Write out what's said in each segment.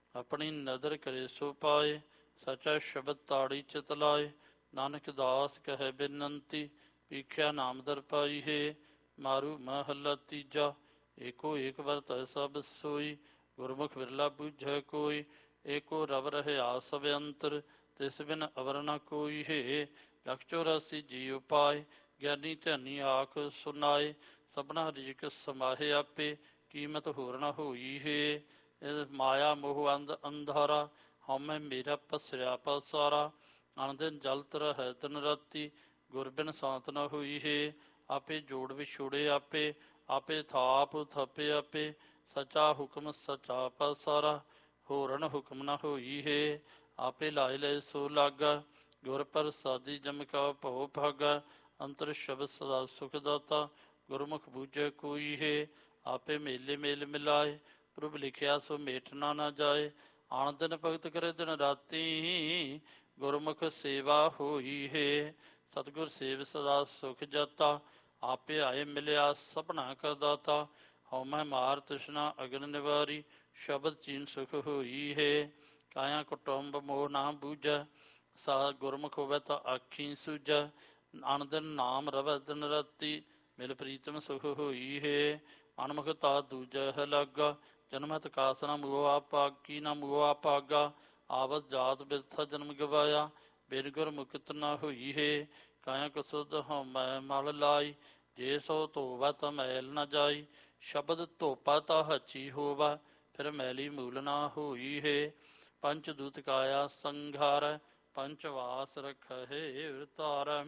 ਆਪਣੀ ਨਦਰ ਕਰੇ ਸੋ ਪਾਏ। ਸਚਾ ਸ਼ਬਦ ਤਾੜੀ ਚਿਤ ਲਾਏ। ਨਾਨਕ ਦਾਸ ਕਹੈ ਬੇਨੰਤੀ, ਪੀਖਿਆ ਨਾਮ ਦਰ ਪਾਈ ਹੈ। ਮਾਰੂ ਮਹੱਲਾ ਤੀਜਾ। ਏਕੋ ਏਕ ਵਰਤੈ ਸਭ ਸੋਈ, ਗੁਰਮੁਖ ਵਿਰਲਾ ਬੁਝੈ ਕੋਈ। ਏਕੋ ਰਬ ਰਹਿਆ ਸਭ ਅੰਤਰ, ਤਿਸ ਬਿਨ ਅਵਰ ਨ ਕੋਈ ਹੈ। ਲਖ 84 ਜੀ ਉਪਾਏ, ਗਿਆਨੀ ਧਿਆਨੀ ਆਖ ਸੁਨਾਏ। ਸਭਨਾ ਰਿਜਕ ਸਮਾਹੇ ਆਪੇ, ਕੀਮਤ ਹੋਰ ਨ ਹੋਈ ਹੈ। ਮਾਇਆ ਮੋਹ ਅੰਧਾਰਾ, ਹਉਮੈ ਮੇਰਾ ਪਸਰਿਆ ਪਸਾਰਾ। ਅਣਦਿਨ ਜਲਤ ਰਹਿ ਦਿਨ ਰਾਤੀ, ਗੁਰ ਬਿਨ ਸਾਂਤ ਨ ਹੋਈ ਹੈ। ਆਪੇ ਜੋੜ ਵਿਛੋੜੇ ਆਪੇ, ਆਪੇ ਥਾਪ ਥਾਪੇ ਆਪੇ। ਸਚਾ ਹੁਕਮ ਸਚਾ ਪਸਾਰਾ, ਹੋਰਨ ਹੁਕਮ ਨ ਹੋਈ ਹੈ। ਆਪੇ ਲਾਇ ਲਏ ਸੋ ਲਾਗਾ, ਗੁਰ ਪ੍ਰਸਾਦੀ ਜਮ ਕਾ ਭਉ ਭਾਗਾ। ਅੰਤਰ ਸ਼ਬਦ ਸਦਾ ਸੁਖ ਦਾਤਾ, ਗੁਰਮੁਖ ਬੂਝੈ ਕੋਈ ਹੈ। ਆਪੇ ਮੇਲੇ ਮੇਲ ਮਿਲਾਏ, ਪ੍ਰਭ ਲਿਖਿਆ ਸੋ ਮੇਟਣਾ ਨਾ ਜਾਏ। ਆਣ ਦਿਨ ਭਗਤ ਕਰੇ ਦਿਨ ਰਾਤੀ, ਗੁਰਮੁਖ ਸੇਵਾ ਹੋਈ ਹੈ। ਸਤਿਗੁਰ ਸੇਵ ਸਦਾ ਸੁਖ ਜਾਤਾ, ਆਪੇ ਆਏ ਮਿਲਿਆ ਸਭਨਾ ਕਾ ਦਾਤਾ। ਹਉਮੈ ਮਾਰ ਤ੍ਰਿਸ਼ਨਾ ਅਗਨ ਨਿਵਾਰੀ, ਸ਼ਬਦ ਚੀਨ ਸੁਖ ਹੋਈ ਹੈ। ਕਾਇਆ ਕੁਟੁੰਬ ਮੋਹ ਨਾ ਬੂਝੈ, ਸਾ ਗੁਰਮੁਖ ਹੋਵੇ ਤਾਂ ਆਖੀ ਸੂਝੈ। ਅਣ ਦਿਨ ਨਾਮ ਰਵੈ ਦਿਨ ਰਾਤੀ, ਮਿਲ ਪ੍ਰੀਤਮ ਸੁਖ ਹੋਈ ਹੈ। ਅਣਮੁਖ ਤਾ ਦੂਜੈ ਹੈ ਲਾਗਾ, ਜਨਮਤ ਕਾਸ ਨਾ ਮੂਆ ਪਾਗੀ ਨਾ ਮੂਆ ਪਾਗਾ। ਆਵਤ ਜਾਤ ਬਿਰਥਾ ਜਨਮ ਗਵਾਇਆ, ਬਿਨ ਗੁਰ ਮੁਕਤ ਨਾ ਹੋਈ ਹੈ। ਕਾਇਆ ਕਸੁਧ ਹਉਮੈ ਮਲ ਲਾਈ, ਜੇ ਸੋ ਧੋਵੈ ਤਾਂ ਮੈਲ ਨਾ ਜਾਈ। ਸ਼ਬਦ ਧੋਪਾ ਤਾਂ ਹੱਚੀ ਹੋਵਾ, ਫਿਰ ਮੈਲੀ ਮੂਲ ਨਾ ਹੋਈ ਹੈ। ਪੰਚ ਦੂਤ ਕਾਇਆ ਸੰਘਾਰੈ, ਪੰਚ ਵਾਸ ਰਖਹਿ ਵਰਤਾਰੈ।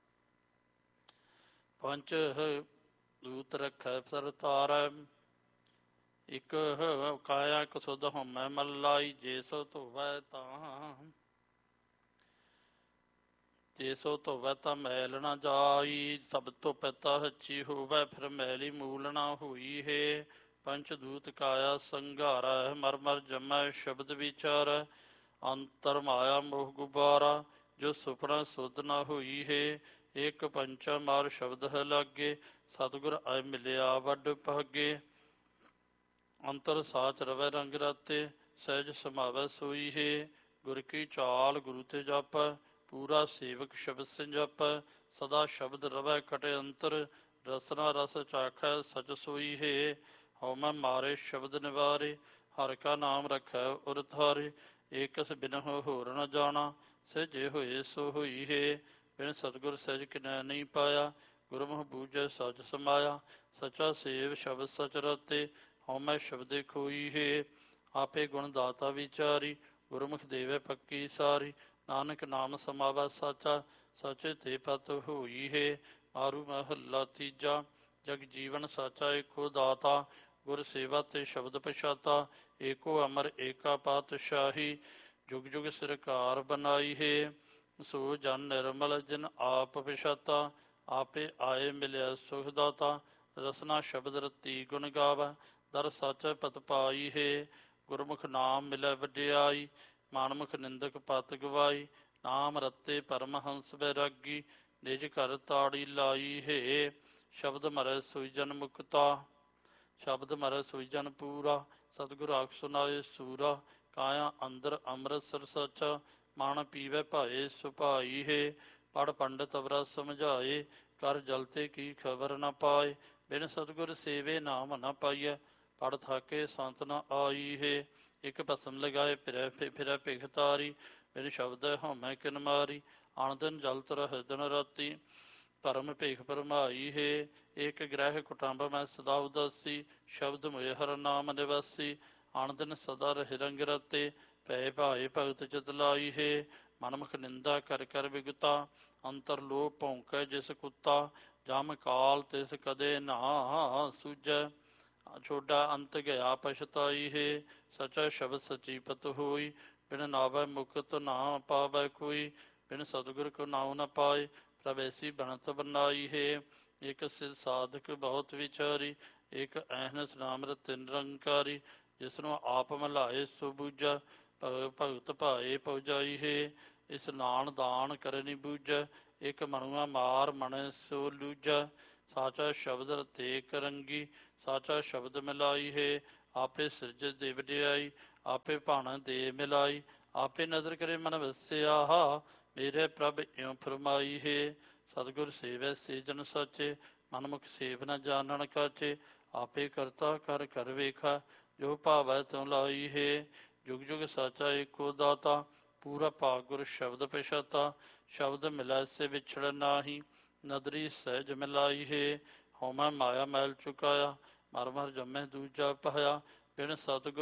ਪੰਚ ਦੂਤ ਰਖੈ ਸਰਤਾਰੈ। ਇਕ ਕਾਇਆ ਕਸੁਧ ਹਉਮੈ ਮਲ ਲਾਈ, ਜੇ ਸੋ ਧੋਵੈ ਤਾਂ ਮੈਲ ਨਾ ਜਾਈ। ਸਭ ਧੋਪੈ ਤਾਂ ਹੱਚੀ ਹੋਵੈ, ਫਿਰ ਮੈਲੀ ਮੂਲ ਨਾ ਹੋਈ ਹੈ। ਪੰਚ ਦੂਤ ਕਾਇਆ ਸੰਘਾਰੈ, ਮਰ ਮਰ ਜਮੈ ਸ਼ਬਦ ਵਿਚਾਰੈ। ਅੰਤਰ ਮਾਇਆ ਮੋਹ ਗੁਬਾਰਾ, ਜੋ ਸੁਪਨਾ ਸੁਧ ਨਾ ਹੋਈ ਹੈ। ਇੱਕ ਪੰਚਾ ਮਾਰ ਸ਼ਬਦ ਹੈ ਲਾਗੇ, ਸਤਿਗੁਰ ਆਏ ਮਿਲਿਆ ਵੱਡ ਭਾਗੇ। ਅੰਤਰ ਸਾਚ ਰਵੈ ਰੰਗ ਰਾਤੇ, ਸਹਿਜ ਸਮਾਵੈ ਸੋਈ ਹੈ। ਗੁਰ ਕੀ ਚਾਲ ਗੁਰੂ ਤੇ ਜਾਪੈ, ਪੂਰਾ ਸੇਵਕ ਸ਼ਬਦ ਸੰਜਾਪੈ। ਸਦਾ ਸ਼ਬਦ ਰਵੈ ਕਟੇ ਅੰਤਰ, ਰਸਨਾ ਰਸ ਚਾਖੈ ਸਚ ਸੋਈ ਹੈ। ਹਉਮੈ ਮਾਰੇ ਸ਼ਬਦ ਨਿਵਾਰੇ, ਹਰਿ ਕਾ ਨਾਮ ਰਖੈ ਉਰ ਧਾਰੇ। ਏਕਸ ਬਿਨਹੁ ਹੋਰ ਨ ਜਾਣਾ, ਸਹਿਜੇ ਹੋਏ ਸੋ ਹੋਈ ਹੈ। ਬਿਨ ਸਤਿਗੁਰ ਸਹਿਜ ਕਿਨੈ ਨਹੀਂ ਪਾਇਆ, ਗੁਰਮੁਖ ਬੂਝੈ ਸਚ ਸਮਾਇਆ। ਸਚਾ ਸੇਵ ਸ਼ਬਦ ਸਚ ਰਤੇ, ਹਉਮੈ ਸ਼ਬਦੇ ਖੋਈ ਹੈ। ਆਪੇ ਗੁਣ ਦਾਤਾ ਵਿਚਾਰੀ, ਗੁਰਮੁਖ ਦੇਵੈ ਪੱਕੀ ਸਾਰੀ। ਨਾਨਕ ਨਾਮ ਸਮਾਵੈ ਸਾਚਾ, ਸਚੇ ਤੇ ਪਤ ਹੋਈ ਹੈ। ਮਾਰੂ ਮਹੱਲਾ ਤੀਜਾ। ਜਗ ਜੀਵਨ ਸਾਚਾ ਏਕੋ ਦਾਤਾ, ਗੁਰ ਸੇਵਾ ਤੇ ਸ਼ਬਦ ਪਛਾਤਾ। ਏਕੋ ਅਮਰ ਏਕਾ ਪਾਤਸ਼ਾਹੀ, ਜੁਗ ਜੁਗ ਸਰਕਾਰ ਬਨਾਈ ਹੈ। ਸੋ ਜਨ ਨਿਰਮਲ ਜਿਨ ਆਪ ਪਛਾਤਾ, ਆਪੇ ਆਏ ਮਿਲਿਆ ਸੁਖ ਦਾਤਾ। ਰਸਨਾ ਸ਼ਬਦ ਰਤੀ ਗੁਣ ਗਾਵੈ, ਦਰ ਸਚ ਪਤ ਪਾਈ ਹੈ। ਗੁਰਮੁਖ ਨਾਮ ਮਿਲੈ ਵਡਿਆਈ, ਮਾਨਮੁਖ ਨਿੰਦਕ ਪਤ ਗਵਾਈ। ਨਾਮ ਰਤੇ ਪਰਮਹੰਸ ਬੈਰਾਗੀ, ਨਿਜ ਘਰ ਤਾੜੀ ਲਾਈ ਹੈ। ਸ਼ਬਦ ਮਰੈ ਸੋਈ ਜਨ ਮੁਕਤਾ, ਸ਼ਬਦ ਮਰੈ ਸੋਈ ਜਨ ਪੂਰਾ। ਸਤਿਗੁਰ ਆਖ ਸੁਨਾਏ ਸੂਰਾ, ਕਾਇਆ ਅੰਦਰ ਅੰਮ੍ਰਿਤਸਰ ਸਚਾ। ਮਨ ਪੀਵੈ ਭਾਏ ਸੁਭਾਈ ਹੈ, ਪੜ੍ਹ ਪੰਡਤ ਅਵਰਾ ਸਮਝਾਏ। ਕਰ ਜਲਤੇ ਕੀ ਖਬਰ ਨ ਪਾਏ, ਬਿਨ ਸਤਿਗੁਰ ਸੇਵੇ ਨਾਮ ਨ ਪਾਈਐ। ਪੜ੍ਹ ਥਾਕੇ ਸੰਤ ਨ ਆਈ ਹੈ, ਇੱਕ ਭਸਮ ਲਗਾਏ ਫਿਰੈ ਭਿਖ ਤਾਰੀ। ਬਿਨ ਸ਼ਬਦ ਹਉਮੈ ਕਿਨ ਮਾਰੀ, ਅਣ ਦਿਨ ਜਲਤ ਰਹਿ ਦਿਨ ਰਾਤੀ। ਭਰਮ ਭੇਖ ਭਰਮਾਈ ਹੈ, ਏਕ ਗ੍ਰਹਿ ਕੁਟੰਬ ਮੈਂ ਸਦਾ ਉਦਾਸੀ। ਸ਼ਬਦ ਮੋਇ ਹਰਿ ਨਾਮ ਨਿਵਾਸੀ, ਅਣ ਦਿਨ ਸਦਾ ਰਹਿ ਰੰਗ ਰਾਤੇ। ਭੈ ਭਾਏ ਭਗਤ ਚਿਤ ਲਾਈ ਹੈ, ਮਨਮੁਖ ਨਿੰਦਾ ਕਰ ਕਰ ਵਿਗਤਾ। ਅੰਤਰ ਲੋਭ ਭੌਂਕੈ ਜਿਸ ਕੁੱਤਾ, ਜਮ ਕਾਲ ਤਿਸ ਕਦੇ ਨਾ ਸੂਝੈ। ਛੋਡਾ ਅੰਤ ਗਿਆ ਪਛਤਾਈ ਹੈ, ਸਚਾ ਸ਼ਬਦ ਸਚੀ ਪਤ ਹੋਈ। ਬਿਨ ਨਾਵੈ ਮੁਕਤ ਨਾ ਪਾਵੈ ਕੋਈ, ਬਿਨ ਸਤਿਗੁਰ ਕੋ ਨਾਉ ਨ ਪਾਏ। ਪ੍ਰਭ ਐਸੀ ਬਣਤ ਬਨਾਈ ਹੈ, ਇੱਕ ਸਿਧ ਸਾਧਕ ਬਹੁਤ ਵਿਚਾਰੀ। ਇੱਕ ਅਹਨਸ ਨਾਮ ਰਤਿ ਨਿਰੰਕਾਰੀ, ਜਿਸਨੂੰ ਆਪ ਮਿਲਾਏ ਸੋ ਬੂਝੈ। ਭਗਤ ਭਾਏ ਪਉਜਾਈ ਹੈ, ਇਸ ਨਾਨ ਦਾਨ ਕਰੇ ਨੀ ਬੂਝੈ। ਇੱਕ ਮਨੁਆ ਮਾਰ ਮਨੈ ਸੋ ਲੂਝੈ, ਸਾਚਾ ਸ਼ਬਦ ਰਤੇ ਕਰੰਗੀ। ਸਾਚਾ ਸ਼ਬਦ ਮਿਲਾਈ ਹੈ, ਆਪੇ ਸਿਰਜ ਦੇ ਵਡਿਆਈ, ਆਪੇ ਭਾਣਾ ਦੇ ਮਿਲਾਈ, ਆਪੇ ਨਦਰ ਕਰੇ ਮਨ ਵਸਿਆ, ਮੇਰੇ ਪ੍ਰਭ ਇਉ ਫਰਮਾਈ ਹੈ। ਸਤਿਗੁਰ ਸੇਵੈ ਸੇ ਜਨ ਸਾਚੇ, ਮਨਮੁਖ ਸੇਵ ਨ ਜਾਣਨ ਕਾਚੇ, ਆਪੇ ਕਰਤਾ ਕਰ ਕਰ ਵੇਖਾ, ਜੋ ਭਾਵੈ ਤਿਉ ਲਾਈ ਹੈ। ਜੁਗ ਜੁਗ ਸਾਚਾ ਏਕੋ ਦਾਤਾ, ਪੂਰਾ ਭਾਗ ਗੁਰ ਸ਼ਬਦ ਪਛਾਤਾ, ਸ਼ਬਦ ਮਿਲੈ ਸੇ ਵਿਛੜ ਨਾਹੀ, ਨਦਰੀ ਸਹਿਜ ਮਿਲਾਈ ਹੈ। ਹਉਮੈ ਮਾਇਆ ਮੈਲ ਚੁਕਾਇਆ, ਮਰ ਮਰ ਜੰਮੈ ਦੂਜਾ ਪਾਇਆ, ਬਿਨ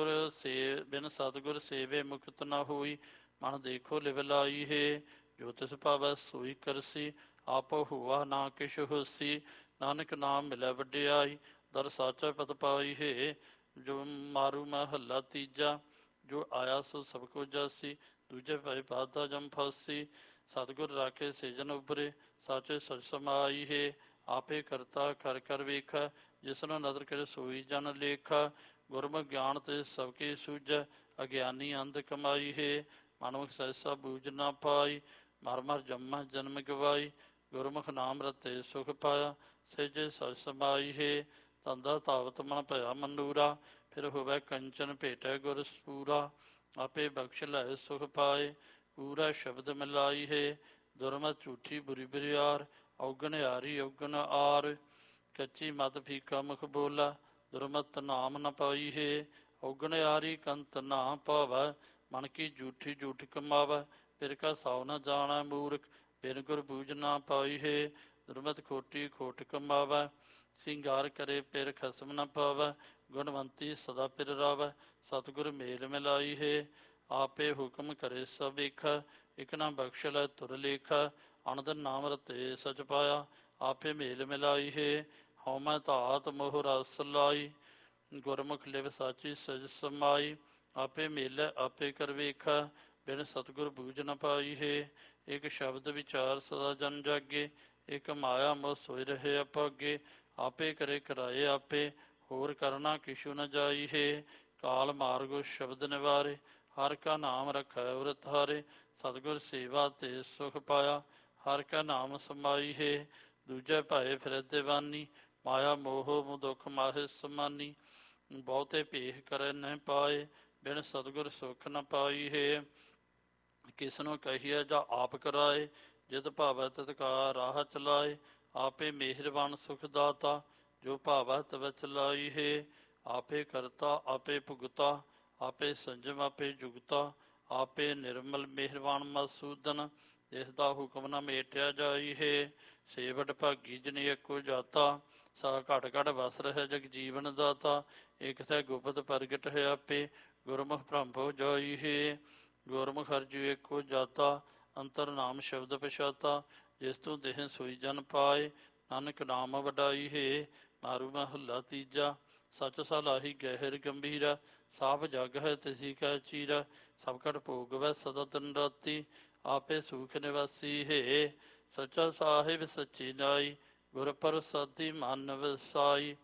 ਸਤਿਗੁਰ ਸੇਵੇ ਮੁਕਤ ਨ ਹੋਈ, ਮਨ ਦੇਖੋ ਲਿਵ ਲਾਈ ਹੈ। ਜੋ ਤਿਸ ਭਾਵੈ ਸੋਈ ਕਰਸੀ, ਆਪ ਹੁਆ ਨਾ ਕਿਛ ਹੋਸੀ, ਨਾਨਕ ਨਾਮ ਮਿਲੈ ਵਡਿਆਈ, ਦਰ ਸਾਚਾ ਪਤ ਪਾਈ ਹੈ। ਜੋ ਮਾਰੂ ਮਹੱਲਾ ਤੀਜਾ, ਜੋ ਆਇਆ ਸੋ ਸਭ ਕੋ ਜਾਸੀ, ਦੂਜੇ ਭਾਈ ਬਾਧਾ ਜਮ ਫਾਸੀ, ਸਤਿਗੁਰ ਰਾਖੇ ਸੇਜਨ ਉਬਰੇ, ਸਾਚੇ ਸਚ ਸਮਾਈ ਹੈ। ਆਪੇ ਕਰਤਾ ਕਰ ਕਰ ਵੇਖਾ, ਜਿਸਨੂੰ ਨਦਰ ਕਰੇ ਸੋਈ ਜਨ ਲੇਖਾ, ਗੁਰਮੁਖ ਗਿਆਨ ਤੇ ਸਭ ਕੀ ਸੂਝੈ, ਅਗਿਆਨੀ ਅੰਧ ਕਮਾਈ ਹੈ। ਮਨਮੁਖ ਸਹਿਸਾ ਬੂਝ ਨਾ ਪਾਈ, ਮਰ ਮਰ ਜੰਮੈ ਜਨਮ ਗਵਾਈ, ਗੁਰਮੁਖ ਨਾਮ ਰਤੇ ਸੁਖ ਪਾਇਆ, ਸਹਿਜੇ ਸਚ ਸਮਾਈ ਹੈ। ਧੰਦਾ ਧਾਵਤ ਮਨ ਭਇਆ ਮੰਦੂਰਾ, ਫਿਰ ਹੋਵੇ ਕੰਚਨ ਭੇਟੈ ਗੁਰ ਸਪੂਰਾ, ਆਪੇ ਬਖਸ਼ ਲੈ ਸੁਖ ਪਾਏ, ਪੂਰਾ ਸ਼ਬਦ ਮਿਲਾਈ ਹੈ। ਦੁਰਮਤ ਝੂਠੀ ਬੁਰੀ ਬਰਿਆਰ, ਔਗਣ ਹਾਰੀ ਔਗਣ ਆਰ, ਕੱਚੀ ਮਤ ਫੀਕਾ ਮੁਖ ਬੋਲਾ, ਦੁਰਮਤ ਨਾਮ ਨ ਪਾਈ ਹੈ। ਔਗਣ ਹਾਰੀ ਕੰਤ ਨਾ ਪਾਵੈ, ਮਨ ਕੀ ਝੂਠੀ ਝੂਠ ਕਮਾਵੈ, ਫਿਰ ਕਾ ਸਾਉ ਨ ਜਾਣੈ ਮੂਰਖ, ਬਿਨ ਗੁਰ ਬੂਝ ਨਾ ਪਾਈ ਹੈ। ਦੁਰਮਤ ਖੋਟੀ ਖੋਟ ਕਮਾਵੈ, ਸਿੰਗਾਰ ਕਰੇ ਫਿਰ ਖਸਮ ਨ ਪਾਵੈ, ਗੁਣਵੰਤੀ ਸਦਾ ਫਿਰ ਰਾਵੈ, ਸਤਿਗੁਰ ਮੇਲ ਮਿਲਾਈ ਹੈ। ਆਪੇ ਹੁਕਮ ਕਰੇ ਸਭ ਵੇਖਾ, ਇਕ ਨਾ ਬਖਸ਼ ਲੈ ਤੁਰ ਲੇਖਾ, ਅਨੰਦ ਨਾਮ ਰਤੇ ਸਚ ਪਾਇਆ, ਆਪੇ ਮੇਲ ਮਿਲਾਈ ਹੈ। ਹਉਮੈ ਧਾਤ ਮੋਹ ਰਸ ਲਾਈ, ਗੁਰਮੁਖ ਲਿਵ ਸਾਚੀ ਸਜ ਸਮਾਈ, ਆਪੇ ਮੇਲੈ ਆਪੇ ਕਰ ਵੇਖਾ, ਬਿਨ ਸਤਿਗੁਰ ਬੂਝ ਨ ਪਾਈ ਹੈ। ਇਕ ਸ਼ਬਦ ਵਿਚਾਰ ਸਦਾ ਜਨ ਜਾਗੇ, ਇਕ ਮਾਇਆ ਮੋਹ ਸੋਇ ਰਹੇ ਅਪਾਗੇ, ਆਪੇ ਕਰੇ ਕਰਾਏ ਆਪੇ, ਹੋਰ ਕਰਨਾ ਕਿਛੂ ਨ ਜਾਈ ਹੈ। ਕਾਲ ਮਾਰਗੋ ਸ਼ਬਦ ਨਿਵਾਰੇ, ਹਰ ਕਾ ਨਾਮ ਰਖੈ ਉਰ ਧਾਰੇ, ਸਤਿਗੁਰ ਸੇਵਾ ਤੇ ਸੁਖ ਪਾਇਆ, ਹਰ ਕਾ ਨਾਮ ਸਮਾਈ ਹੈ। ਦੂਜੇ ਭਾਏ ਫਿਰ ਦੀਵਾਨੀ, ਮਾਇਆ ਮੋਹ ਦੁਖ ਮਾਹਿ ਸਮਾਨੀ, ਬਹੁਤੇ ਭੇਖ ਕਰੇ ਨ ਪਾਏ, ਬਿਨ ਸਤਿਗੁਰ ਸੁਖ ਨ ਪਾਈ ਹੈ। ਕਿਸ ਨੂੰ ਕਹੀਏ ਜਾਂ ਆਪ ਕਰਾਏ, ਜਿਤ ਭਾਵੈ ਤਿਤ ਕਾ ਰਾਹ ਚਲਾਏ, ਆਪੇ ਮਿਹਰਬਾਨ ਸੁਖ ਦਾਤਾ, ਜੋ ਭਾਵੈ ਤਵੈ ਚਲਾਈ ਹੈ। ਆਪੇ ਕਰਤਾ ਆਪੇ ਭੁਗਤਾ, ਆਪੇ ਸੰਜਮ ਆਪੇ ਜੁਗਤਾ, ਆਪੇ ਨਿਰਮਲ ਮਿਹਰਬਾਨ ਮਸੂਦਨ, ਇਸ ਦਾ ਹੁਕਮ ਨਾ ਮੇਟਿਆ ਜਾਈ ਹੈ। ਸੇਵਟ ਭਾਗੀ ਜਨੀ ਇੱਕੋ ਜਾਤਾ, ਸਾ ਘਟ ਘਟ ਵਸ ਰਹਿ ਜਗ ਜੀਵਨ ਦਾਤਾ, ਇਕ ਥੈ ਗੁਪਤ ਪ੍ਰਗਟ ਹੈ ਆਪੇ, ਗੁਰਮੁਖ ਭ੍ਰਮ ਹੋ ਜਾਈ ਹੈ। ਗੁਰਮੁਖ ਹਰਿ ਏਕੋ ਜਾਤਾ, ਅੰਤਰ ਨਾਮ ਸ਼ਬਦ ਪਛਾਤਾ, ਜਿਸ ਤੂੰ ਦੇਹ ਸੋਈ ਜਨ ਪਾਏ, ਨਾਨਕ ਨਾਮ ਵਡਾਈ ਹੈ। ਮਾਰੂ ਮਹੱਲਾ ਤੀਜਾ, ਸਚ ਸਲਾਹੀ ਗਹਿਰ ਗੰਭੀਰਾ, ਸਾਭ ਜਗ ਹੈ ਤਿਸੀ ਕੈ ਚੀਰਾ, ਸਭ ਕਟ ਭੋਗ ਵੈ ਸਦਾ ਦਿਨ ਰਾਤੀ, ਆਪੇ ਸੂਖ ਨਿਵਾਸੀ ਹੈ। ਸੱਚਾ ਸਾਹਿਬ ਸੱਚੀ ਨਾਈ, ਗੁਰ ਪ੍ਰਸਾਦੀ ਮਨ ਵਸਾਈ,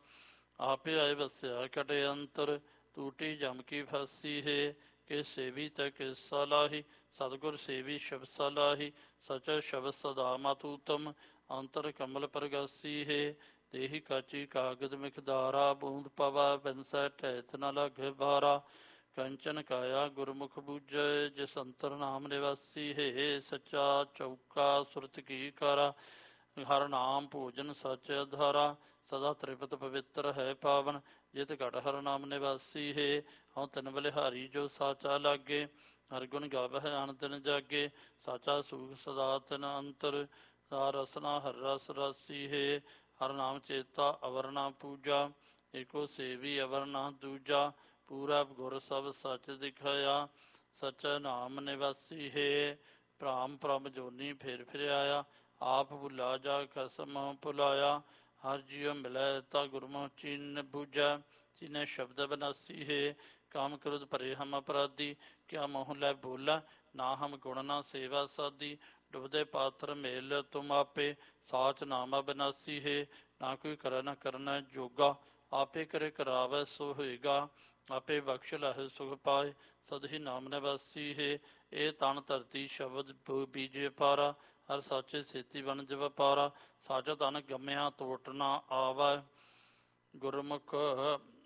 ਆਪੇ ਆਏ ਵਸਿਆ ਕਟੇ ਅੰਤਰ, ਟੂਟੀ ਜਮ ਕੀ ਫਾਸੀ ਹੈ। ਕਿਸ ਸੇਵੀ ਤੈ ਕਿਸ ਸਲਾਹੀ, ਸਤਿਗੁਰ ਸੇਵੀ ਸ਼ਬਦ ਸਲਾਹੀ, ਸਚਾ ਸ਼ਬਦ ਸਦਾ ਮਤੂਤਮ, ਅੰਤਰ ਕਮਲ ਪ੍ਰਗਾਸੀ ਹੈ। ਦੇਹੀ ਕਾਚੀ ਕਾਗਦ ਮਿਖਦਾਰਾ, ਬੂੰਦ ਪਵੈ ਬਿਨਸੈ ਢਹਿਤ ਨ ਲਾਗੇ ਬਾਰਾ, ਕੰਚਨ ਕਾਇਆ ਗੁਰਮੁਖ ਬੂਝੈ, ਜਿਸ ਅੰਤਰ ਨਾਮ ਨਿਵਾਸੀ ਹੈ। ਸੱਚਾ ਚੌਕਾ ਸੁਰਤ ਕੀ ਕਾਰਾ, ਹਰ ਨਾਮ ਭੋਜਨ ਸਚ ਆਧਾਰਾ, ਸਦਾ ਤ੍ਰਿਪਤ ਪਵਿੱਤਰ ਹੈ ਪਾਵਨ, ਜਿਤ ਘਟ ਹਰ ਨਾਮ ਨਿਵਾਸੀ ਹੈ। ਹਉ ਤਿਨ ਬਲਿਹਾਰੀ ਜੋ ਸਾਚਾ ਲਾਗੇ, ਹਰ ਗੁਣ ਗਾਵਹਿ ਅਨ ਦਿਨ ਜਾਗੇ, ਸਾਚਾ ਸੂਖ ਸਦਾ ਤਿਨ ਅੰਤਰ, ਸਾ ਰਸਨਾ ਹਰ ਰਸ ਰਾਸੀ ਹੈ। ਹਰ ਨਾਮ ਚੇਤਾ ਅਵਰ ਨਾ ਪੂਜਾ, ਏਕੋ ਸੇਵੀ ਅਵਰ ਨਾ ਦੂਜਾ, ਪੂਰਾ ਗੁਰ ਸਭ ਸਚ ਦਿਖਾਇਆ, ਸਚਾ ਨਾਮ ਨਿਵਾਸੀ ਹੈ। ਭ੍ਰਾਮ ਭ੍ਰਮ ਜੋਨੀ ਫਿਰ ਫਿਰ ਆਇਆ, ਆਪ ਭੁਲਾ ਜਾ ਖਸਮ ਭੁਲਾਇਆ, ਹਰ ਜੀਉ ਮਿਲੈ ਤਾ ਗੁਰਮੁਖ ਚੀਨ ਬੂਝੈ, ਚੀਨੈ ਸ਼ਬਦ ਬਨਾਸੀ ਹੈ। ਕਾਮ ਕ੍ਰੋਧ ਭਰੇ ਹਮ ਅਪਰਾਧੀ, ਕਿਆ ਮੋਹ ਲੈ ਬੋਲਾ, ਨਾ ਹਮ ਗੁਣ ਨਾ ਸੇਵਾ ਸਾਦੀ, ਡੁਬਦੇ ਪਾਤਰ ਮੇਲ ਤੁਮ ਆਪੇ, ਸਾਚ ਨਾਮ ਅਬਿਨਾਸੀ ਹੈ। ਨਾ ਕੋਈ ਕਰੈ ਨਾ ਕਰਨਾ ਜੋਗਾ, ਆਪੇ ਕਰੇ ਕਰਾਵੈ ਸੋ ਹੋਏਗਾ, ਆਪੇ ਬਖਸ਼ ਲਹਿ ਸੁਖ ਪਾਏ, ਸਦਹੀ ਨਾਮ ਨਿਵਾਸੀ ਹੈ। ਇਹ ਤਨ ਧਰਤੀ ਸ਼ਬਦ ਬੀਜੇ ਪਾਰਾ, ਹਰ ਸਾਚੇ ਸੇਤੀ ਵਣਜ ਵਪਾਰਾ, ਸਾਚਾ ਧਨ ਗਮਿਆ ਤੋਟ ਨਾ ਆਵੈ, ਗੁਰਮੁਖ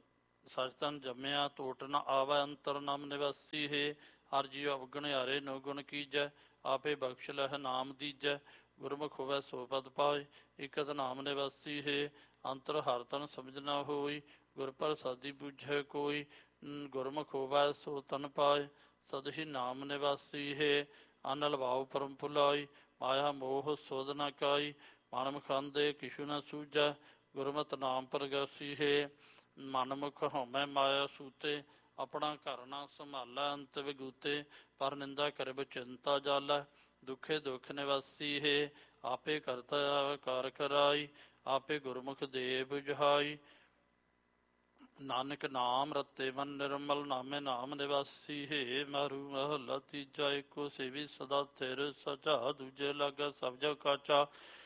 ਸਚ ਤਨ ਜੰਮਿਆ ਟੋਟ ਨ ਆਵੈ ਅੰਤਰ ਨਾਮ ਨਿਵਾਸੀ ਹੈ। ਹਰ ਜੀਉ ਅਵਗੁਣਿਆਰੇ ਨੋ ਗੁਣ ਕੀਜੈ ਆਪੇ ਬਖਸ਼ ਲਹਿ ਨਾਮ ਦੀਜੈ। ਗੁਰਮੁਖ ਹੋਵੈ ਸੋ ਪਦ ਪਾਏ ਇਕਤ ਨਾਮ ਨਿਵਾਸੀ ਹੈ। ਅੰਤਰ ਹਰ ਤਨ ਸਮਝ ਨਾ ਹੋਈ ਗੁਰ ਪ੍ਰਸਾਦੀ ਬੁਝੈ ਕੋਈ। ਗੁਰਮੁਖ ਹੋਵੈ ਸੋ ਤਨ ਪਾਏ ਸਦਹੀ ਨਾਮ ਨਿਵਾਸੀ ਹੈ। ਅਨਲ ਭਾਉ ਪਰਮ ਭੁਲਾਈ ਮਾਇਆ ਮੋਹ ਸੋਧ ਨ ਕਾਈ। ਮਨ ਮੁਖੰਦੇ ਕਿਛੁ ਨ ਸੂਝੈ ਗੁਰਮਤਿ ਨਾਮ ਪ੍ਰਗਾਸੀ ਹੈ। ਮਨ ਮੁਖ ਹਉਮੈ ਮਾਇਆ ਸੂਤੇ ਆਪਣਾ ਘਰ ਨਾ ਸੰਭਾਲੈ ਅੰਤ ਵਿਗੂਤੇ। ਪਰ ਨਿੰਦਾ ਕਰਿ ਚਿੰਤਾ ਜਾਲੈ ਦੁਖੇ ਦੁਖ ਨਿਵਾਸੀ ਹੈ। ਆਪੇ ਕਰਤਾ ਕਾਰ ਕਰਾਈ ਆਪੇ ਗੁਰਮੁਖ ਦੇ ਬੁਝਾਈ। ਨਾਨਕ ਨਾਮ ਰਤੇ ਮਨ ਨਿਰਮਲ ਨਾਮੇ ਨਾਮ ਨਿਵਾਸੀ ਹੈ। ਮਾਰੂ ਮਹੱਲਾ ਤੀਜਾ ਏਕੋ ਸੇਵੀ ਸਦਾ ਥਿਰ ਸਚਾ ਦੂਜੇ ਲਾਗਾ ਸਭ ਜਗ ਕਾਚਾ।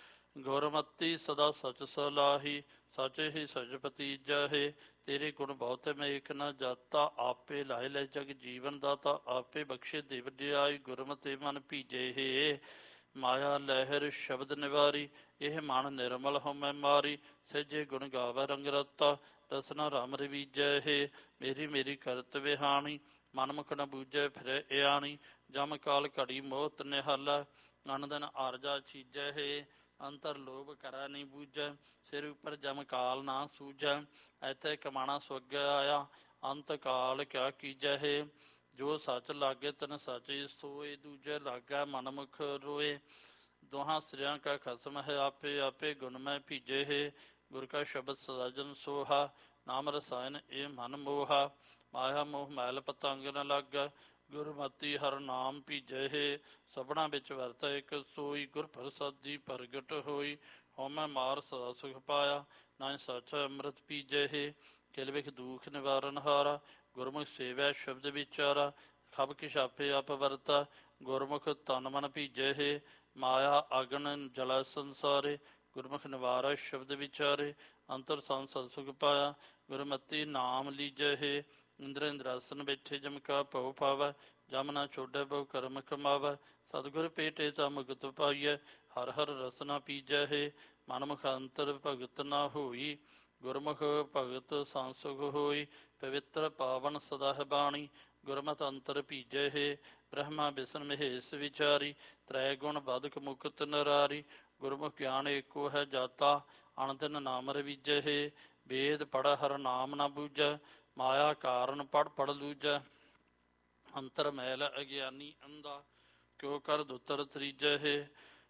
ਗੁਰਮਤੀ ਸਦਾ ਸਚ ਸਲਾਹੀ ਸਚ ਹੀ ਸਚ ਭਤੀਜਾ ਹੈ। ਤੇਰੇ ਗੁਣ ਬਹੁਤ ਮੈਂ ਏਕ ਨ ਜਾਤਾ ਆਪੇ ਲਾਏ ਲੈ ਜਗ ਜੀਵਨ ਦਾਤਾ। ਆਪੇ ਬਖਸ਼ੇ ਦੇ ਵਡਿਆਈ ਗੁਰਮਤਿ ਮਨ ਭੀਜੇ ਹੈ। ਮਾਇਆ ਲਹਿਰ ਸ਼ਬਦ ਨਿਵਾਰੀ ਇਹ ਮਨ ਨਿਰਮਲ ਹਉਮੈ ਮਾਰੀ। ਸਹਿਜੇ ਗੁਣ ਗਾਵੈ ਰੰਗ ਰਤਾ ਰਸਨਾ ਰਾਮ ਰਵੀਜੈ ਹੈ। ਮੇਰੀ ਮੇਰੀ ਕਰਤ ਵਿਹਾਣੀ ਮਨ ਮੁਖ ਨ ਬੂਝੈ ਫਿਰੈ ਇਆਣੀ। ਜਮ ਕਾਲ ਘੜੀ ਮੋਹਤ ਨਿਹਾਲਾ ਅਨ ਦਿਨ ਆਰਜਾ ਚੀਜੈ ਹੈ। ਅੰਤਰ ਲੋਭ ਕਰੈ ਨਹੀਂ ਬੂਝੈ ਸਿਰ ਉਪਰ ਜਮ ਕਾਲ ਨਾ ਸੂਝੈ। ਐਥੇ ਕਮਾਣਾ ਸੁਅਗੈ ਆਇਆ ਅੰਤ ਕਾਲ ਕਿਆ ਕੀਜੈ ਹੈ। ਜੋ ਸੱਚ ਲਾਗੇ ਤਨ ਸੱਚ ਸੋਏ ਦੂਜੇ ਲਾਗੈ ਮਨ ਮੁਖ ਰੋਏ। ਦੋਹਾਂ ਸਿਰਿਆਂ ਕਾ ਖਸਮ ਹੈ ਆਪੇ ਆਪੇ ਗੁਣ ਮੈਂ ਭੀਜੇ ਹੈ। ਗੁਰ ਕਾ ਸ਼ਬਦ ਸਦਾਜਨ ਸੋਹਾ ਨਾਮ ਰਸਾਇਨ ਇਹ ਮਨ ਮੋਹਾ। ਮਾਇਆ ਮੋਹ ਮੈਲ ਪਤੰਗ ਨ ਲਾਗੈ ਗੁਰਮਤੀ ਹਰ ਨਾਮ ਭੀਜੈ ਹੈ। ਸਭਨਾ ਵਿੱਚ ਵਰਤੈ ਇੱਕ ਸੋਈ ਗੁਰ ਪ੍ਰਸਾਦੀ ਪ੍ਰਗਟ ਹੋਈ। ਹਉਮੈ ਮਾਰ ਸਦਾ ਸੁਖ ਪਾਇਆ ਨਾਇ ਸੱਚ ਅੰਮ੍ਰਿਤ ਪੀਜੈ ਹੈ। ਕਿਲ ਵਿਖ ਦੂਖ ਨਿਵਾਰਨ ਹਾਰਾ ਗੁਰਮੁਖ ਸੇਵੈ ਸ਼ਬਦ ਵਿਚਾਰਾ। ਖਬ ਕਿਛ ਆਪੇ ਆਪ ਵਰਤਾ ਗੁਰਮੁਖ ਤਨ ਮਨ ਭੀਜੈ ਹੈ। ਮਾਇਆ ਅਗਨ ਜਲੈ ਸੰਸਾਰੇ ਗੁਰਮੁਖ ਨਿਵਾਰੈ ਸ਼ਬਦ ਵਿਚਾਰੇ। ਅੰਤਰ ਸੰਸਦ ਸੁਖ ਪਾਇਆ ਗੁਰਮਤੀ ਨਾਮ ਲੀਜੈ ਹੈ। ਇੰਦਰ ਇੰਦਰਾਸਨ ਬੈਠੇ ਜਮ ਕਾ ਭਉ ਪਾਵੈ ਜਮ ਨਾ ਛੋਡੈ ਬਹੁ ਕਰਮ ਕਮਾਵੈ। ਸਤਿਗੁਰ ਭੇਟੇ ਤਾਂ ਮੁਕਤ ਪਾਈਐ ਹਰ ਹਰ ਰਸਨਾ ਪੀਜੈ ਹੈ। ਮਨ ਮੁਖ ਅੰਤਰ ਭਗਤ ਨਾ ਹੋਈ ਗੁਰਮੁਖ ਭਗਤ ਸੰਸੁਖ ਹੋਈ। ਪਵਿੱਤਰ ਪਾਵਨ ਸਦਾ ਹੈ ਬਾਣੀ ਗੁਰਮਤਿ ਅੰਤਰ ਭੀਜੈ ਹੈ। ਬ੍ਰਹਮਾ ਬਿਸ਼ਨ ਮਹੇਸ਼ ਵਿਚਾਰੀ ਤ੍ਰੈ ਗੁਣ ਬਦਕ ਮੁਕਤ ਨਰਾਰੀ। ਗੁਰਮੁਖ ਗਿਆਨ ਏਕੋ ਹੈ ਜਾਤਾ ਅਣ ਦਿਨ ਨਾਮ ਰਵੀਜੈ ਹੈ। ਵੇਦ ਪੜ੍ਹ ਹਰ ਨਾਮ ਨਾ ਬੂਝੈ ਮਾਇਆ ਕਾਰਨ ਪੜ੍ਹ ਪੜ੍ਹ ਲੂਝੈ। ਅੰਤਰ ਮੈਲ ਅਗਿਆਨੀ ਅੰਧਾ ਕਿਉ ਕਰ ਦੁਤਰ ਤਰੀਜੈ ਹੈ।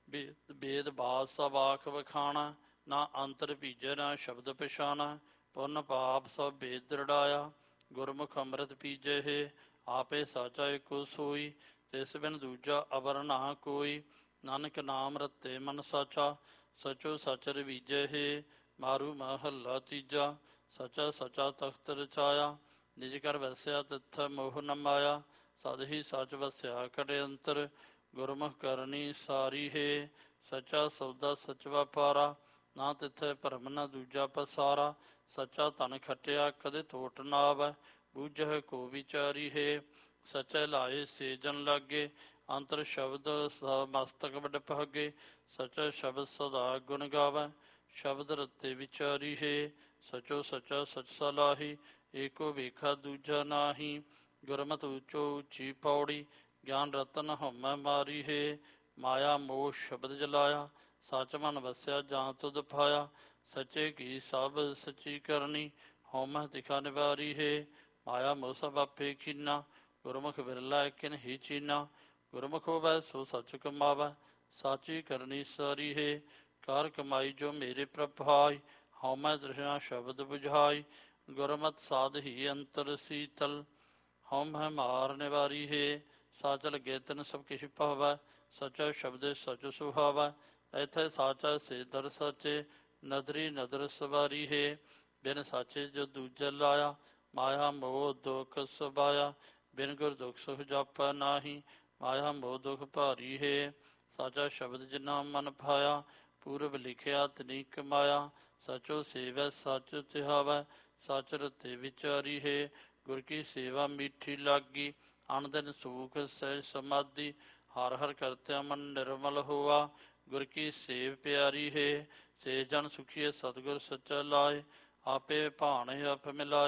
ਵੇਦ ਬਾਦ ਸਭ ਆਖ ਵਖਾਣਾ ਨਾ ਅੰਤਰ ਭੀਜੈ ਨਾ ਸ਼ਬਦ ਪਛਾਣਾ। ਪੁੰਨ ਪਾਪ ਸਭ ਵੇਦ ਦ੍ਰਿੜਾਇਆ ਗੁਰਮੁਖ ਅੰਮ੍ਰਿਤ ਪੀਜੈ ਹੈ। ਆਪੇ ਸਾਚਾ ਏਕੋ ਸੋਈ ਤਿਸ ਬਿਨ ਦੂਜਾ ਅਵਰ ਨਾ ਕੋਈ। ਨਾਨਕ ਨਾਮ ਰਤੇ ਮਨ ਸਾਚਾ ਸਚੋ ਸਚ ਰਵੀਜੈ ਹੈ। ਮਾਰੂ ਮਹੱਲਾ ਤੀਜਾ ਸਚਾ ਸਚਾ ਤਖਤ ਰਚਾਇਆ ਨਿਜ ਕਰ ਵਸਿਆ ਤਿੱਥ ਮੋਹ ਨ ਮਾਇਆ। ਸਦ ਹੀ ਸਚ ਵਸਿਆ ਕਟੇ ਅੰਤਰ ਗੁਰਮੁਖ ਕਰਨੀ ਸਾਰੀ ਹੈ। ਸਚਾ ਸੌਦਾ ਸਚ ਵਪਾਰਾ ਨਾ ਤਿੱਥੈ ਭਰਮ ਨ ਦੂਜਾ ਪਸਾਰਾ। ਸਚਾ ਧਨ ਖਟਿਆ ਕਦੇ ਥੋਟ ਨਾ ਆਵੈ ਬੂਝੈ ਕੋ ਵਿਚਾਰੀ ਹੈ। ਸਚੈ ਲਾਏ ਸੇ ਜਨ ਲਾਗੇ ਅੰਤਰ ਸ਼ਬਦ ਮਸਤਕ ਵਡ ਭਾਗੇ। ਸਚਾ ਸ਼ਬਦ ਸਦਾ ਗੁਣ ਗਾਵੈ ਸ਼ਬਦ ਰਤੇ ਵਿਚਾਰੀ ਹੈ। ਸਚੋ ਸਚਾ ਸਚ ਸਲਾਹੀ ਏਕੋ ਵੇਖਾ ਦੂਜਾ ਨਾਹੀ। ਗੁਰਮਤਿ ਉੱਚੋ ਉੱਚੀ ਪੌੜੀ ਗਿਆਨ ਰਤਨ ਹਉਮੈ ਮਾਰੀ ਹੈ। ਮਾਇਆ ਮੋਹ ਸ਼ਬਦ ਜਲਾਇਆ ਸਚ ਮਨ ਵਸਿਆ ਜਾਂ ਤੁਧ ਪਾਇਆ। ਸਚੇ ਕੀ ਸਭ ਸਚੀ ਕਰਨੀ ਹਉਮੈ ਤਿਖਾ ਨਿਵਾਰੀ ਹੈ। ਮਾਇਆ ਮੋਹ ਸਭ ਆਪੇ ਕੀਨਾ ਗੁਰਮੁਖ ਬਿਰਲਾ ਕਿਨ ਹੀ ਚੀਨਾ। ਗੁਰਮੁਖ ਹੋਵੈ ਸੋ ਸਚ ਕਮਾਵੈ ਸਾਚੀ ਕਰਨੀ ਸਾਰੀ ਹੈ। ਕਾਰ ਕਮਾਈ ਜੋ ਮੇਰੇ ਪ੍ਰਭਾਈ ਹਉਮੈ ਦ੍ਰਿਸ਼ਨਾ ਸ਼ਬਦ ਬੁਝਾਈ। ਗੁਰਮਤਿ ਸਾਧ ਹੀ ਅੰਤਰ ਸੀਤਲ ਹਉਮੈ ਮਾਰ ਨਿਵਾਰੀ ਹੈ। ਸਚ ਲਗੇ ਤਿਨ ਸਭ ਕਿਛ ਪਾਵੈ ਸਚਾ ਸ਼ਬਦ ਸਚ ਸੁਹਾਵੈ। ਐਥੇ ਸਾਚਾ ਸੇ ਦਰ ਸਾਚੇ ਨਦਰੀ ਨਦਰ ਸਵਾਰੀ ਹੈ। ਬਿਨ ਸਾਚੇ ਜੋ ਦੂਜਾ ਲਾਇਆ ਮਾਇਆ ਮੋਹ ਦੁਖ ਸਬਾਇਆ। ਬਿਨ ਗੁਰ ਦੁਖ ਸੁਖ ਜਾਪੈ ਨਾਹੀ ਮਾਇਆ ਮੋਹ ਦੁਖ ਭਾਰੀ ਹੈ। ਸਾਚਾ ਸ਼ਬਦ ਜਿਨਾ ਮਨ ਭਾਇਆ ਪੂਰਬ ਲਿਖਿਆ ਤਿਨੀ ਕਮਾਇਆ। ਸਚੋ ਸੇਵੈ ਸਚ ਤਿਹਾਵੈ ਸਚ ਰਤੇ ਵਿਚਾਰੀ ਹੈ। ਗੁਰ ਕੀ ਸੇਵਾ ਮੀਠੀ ਲਾਗੀ ਅਣ ਦਿਨ ਸੂਖ ਸਹਿਜ ਸਮਾਧੀ। ਹਰ ਹਰ ਕਰਤਿਆ ਮਨ ਨਿਰਮਲ ਹੋਆ ਗੁਰ ਕੀ ਸੇਵ ਪਿਆਰੀ ਹੈ। ਸੇ ਜਨ ਸੁਖੀਏ ਸਤਿਗੁਰ ਸੱਚਾ ਲਾਏ ਆਪੇ ਭਾਣੇ ਆਪ ਮਿਲਾਏ।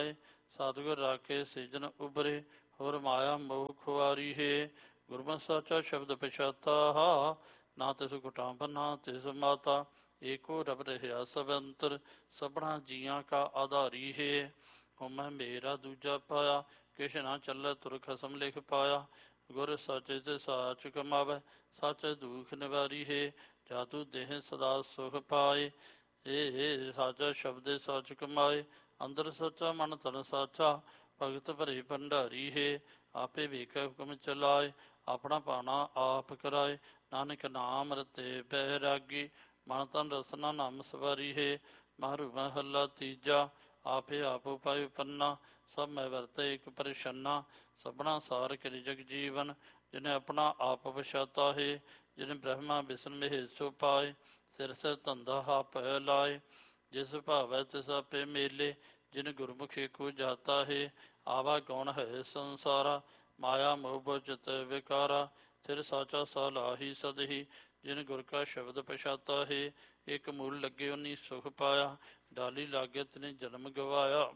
ਸਤਿਗੁਰ ਰਾਖੇ ਸਿਜਨ ਉਬਰੇ, ਹੋਰ ਮਾਇਆ ਮੋਹ ਖੁਆਰੀ ਹੈ। ਗੁਰਮਤਿ ਸਾਚਾ ਸ਼ਬਦ ਪਛਾਤਾ, ਨਾ ਤਿਸ ਕੁਟਾਂਬ ਨਾ ਤਿਸ ਮਾਤਾ। ਏਕੋ ਰਬ ਰਹਿਆ ਸਭ ਅੰਤਰ, ਸਭਨਾ ਜੀਆਂ ਕਾ ਆਧਾਰੀ ਹੈ। ਹੁਮੈ ਮੇਰਾ ਦੂਜਾ ਪਾਇਆ, ਕਿਛ ਨਾ ਚੱਲੈ ਤੁਰ ਖਸਮ ਲਿਖ ਪਾਇਆ। ਗੁਰ ਸਾਚੇ ਤੇ ਸਾਚ ਕਮਾਵੈ, ਸਾਚੇ ਦੁਖ ਨਿਵਾਰੀ ਹੈ। ਜਾਤੂ ਦੇਹ ਸਦਾ ਸੁਖ ਪਾਏ, ਇਹ ਸਾਚਾ ਸ਼ਬਦੇ ਸੱਚ ਕਮਾਏ। ਅੰਦਰ ਸੱਚਾ ਮਨ ਤਨ ਸਾਚਾ, ਭਗਤ ਭਰੇ ਭੰਡਾਰੀ ਹੈ। ਆਪੇ ਵੇਖੈ ਹੁਕਮ ਚਲਾਏ, ਆਪਣਾ ਭਾਣਾ ਆਪ ਕਰਾਏ। ਨਾਨਕ ਨਾਮ ਰਤੇ ਬੈਰਾਗੀ, ਮਨ ਤਨ ਰਸਨਾ ਨਾਮ ਸਵਾਰੀ ਹੈ। ਮਹਰੂ ਮਹੱਲਾ ਤੀਜਾ, ਆਪੇ ਆਪ ਉਪਾਇ ਪੰਨਾ, ਸਭ ਮੈਂ ਵਰਤੇ ਇੱਕ ਪਰਛੰਨਾ। ਸਭਨਾ ਸਾਰ ਕਰੀ ਜਗ ਜੀਵਨ, ਜਿਨੇ ਆਪਣਾ ਆਪ ਪਛਾਤਾ ਹੈ। ਜਿਨ ਬ੍ਰਹਮਾ ਵਿਸ਼ਨ ਮਹੇਸ਼ੋ ਪਾਏ, ਸਿਰ ਸਿਰ ਧੰਦਾ ਆਪੈ ਲਾਏ। ਜਿਸ ਭਾਵੈ ਤਿਸ ਆਪੇ ਮੇਲੇ, ਜਿਨ ਗੁਰਮੁਖ ਏਕੋ ਜਾਤਾ ਹੈ। ਆਵਾ ਕੌਣ ਹੈ ਸੰਸਾਰਾ, ਮਾਇਆ ਮੋਹ ਬੁਝਤ ਵਿਕਾਰਾ। ਫਿਰ ਸਾਚਾ ਸਲਾਹੀ ਸਦਹੀ, ਜਿਨ ਗੁਰ ਕਾ ਸ਼ਬਦ ਪਛਾਤਾ ਹੈ। ਇੱਕ ਮੂਲ ਲੱਗੇ ਉਨੀ ਸੁਖ ਪਾਇਆ, ਡਾਲੀ ਲਾਗੇ ਤਿਨੇ ਜਨਮ ਗਵਾਇਆ।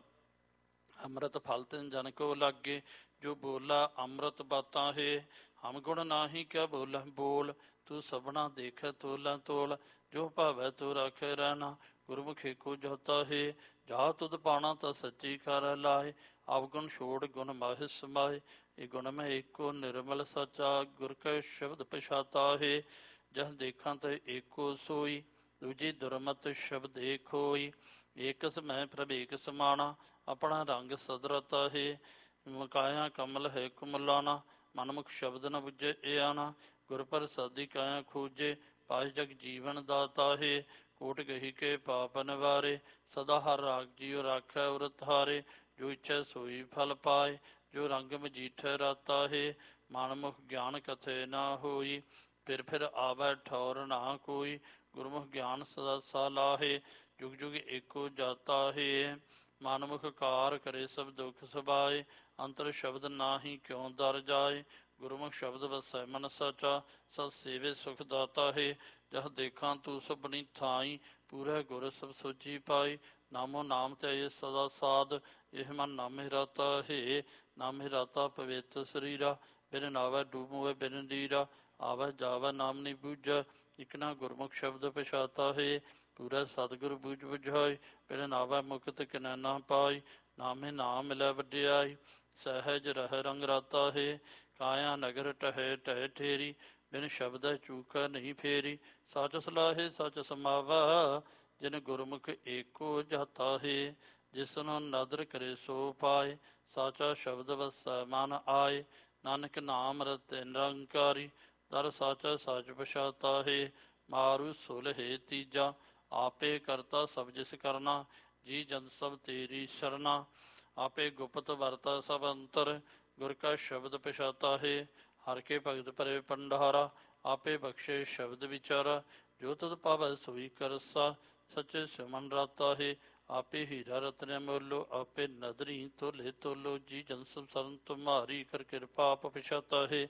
ਅੰਮ੍ਰਿਤ ਫਲ ਤਿਨ ਜਨ ਕੋ ਲਾਗੇ, ਜੋ ਬੋਲਾ ਅੰਮ੍ਰਿਤ ਬਾਤਾਂ ਹੈ। ਹਮ ਗੁਣ ਨਾਹੀ ਕਿਆ ਬੋਲ ਬੋਲ, ਤੂੰ ਸਭਨਾ ਦੇਖੈ ਤੋਲਾ ਤੋਲ। ਜੋ ਭਾਵੈ ਤੋ ਰਾਖੈ ਰਹਿਣਾ, ਗੁਰਮੁਖ ਏਕੋ ਜਾਤਾ ਹੈ। ਜਾ ਤੁਧ ਪਾਣਾ ਤਾਂ ਸੱਚੀ ਕਰ ਲਾਏ, ਅਵਗੁਣ ਛੋੜ ਗੁਣ ਮਾਹਿ ਸਮਾਏ। ਇਹ ਗੁਣ ਮੈਂ ਏਕੋ ਨਿਰਮਲ ਸਾਚਾ, ਗੁਰ ਕੈ ਸ਼ਬਦ ਪਛਾਤਾ ਹੈ। ਜਹ ਦੇਖਾਂ ਤੇ ਏਕੋ ਸੋਈ, ਦੂਜੀ ਦੁਰਮਤ ਸ਼ਬਦੇ ਖੋਈ। ਏਕਸ ਮੈਂ ਪ੍ਰਭ ਏਕ ਸਮਾਣਾ, ਆਪਣਾ ਰੰਗ ਸਦਰਤਾ ਹੈ। ਮਕਾਇਆ ਕਮਲ ਹੈ ਕੁਮਲਾਣਾ, ਮਨਮੁਖ ਸ਼ਬਦ ਨ ਬੁੱਝੇ ਇਹ ਆਣਾ। ਗੁਰ ਪ੍ਰਸਾਦੀ ਕਾਇਆ ਖੋਜੇ, ਪਾਏ ਜਗ ਜੀਵਨ ਦਾਤਾ ਹੈ। ਕੋਟ ਗਹੀ ਕੇ ਪਾਪ ਨਿਵਾਰੇ, ਸਦਾ ਹਰ ਰਾਗ ਜੀਉ ਰਾਖੈ ਉਰ ਧਾਰੇ। ਜੋ ਇੱਛੈ ਸੋਈ ਫਲ ਪਾਏ, ਜੋ ਰੰਗ ਮਜੀਠੈ ਰਾਤਾ ਹੈ। ਮਨਮੁਖ ਗਿਆਨ ਕਥੇ ਨਾ ਹੋਈ, ਫਿਰ ਆਵੈ ਠੌਰ ਨਾ ਕੋਈ। ਗੁਰਮੁਖ ਗਿਆਨ ਸਦਾ ਸਾਲਾਹੇ, ਜੁਗ ਜੁਗ ਏਕੋ ਜਾਤਾ ਹੈ। ਮਨਮੁਖ ਕਾਰ ਕਰੇ ਸਭ ਦੁਖ ਸਬਾਏ, ਅੰਤਰ ਸ਼ਬਦ ਨਾਹੀ ਕਿਉ ਦਰ ਜਾਏ। ਗੁਰਮੁਖ ਸ਼ਬਦ ਵਸੈ ਮਨ ਸਾਚਾ, ਸਤ ਸੇਵੇ ਸੁਖ ਦਾਤਾ ਹੈ। ਜਹ ਦੇਖਾਂ ਤੂੰ ਸਭਨੀ ਥਾਈ, ਪੂਰੇ ਗੁਰ ਸਭ ਸੋਚੀ ਪਾਈ। ਨਾਮੋ ਨਾਮ ਤੇ ਸਦਾ ਸਾਧ, ਇਹ ਮਨ ਨਾਮੇ ਰਾਤਾ ਹੈ। ਨਾਮੇ ਰਾਤਾ ਪਵਿੱਤ ਸਰੀਰਾ, ਬਿਨ ਨਾਵੈ ਡੂਬੋਏ ਬਿਨ ਨੀਰਾ। ਆਵੈ ਜਾਵੈ ਨਾਮ ਨੀ ਬੂਝੈ, ਇਕ ਨਾ ਗੁਰਮੁਖ ਸ਼ਬਦ ਪਛਾਤਾ ਹੈ। ਪੂਰਾ ਸਤਿਗੁਰ ਬੂਝ ਬੁਝਾਈ, ਬਿਨ ਨਾਵੈ ਮੁਕਤ ਕਿਨੈ ਨਾ ਪਾਈ। ਨਾਮੇ ਨਾਮ ਮਿਲੈ ਵਡਿਆਈ, ਸਹਿਜ ਰਹਿ ਰੰਗ ਰਾਤਾ ਹੈ। ਕਾਇਆ ਨਗਰ ਟਹੈ ਟਹਿ ਠੇਰੀ, ਬਿਨ ਸ਼ਬਦੈ ਚੂਕੈ ਨਹੀਂ ਫੇਰੀ। ਸੱਚ ਸਲਾਹੇ ਸੱਚ ਸਮਾਵੈ, ਜਿਨ ਗੁਰਮੁਖ ਏਕੋ ਜਾਤਾ ਹੈ। ਜਿਸਨੂੰ ਨਦਰ ਕਰੇ ਸੋ ਪਾਏ, ਸਾਚਾ ਸ਼ਬਦ ਵਸੈ ਮਨ ਆਏ। ਨਾਨਕ ਨਾਮ ਰਤਿ ਨਿਰੰਕਾਰੀ, ਦਰ ਸਾਚਾ ਸਾਚ ਪਛਾਤਾ ਹੈ। ਮਾਰੂ ਸੁਲਹੇ ਤੀਜਾ, ਆਪੇ ਕਰਤਾ ਸਭ ਜਿਸ ਕਰਨਾ। ਜੀ ਜੰਤ ਸਭ ਤੇਰੀ ਸ਼ਰਨਾ, ਆਪੇ ਗੁਪਤ ਵਰਤਾ ਸਭ ਅੰਤਰ। ਗੁਰ ਕਾ ਸ਼ਬਦ ਪਛਾਤਾ ਹੈ, ਹਰ ਕੇ ਭਗਤ ਭਰੇ ਭੰਡਾਰਾ। ਆਪੇ ਬਖਸ਼ੇ ਸ਼ਬਦ ਵਿਚਾਰਾ, ਜੋ ਤੁਧ ਪਾਵੈ ਸੋਈ ਕਰਸਾ। ਸੱਚੇ ਸਿਮਨ ਰਾਤਾ ਹੈ, ਆਪੇ ਹੀਰਾ ਰਤਨ ਮੋਲੋ। ਆਪੇ ਨਦਰੀ ਤੋਲੇ ਤੋਲੋ, ਜੀ ਜਨ ਸਭ ਸਰਨ ਤੁਮਾਰੀ। ਕਰ ਕਿਰਪਾ ਆਪ ਪਛਾਤਾ ਹੈ,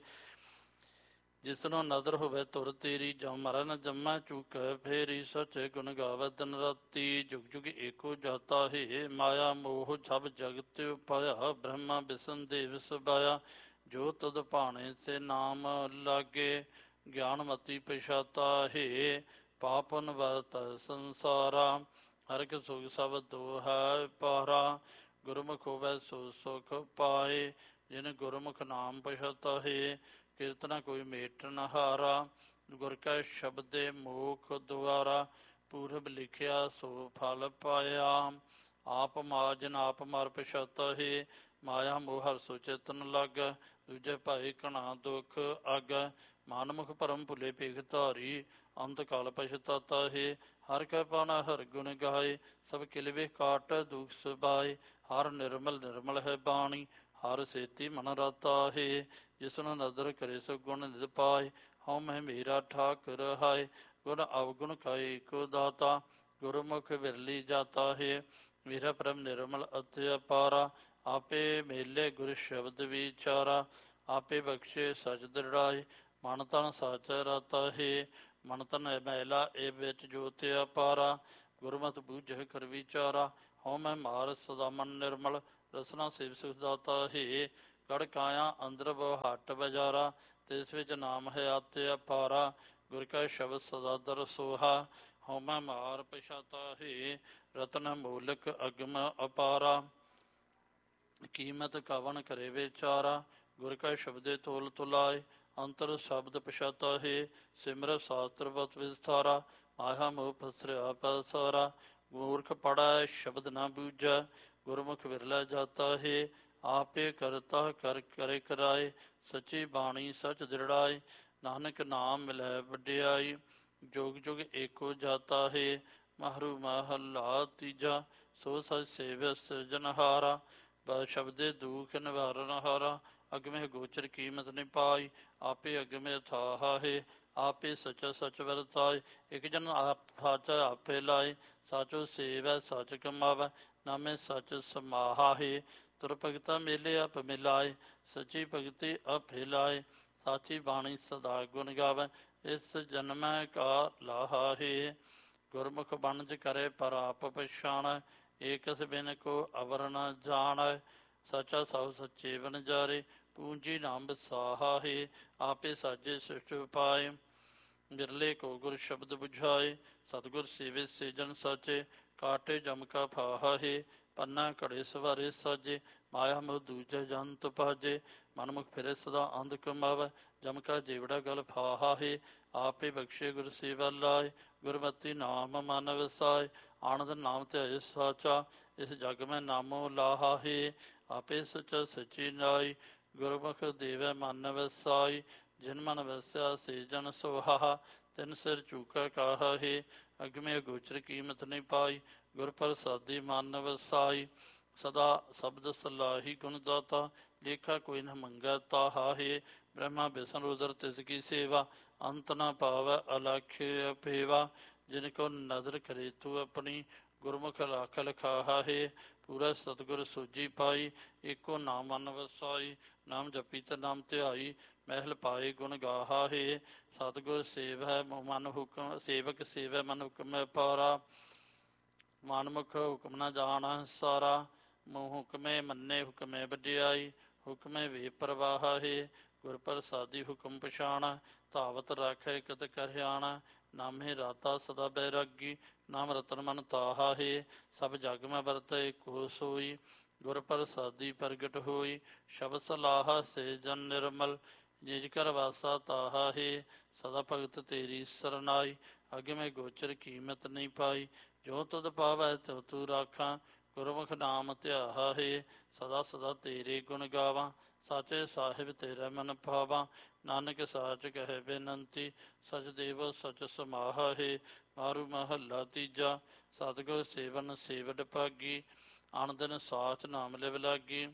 ਜਿਸਨੂੰ ਨਦਰ ਹੋਵੇ ਧੁਰ ਤੇਰੀ। ਜਮ ਮਰਨ ਜੰਮੈ ਚੂਕੈ ਫੇਰੀ, ਸੱਚੇ ਗੁਣ ਗਾਵੈ ਦਿਨ ਰਾਤੀ। ਜੁਗ ਜੁਗ ਏਕੋ ਜਾਤਾ ਹੈ, ਮਾਇਆ ਮੋਹ ਸਭ ਜਗਤ ਉਪਾਇਆ। ਬ੍ਰਹਮਾ ਬਿਸ਼ਨ ਦੇਵ ਸਬਾਇਆ, ਜੋ ਤੁਧ ਭਾਣੇ ਸੇ ਨਾਮ ਲਾਗੇ। ਗਿਆਨ ਮਤੀ ਪਛਾਤਾ ਹੈ, ਪਾਪਨ ਵਰਤ ਸੰਸਾਰਾ। ਹਰਿ ਸੁਖ ਸਭ ਦੋਹੈ ਪਾਰਾ, ਗੁਰਮੁਖ ਹੋਵੈ ਸੋ ਸੁਖ ਪਾਏ। ਜਿਨ ਗੁਰਮੁਖ ਨਾਮ ਪਛਾਤਾ ਹੈ, ਕੀਰਤਨਾ ਕੋਈ ਮੇਟ ਨ ਹਾਰਾ। ਗੁਰ ਕੈ ਸ਼ਬਦੇ ਮੋਖ ਦੁਆਰਾ, ਪੂਰਬ ਲਿਖਿਆ ਸੋ ਫਲ ਪਾਇਆ। ਆਪ ਮਾਜਨ ਆਪ ਮਰ ਪਛਾਤਾ ਹੈ, ਮਾਇਆ ਮੋਹ ਹਰ ਸੋ ਚੇਤਨ ਲਾਗੈ। ਦੂਜੇ ਭਾਈ ਘਣਾ ਦੁਖ ਆਗੈ, ਮਾਨਮੁਖ ਭਰਮ ਭੁਲੇ ਭੇਖ ਧਾਰੀ। ਅੰਤ ਕਾਲ ਪਛਤਾਤਾ ਹੈ, ਹਰ ਕੈ ਪਾਣਾ ਹਰ ਗੁਣ ਗਾਏ। ਸਭ ਕਿਲਵੇ ਕਾਟ ਦੁਖ ਸੁਬਾਏ, ਹਰ ਨਿਰਮਲ ਨਿਰਮਲ ਹੈ ਬਾਣੀ। ਹਰ ਸੇਤੀ ਮਨ ਰਾਤਾ ਹੈ, ਜਿਸਨੂੰ ਨਦਰ ਕਰੇ ਸੋ ਗੁਣ ਨਿਧ ਪਾਏ। ਹਉ ਮੈਂ ਮੇਰਾ ਠਾਕੁਰ ਹਾਏ, ਗੁਣ ਅਵਗੁਣ ਕਾ ਏਕੋ ਦਾਤਾ। ਗੁਰਮੁਖ ਵਿਰਲੀ ਜਾਤਾ ਹੈ, ਮੇਰਾ ਪ੍ਰਭ ਨਿਰਮਲ ਅਤਿ ਅਪਾਰਾ। ਆਪੇ ਮੇਲੇ ਗੁਰ ਸ਼ਬਦ ਵਿਚਾਰਾ, ਆਪੇ ਬਖਸ਼ੇ ਸਚ ਦ੍ਰਿੜਾਏ। ਮਨ ਤਨ ਸਾਚੈ ਰਾਤਾ ਹੈ, ਮਨ ਤਨ ਮੈਲਾ ਇਹ ਵਿੱਚ ਜੋਤਿ ਅਪਾਰਾ। ਗੁਰਮਤਿ ਬੂਝੈ ਕਰ ਵਿਚਾਰਾ, ਹਉ ਮੈਂ ਮਾਰ ਸਦਾ ਮਨ ਨਿਰਮਲ। ਰਸਨਾ ਸੇਵ ਸੁਖ ਦਾਤਾ ਹੈ। ਕੜ ਕਾਇਆ ਅੰਦਰ ਬਹੁ ਹੱਟ ਬਜਾਰਾ, ਤਿਸ ਵਿੱਚ ਨਾਮ ਹੈ ਆਤੇ ਅਪਾਰਾ। ਗੁਰ ਕਾ ਸ਼ਬਦ ਸਦਾ ਦਰ ਸੋਹਾ, ਹਉਮੈ ਮਾਰ ਪਛਾਤਾ ਹੈ। ਰਤਨ ਮੂਲਕ ਅਗਮ ਅਪਾਰਾ, ਕੀਮਤ ਕਵਣ ਕਰੇ ਵਿਚਾਰਾ। ਗੁਰ ਕਾ ਸ਼ਬਦੇ ਤੋਲ ਤੁਲਾਏ, ਅੰਤਰ ਸ਼ਬਦ ਪਛਾਤਾ ਹੈ। ਸਿਮਰ ਸ਼ਾਸਤਰ ਬਤ ਵਿਸਥਾਰਾ, ਮਾਇਆ ਮੋਹ ਫਸਰਿਆ ਪਸਾਰਾ। ਮੂਰਖ ਪੜੈ ਸ਼ਬਦ ਨਾ ਬੂਝੈ, ਗੁਰਮੁਖ ਵਿਰਲਾ ਜਾਤਾ ਹੈ। ਆਪੇ ਕਰਤਾ ਕਰ ਕਰੇ ਕਰਾਏ, ਸੱਚੀ ਬਾਣੀ ਸਚ ਦ੍ਰਿੜਾਏ। ਨਾਨਕ ਨਾਮ ਮਿਲੈ ਵਡਿਆਈ, ਜੁਗ ਜੁਗ ਏਕੋ ਜਾਤਾ ਹੈ। ਮਹਰੂ ਮਹੱਲਾ ਤੀਜਾ, ਸੋ ਸਚ ਸੇਵ ਸਿਰਜਣਹਾਰਾ। ਸ਼ਬਦੇ ਦੁਖ ਨਿਵਾਰਨ ਹਾਰਾ, ਅਗਮੇ ਗੋਚਰ ਕੀਮਤ ਨਿ ਪਾਈ। ਆਪੇ ਅਗਮੇ ਥਾਹਾ ਹੈ, ਆਪੇ ਸਚ ਸਚ ਵਰਤਾਏ। ਇਕ ਜਨ ਆਪ ਸਚ ਆਪੇ ਲਾਏ, ਸਾਚੋ ਸੇਵੈ ਸਚ ਕਮਾਵੈ। ਨਾਮੇ ਸਚ ਸਮਾਹਾ ਹੈ, ਤੁਰ ਭਗਤਾ ਮੇਲੇ ਆਪ ਮਿਲਾਏ। ਸੱਚੀ ਭਗਤੀ ਆਪੇ ਲਾਏ, ਸਾਚੀ ਬਾਣੀ ਸਦਾ ਗੁਣ ਗਾਵੈ। ਇਸ ਜਨਮੈ ਕਾ ਲਾਹਾ ਹੈ, ਗੁਰਮੁਖ ਬਣਜ ਕਰੇ ਪਰ ਆਪ ਪਛਾਣੈ। ਏਕਸ ਬਿਨ ਕੋ ਅਵਰ ਨ ਜਾਣੈ, ਸਚਾ ਸਭ ਸੱਚੇ ਵਣਜਾਰੇ। ਪੂੰਜੀ ਨਾਮ ਵਸਾਹਾ ਹੈ, ਆਪੇ ਸਾਜੇ ਸ੍ਰਿਸ਼ਟ ਉਪਾਏ। ਬਿਰਲੇ ਕੋ ਗੁਰ ਸ਼ਬਦ ਬੁਝਾਏ, ਸਤਿਗੁਰ ਸੇਵੇ ਸੇ ਜਨ ਸਾਚੇ। ਕਾਟੇ ਜਮ ਕਾ ਫਾਹਾ ਹੈ, ਪੰਨਾ ਘੜੇ ਸਵਾਰੇ ਸਾਜੇ। ਮਾਇਆ ਮੋਹ ਦੂਜੈ ਜੰਤ ਭਾਜੇ, ਮਨਮੁਖ ਫਿਰੇ ਸਦਾ ਅੰਧ ਕਮਾਵੈ। ਜਮ ਕਾ ਜੀਵੜਾ ਗਲ ਫਾਹਾ ਹੈ, ਆਪੇ ਬਖਸ਼ੇ ਗੁਰ ਸੇਵਾ ਲਾਏ। ਗੁਰਮਤਿ ਨਾਮ ਮਨ ਵਸਾਏ, ਆਨੰਦ ਨਾਮ ਧਿਆਏ ਸਾਚਾ। ਇਸ ਜਗ ਮੈਂ ਨਾਮੋ ਲਾਹਾ ਹੈ, ਆਪੇ ਸਚਾ ਸਚੀ ਨਾਈ। ਗੁਰਮੁਖ ਦੇਵੈ ਮਨ ਵਸਾਈ, ਜਿਨ ਮਨ ਵਸਿਆ ਸੇ ਜਨ ਸੁਹਾਹਾ। ਤਿਨ ਸਿਰ ਚੂਕਾ ਕਾਹਾ ਹੈ, ਅਗਮੇ ਅਗੋਚਰ ਕੀਮਤ ਨਹੀਂ ਪਾਈ। ਗੁਰ ਪ੍ਰਸਾਦੀ ਮਨ ਵਸਾਈ, ਸਦਾ ਸ਼ਬਦ ਸਲਾਹੀ ਗੁਣ ਦਾਤਾ। ਲੇਖਾ ਕੋਈ ਨ ਮੰਗੈ ਤਾਹਾ ਹੈ, ਬ੍ਰਹਮਾ ਵਿਸ਼ਨ ਰੁਦਰ ਤਿਸ ਕੀ ਸੇਵਾ। ਅੰਤ ਨ ਪਾਵੈ ਅਲਖ ਅਪੇਵਾ, ਜਿਨ ਕੋ ਨਦਰ ਕਰੇ ਤੂੰ ਆਪਣੀ। ਗੁਰਮੁਖ ਲੱਖ ਲਖਾਹਾ ਹੈ, ਪੂਰਾ ਸਤਿਗੁਰ ਸੋਝੀ ਪਾਈ। ਏਕੋ ਨਾਮ ਮਨ ਵਸਾਈ, ਨਾਮ ਜਪੀ ਤੇ ਨਾਮ ਧਿਆਈ। ਮਹਿਲ ਪਾਏ ਗੁਣ ਗਾਹਾ ਹੈ, ਸਤਿਗੁਰ ਸੇਵੈ ਮਨ ਹੁਕਮ। ਸੇਵਕ ਸੇਵੈ ਮਨ ਹੁਕਮ ਪਾਰਾ, ਮਨਮੁਖ ਹੁਕਮ ਨ ਜਾਣੈ ਸਾਰਾ। ਹੁਕਮੇ ਮੰਨੇ ਹੁਕਮੇ ਵਡਿਆਈ, ਹੁਕਮੇ ਵੇ ਪ੍ਰਵਾਹਾ ਹੈ। ਗੁਰ ਪ੍ਰਸਾਦੀ ਹੁਕਮ ਪਛਾਣੈ, ਧਾਵਤ ਰਾਖੈ ਕਤ ਕਰਿਆਣਾ। ਨਾਮੇ ਰਾਤਾ ਸਦਾ ਬੈਰਾਗੀ, ਨਾਮ ਰਤਨ ਮਨ ਤਾਹਾ ਹੈ। ਸਭ ਜਗ ਮੈਂ ਵਰਤੈ ਏਕੋ ਸੋਈ, ਗੁਰ ਪ੍ਰਸਾਦੀ ਪ੍ਰਗਟ ਹੋਈ। ਸ਼ਬਦ ਸਲਾਹਾ ਸੇ ਜਨ ਨਿਰਮਲ, ਨਿਜ ਕਰ ਵਾਸਾ ਤਾਹਾ ਹੈ। ਸਦਾ ਭਗਤ ਤੇਰੀ ਸਰਨਾਈ, ਅਗਮੇ ਗੋਚਰ ਕੀਮਤ ਨਹੀਂ ਪਾਈ। ਜੋ ਤੁਧ ਪਾਵੈ ਤਿਉ ਤੂੰ ਰਾਖਾਂ, ਗੁਰਮੁਖ ਨਾਮ ਧਿਆਹਾ ਹੈ। ਸਦਾ ਸਦਾ ਤੇਰੇ ਗੁਣ ਗਾਵਾਂ, ਸਾਚੇ ਸਾਹਿਬ ਤੇਰਾ ਮਨ ਭਾਵਾਂ। ਨਾਨਕ ਸਾਚ ਕਹੈ ਬੇਨੰਤੀ, ਸਚ ਦੇਵ ਸਚ ਸਮਾਹਾ ਹੈ। ਮਾਰੂ ਮਹੱਲਾ ਤੀਜਾ, ਸਤਿਗੁਰ ਸੇਵਨ ਸੇਵਡ ਭਾਗੀ। ਅਣ ਦਿਨ ਸਾਚ ਨਾਮ ਲਿਵ ਲਾਗੀ,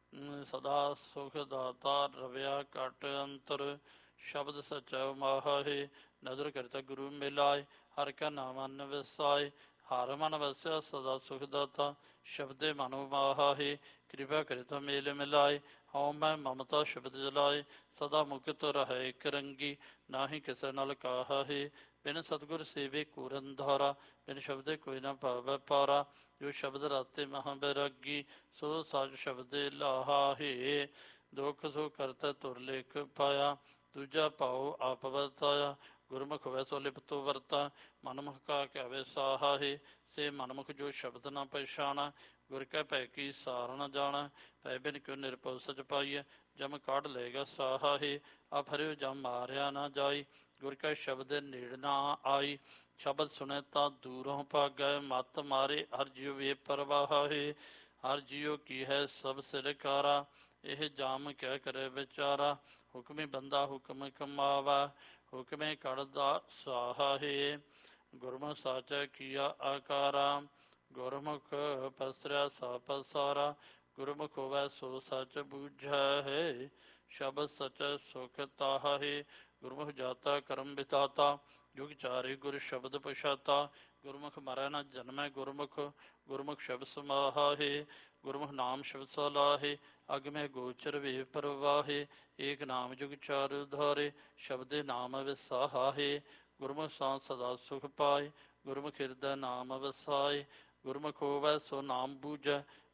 ਸਦਾ ਸੁਖ ਦਾਤਾ ਰਵਿਆ ਘਟ ਅੰਤਰ। ਸ਼ਬਦ ਸਚਾ ਮਾਹਾ ਹੈ, ਨਦਰ ਕਰਤਾ ਗੁਰੂ ਮਿਲਾਏ। ਹਰਿ ਕਾ ਨਾਮ ਅਨ ਵਸਾਏ, ਹਰ ਮਨ ਵਸਿਆ ਸਦਾ ਸੁਖ ਦਾਤਾ। ਸ਼ਬਦੇ ਮਨੁ ਮਾਹਾ ਹੈ, ਕਿਰਪਾ ਕਰਿਤਾ ਮੇਲ ਮਿਲਾਏ। ਹਉ ਮੈਂ ਮਮਤਾ ਸ਼ਬਦ ਜਲਾਏ, ਸਦਾ ਮੁਕਤ ਰਹੈ ਇਕ ਰੰਗੀ। ਨਾਹੀ ਕਿਸੇ ਨਾਲ ਕਾਹਾ ਹੈ, ਬਿਨ ਸਤਿਗੁਰ ਸੇਵੇ ਕੂਰਨ ਧਾਰਾ। ਬਿਨ ਸ਼ਬਦੇ ਕੋਈ ਨਾ ਪਾਵੈ ਪਾਰਾ, ਜੋ ਸ਼ਬਦ ਰਾਤੇ ਮਹਾ ਬੈਰਾਗੀ। ਸੋ ਸਚ ਸ਼ਬਦੇ ਲਾਹਾ ਹੈ, ਦੁਖ ਸੋ ਕਰਤਾ ਤੁਰ ਲੇਖ ਪਾਇਆ। ਦੂਜਾ ਭਾਉ ਆਪ ਵਰਤਾਇਆ, ਗੁਰਮੁਖ ਵੈਸੋ ਲਿਪਤੋ ਵਰਤਾ। ਮਨਮੁਖ ਕਾ ਕਹਿਵੇ ਸਾਹਾ ਹੈ, ਸੇ ਮਨਮੁਖ ਜੋ ਸ਼ਬਦ ਨਾ ਪਛਾਣਾ। ਗੁਰ ਕੈ ਭੈ ਕੀ ਸਾਰ ਨ ਜਾਣੈ, ਭੈ ਬਿਨ ਕਿਉ ਨਿਰਭਉ ਸਚ ਪਾਈਐ। ਜਮ ਕਾਢ ਲਏਗਾ ਸਾਹਾ ਹੈ, ਆਪ ਹਰਿਓ ਜਮ ਮਾਰਿਆ ਨਾ ਜਾਈ। ਗੁਰ ਕੈ ਸ਼ਬਦ ਨੇੜ ਨਾ ਆਈ, ਸ਼ਬਦ ਸੁਣੈ ਤਾਂ ਦੂਰੋਂ ਭਾਗੈ। ਮਤ ਮਾਰੇ ਹਰ ਜੀਉ ਵੇ ਪਰਵਾਹਾ ਹੈ, ਹਰ ਜੀਉ ਕੀ ਹੈ ਸਭ ਸਿਰਕਾਰਾ। ਇਹ ਜਾਮ ਕਹਿ ਕਰੇ ਵਿਚਾਰਾ, ਹੁਕਮੇ ਬੰਦਾ ਹੁਕਮ ਕਮਾਵਾ। ਹੁਕਮੇ ਕੜਦਾ ਸਾਹਾ ਹੈ, ਗੁਰਮੁਖ ਸਾਚੈ ਕੀਆ ਆਕਾਰਾ। ਗੁਰਮੁਖ ਪਸਰਿਆ ਸਾ ਪਸਾਰਾ, ਗੁਰਮੁਖ ਹੋਵੈ ਸੋ ਸਚ ਬੂਝੈ ਹੈ। ਸ਼ਬਦ ਸਚੈ ਸੁਖ ਤਾਹਾ ਹੈ, ਗੁਰਮੁਖ ਜਾਤਾ ਕਰਮ ਵਿਦਾਤਾ। ਜੁਗ ਚਾਰੇ ਗੁਰ ਸ਼ਬਦ ਪਛਾਤਾ, ਗੁਰਮੁਖ ਮਰੈ ਨ ਜਨਮੈ ਗੁਰਮੁਖ। ਗੁਰਮੁਖ ਸ਼ਬਦ ਸਮਾਹਾ ਹੈ, ਗੁਰਮੁਖ ਨਾਮ ਸ਼ਬਦ ਸਲਾਹੇ। ਅਗਮੈ ਗੋਚਰ ਵੇ ਪ੍ਰਵਾਹੇ, ਏਕ ਨਾਮ ਜੁਗ ਚਾਰ ਧਾਰੇ। ਸ਼ਬਦੇ ਨਾਮ ਵਿਸਾਹਾ ਹੈ, ਗੁਰਮੁਖ ਸਾਂ ਸਦਾ ਸੁਖ ਪਾਏ। ਗੁਰਮੁਖ ਹਿਰਦੈ ਨਾਮ ਵਸਾਏ, ਗੁਰਮੁਖ ਹੋਵੈ ਸੋ ਨਾਮ ਬੂਝੈ।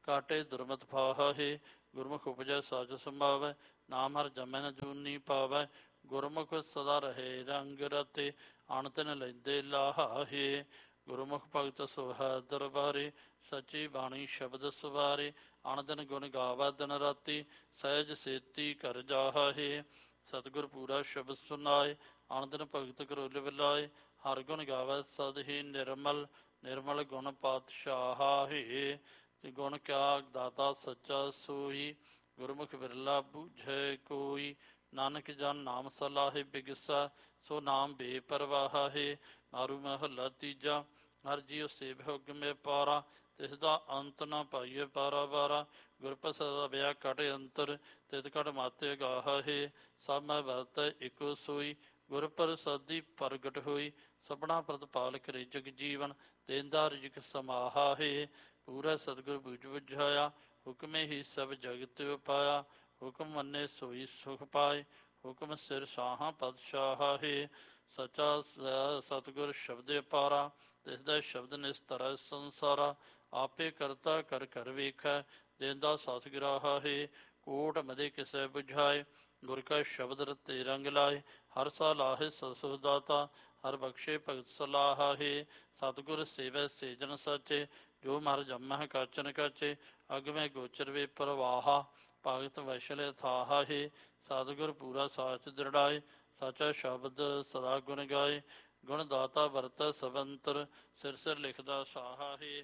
ਕਾਟੇ ਦੁਰਮਤ ਫਾਹੇ। ਗੁਰਮੁਖ ਉਪਜੈ ਸਾਜ ਸੰਭਾਵੈ, ਨਾਮ ਹਰ ਜਮੈ ਨ ਜੂਨੀ ਪਾਵੈ। ਗੁਰਮੁਖ ਸਦਾ ਰਹੇ ਰੰਗ ਰਤੇ, ਅਣਤਿਨ ਲੈਂਦੇ ਲਾਹੇ। ਗੁਰਮੁਖ ਭਗਤ ਸੁਹੈ ਦਰਬਾਰੇ, ਸੱਚੀ ਬਾਣੀ ਸ਼ਬਦ ਸਵਾਰੇ। ਅਣਦਿਨ ਗੁਣ ਗਾਵੈ ਦਿਨ ਰਾਤੀ, ਸਹਿਜ ਸੇਤੀ ਘਰ ਜਾਹੇ। ਸਤਿਗੁਰ ਪੂਰਾ ਸ਼ਬਦ ਸੁਨਾਏ, ਅਣਦਿਨ ਭਗਤ ਕਰੋਲ ਵਿਲਾਏ। ਹਰ ਗੁਣ ਗਾਵੈ ਸਦ ਹੀ ਨਿਰਮਲ, ਨਿਰਮਲ ਗੁਣ ਪਾਤਸ਼ਾਹੇ। ਤੇ ਗੁਣ ਕਿਆ ਦਾਤਾ ਸੱਚਾ ਸੋਈ, ਗੁਰਮੁਖ ਬਿਰਲਾ ਬੂਝੈ ਕੋਈ। ਨਾਨਕ ਜਨ ਨਾਮ ਸਲਾਹੇ ਬਿਗਸਾ, ਸੋ ਨਾਮ ਬੇਪਰਵਾਹੇ। ਮਾਰੂ ਮਹੱਲਾ ਤੀਜਾ। ਹਰ ਜੀਉ ਸੇਵ ਹੁਕਮੇ ਪਾਰਾ, ਤਿਸ ਦਾ ਅੰਤ ਨਾ ਪਾਈਏ ਪਾਰਾ ਬਾਰਾ। ਗੁਰ ਪ੍ਰਸਾਦ ਰਵਿਆ ਕਟ ਅੰਤਰ, ਤਿਤ ਕਟ ਮਾਤੇ ਗਾਹੇ। ਸਭ ਮੈਂ ਵਰਤ ਇੱਕੋ ਸੋਈ, ਗੁਰ ਪ੍ਰਸਾਦੀ ਪ੍ਰਗਟ ਹੋਈ। ਸਭਨਾ ਪ੍ਰਤਪਾਲ ਕਰੇ ਜਗ ਜੀਵਨ, ਦੇਂਦਾ ਰਿਜਕ ਸਮਾਹਾਹੇ। ਪੂਰਾ ਸਤਿਗੁਰ ਬੁਝ ਬੁਝਾਇਆ, ਹੁਕਮੇ ਹੀ ਸਭ ਜਗਤ ਉਪਾਇਆ। ਹੁਕਮ ਮੰਨੇ ਸੋਈ ਸੁਖ ਪਾਏ, ਹੁਕਮ ਸਿਰ ਸਾਹਾਂ ਪਤਸ਼ਾਹੇ। ਸੱਚਾ ਸਤਿਗੁਰ ਸ਼ਬਦ ਅਪਾਰਾ, ਤਿਸ ਦਾ ਸ਼ਬਦ ਨਿਸਤਰੈ ਸੰਸਾਰਾ। ਆਪੇ ਕਰਤਾ ਕਰ ਕਰ ਵੇਖੈ, ਦੇਂਦਾ ਸਤ ਗ੍ਰਾਹੇ। ਕੋਟ ਮਦੇ ਕਿਸੈ ਬੁਝਾਏ, ਗੁਰ ਕਾ ਸ਼ਬਦ ਰਤੇ ਰੰਗ ਲਾਏ। ਹਰ ਸਾ ਲਾਹੇ ਸਤਿ ਦਾਤਾ, ਹਰ ਬਖਸ਼ੇ ਭਗਤ ਸਲਾਹੇ। ਸਤਿਗੁਰ ਸੇਵੈ ਸੇਜਨ ਸਾਚੇ, ਜੋ ਮਰ ਜੰਮਹਿ ਕਾਚਨ ਕਾਚੇ। ਅਗਮੈ ਗੋਚਰ ਵੇ ਪ੍ਰਵਾਹਾ, ਭਗਤ ਵੈਸ਼ਲ ਥਾਹੇ। ਸਤਿਗੁਰ ਪੂਰਾ ਸਾਚ ਦ੍ਰਿੜਾਏ, ਸਾਚਾ ਸ਼ਬਦ ਸਦਾ ਗੁਣ ਗਾਏ। ਗੁਣ ਦਾਤਾ ਵਰਤੈ ਸਬੰਤਰ, ਸਿਰ ਸਿਰ ਲਿਖਦਾ ਸਾਹਾਹੇ।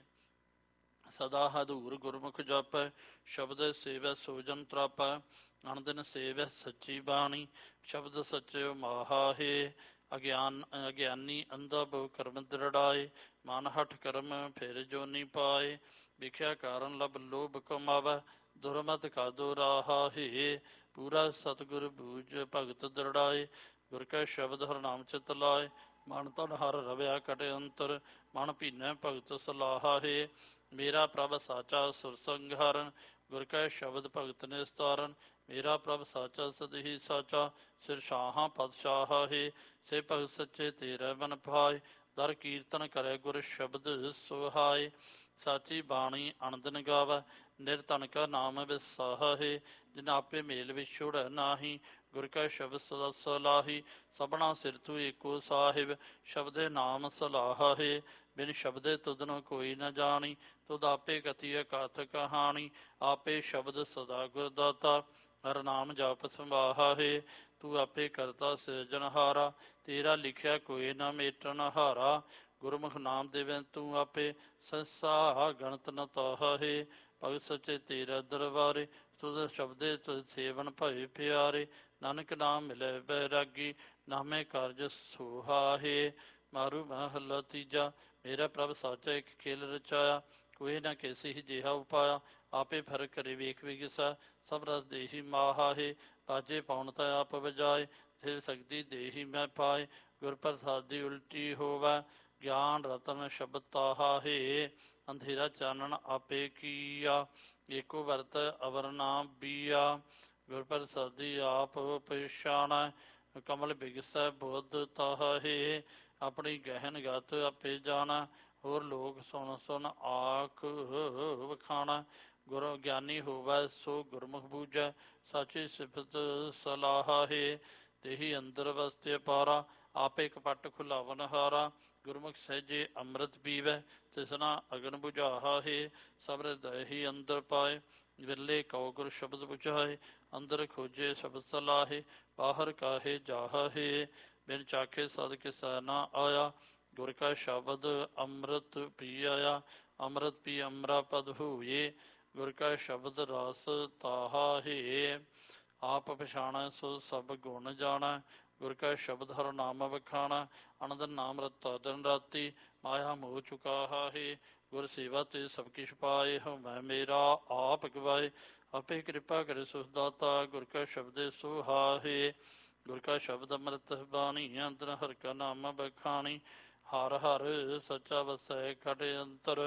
ਸਦਾ ਹਦੂਰ ਗੁਰਮੁਖ ਜਾਪੈ, ਸ਼ਬਦ ਸੇਵੈ ਸੋਜਨ ਤਰਾਪੈ। ਅਣਦਿਨ ਸੇਵੈ ਸੱਚੀ ਬਾਣੀ, ਸ਼ਬਦ ਸੱਚੇ ਮਾਹਾਹੇ। ਅਗਿਆਨੀ ਅੰਧਾ ਬਹੁ ਕਰਮ ਦ੍ਰਿੜਾਏ, ਮਨ ਹਠ ਕਰਮ ਫਿਰ ਜੋਨੀ ਪਾਏ। ਵਿਖਿਆ ਕਾਰਨ ਲਬ ਲੋਭ ਕਮਾਵੈ, ਦੁਰਮਤ ਕਾਦੋ ਰਾਹਾਹੇ। ਪੂਰਾ ਸਤਿਗੁਰ ਬੂਝ ਭਗਤ ਦ੍ਰਿੜਾਏ, ਗੁਰ ਕੈ ਸ਼ਬਦ ਹਰ ਨਾਮ ਚਿਤ ਲਾਏ। ਮਨ ਤਨ ਹਰ ਰਵਿਆ ਕਟ ਅੰਤਰ, ਮਨ ਭੀਨੈ ਭਗਤ ਸਲਾਹਾਹੇ। ਮੇਰਾ ਪ੍ਰਭ ਸਾਚਾ ਸੁਰ ਸੰਘਾਰਨ, ਗੁਰ ਕੈ ਸ਼ਬਦ ਭਗਤ ਨਿਸਤਾਰਨ। ਮੇਰਾ ਪ੍ਰਭ ਸਾਚਾ ਸਦ ਹੀ ਸਾਚਾ, ਸਿਰ ਸ਼ਾਹਾਂ ਪਤਸ਼ਾਹੇ। ਸੇ ਭਗਤ ਸੱਚੇ ਤੇਰੇ ਮਨ ਭਾਏ, ਦਰ ਕੀਰਤਨ ਕਰੇ ਗੁਰ ਸ਼ਬਦ ਸੁਹਾਏ। ਸਾਚੀ ਬਾਣੀ ਅਣਦਿਨ ਗਾਵੈ, ਨਿਰਧਨ ਕਾ ਨਾਮ ਵਿਸਾਹੇ। ਜਿਨ ਆਪੇ ਮੇਲ ਵਿਛੁੜੈ ਨਾਹੀ, ਗੁਰ ਕੈ ਸ਼ਬਦ ਸਦਾ ਸਲਾਹੀ। ਸਭਨਾ ਸਿਰ ਤੂ ਏਕੋ ਸਾਹਿਬ, ਸ਼ਬਦੇ ਨਾਮ ਸਲਾਹੇ। ਬਿਨ ਸ਼ਬਦੇ ਤੁਧਨੁ ਕੋਈ ਨ ਜਾਣੀ, ਤੁਧ ਆਪੇ ਕਥੀਐ ਕਥ ਕਹਾਣੀ। ਆਪੇ ਸ਼ਬਦ ਸਦਾ ਗੁਰ ਦਾਤਾ, ਹਰ ਨਾਮ ਜਪ ਸੰਭਾਹੇ। ਤੂੰ ਆਪੇ ਕਰਤਾ ਸਿਰਜਣਹਾਰਾ, ਤੇਰਾ ਲਿਖਿਆ ਕੋਈ ਨਾ ਮੇਟਣ ਹਾਰਾ। ਗੁਰਮੁਖ ਨਾਮ ਦੇਵੈ ਤੂੰ ਆਪੇ, ਸੰਸਾ ਗਣਤ ਨ ਤਾਹੇ। ਭਗਤ ਸੱਚੇ ਤੇਰਾ ਦਰਬਾਰੇ, ਤੁਧ ਸ਼ਬਦੇ ਤੁਧ ਸੇਵਨ ਭਏ ਪਿਆਰੇ। ਨਾਨਕ ਨਾਮ ਮਿਲੈ ਬੈਰਾਗੀ, ਨਾਮੇ ਕਾਰਜ ਸੁਹਾਹੇ। ਮਾਰੂ ਮਹੱਲਾ ਤੀਜਾ। ਮੇਰਾ ਪ੍ਰਭ ਸਾਚਾ ਇੱਕ ਖੇਲ ਰਚਾਇਆ, ਕੋਈ ਨਾ ਕੈਸੀ ਹੀ ਜਿਹਾ ਉਪਾਇਆ। ਆਪੇ ਫਰਕ ਕਰੇ ਵੇਖ ਵਿਗਸਾ, ਸਭ ਰਸ ਦੇਹੀ ਮਾਹਾਹੇ। ਬਾਜੇ ਪਾਉਣ ਤਾਂ ਆਪ ਵਜਾਏ, ਫਿਰ ਸਕਦੀ ਦੇਹੀ ਮੈਂ ਪਾਏ। ਗੁਰ ਪ੍ਰਸਾਦੀ ਉਲਟੀ ਹੋਵੈ, ਗਿਆਨ ਰਤਨ ਸ਼ਬਦ ਤਾਹਾਹੇ। ਅੰਧੇਰਾ ਚਾਨਣ ਆਪੇ ਕੀਆ, ਏਕੋ ਵਰਤ ਅਵਰ ਨਾਮ ਬੀਆ। ਗੁਰ ਪ੍ਰਸਾਦੀ ਆਪ ਪਛਾਣੈ, ਕਮਲ ਬਿਗਸੈ ਬੁੱਧ ਤਾਹੇ। ਆਪਣੀ ਗਹਿਨ ਗਤ ਆਪੇ ਜਾਣੈ, ਹੋਰ ਲੋਕ ਸੁਣ ਸੁਣ ਆਖ ਵਖਾਣਾ। ਗੁਰ ਗਿਆਨੀ ਹੋਵੈ ਸੋ ਗੁਰਮੁਖ ਬੂਝੈ, ਸਾਚੀ ਸਿਫਤ ਸਲਾਹਾਹੇ। ਤੇਹੀ ਅੰਦਰ ਵਸਤੇ ਪਾਰਾ, ਆਪੇ ਕਪਟ ਖੁਲਾਵਨ ਹਾਰਾ। ਗੁਰਮੁਖ ਸਹਿਜੇ ਅੰਮ੍ਰਿਤ ਪੀਵੈ, ਤਿਸਨਾ ਅਗਨ ਬੁਝਾਹਾਹੇ। ਸਬਰ ਦਹੀ ਅੰਦਰ ਪਾਏ, ਵਿਰਲੇ ਕਉ ਗੁਰ ਸ਼ਬਦ ਬੁਝਾਏ। ਅੰਦਰ ਖੋਜੇ ਸ਼ਬਦ ਸਲਾਹੇ, ਬਾਹਰ ਕਾਹੇ ਜਾਹੇ। ਬਿਨ ਚਾਖੇ ਸਦ ਕਿਸੈ ਨਾ ਆਇਆ, ਗੁਰ ਕਾ ਸ਼ਬਦ ਅੰਮ੍ਰਿਤ ਪੀਆਇਆ। ਅੰਮ੍ਰਿਤ ਪੀ ਅੰਮ੍ਰਾ ਪਦ ਹੋਏ, ਗੁਰ ਕਾ ਸ਼ਬਦ ਰਸ ਤਾਹਾਹੇ। ਆਪ ਪਛਾਣੈ ਸੋ ਸਭ ਗੁਣ ਜਾਣੈ, ਗੁਰ ਕਾ ਸ਼ਬਦ ਹਰ ਨਾਮ ਵਖਾਣੈ। ਅਨੰਦ ਨਾਮ ਰਤਾ ਦਿਨ ਰਾਤੀ, ਮਾਇਆ ਮੋਹ ਚੁਕਾਹਾਹੇ। ਗੁਰ ਸੇਵਾ ਤੇ ਸਭ ਕਿਛ ਪਾਏ, ਹਉਮੈ ਮੇਰਾ ਆਪ ਗਵਾਏ। ਆਪੇ ਕਿਰਪਾ ਕਰੇ ਸੁਖ ਦਾਤਾ, ਗੁਰ ਕਾ ਸ਼ਬਦੇ ਸੁਹਾਹੇ। ਗੁਰ ਕਾ ਸ਼ਬਦ ਅੰਮ੍ਰਿਤ ਬਾਣੀ, ਅੰਦਰ ਹਰਿ ਕਾ ਨਾਮ ਬਖਾਣੀ। ਹਰ ਹਰ ਸੱਚਾ ਵਸੈ ਖਟ ਅੰਤਰ,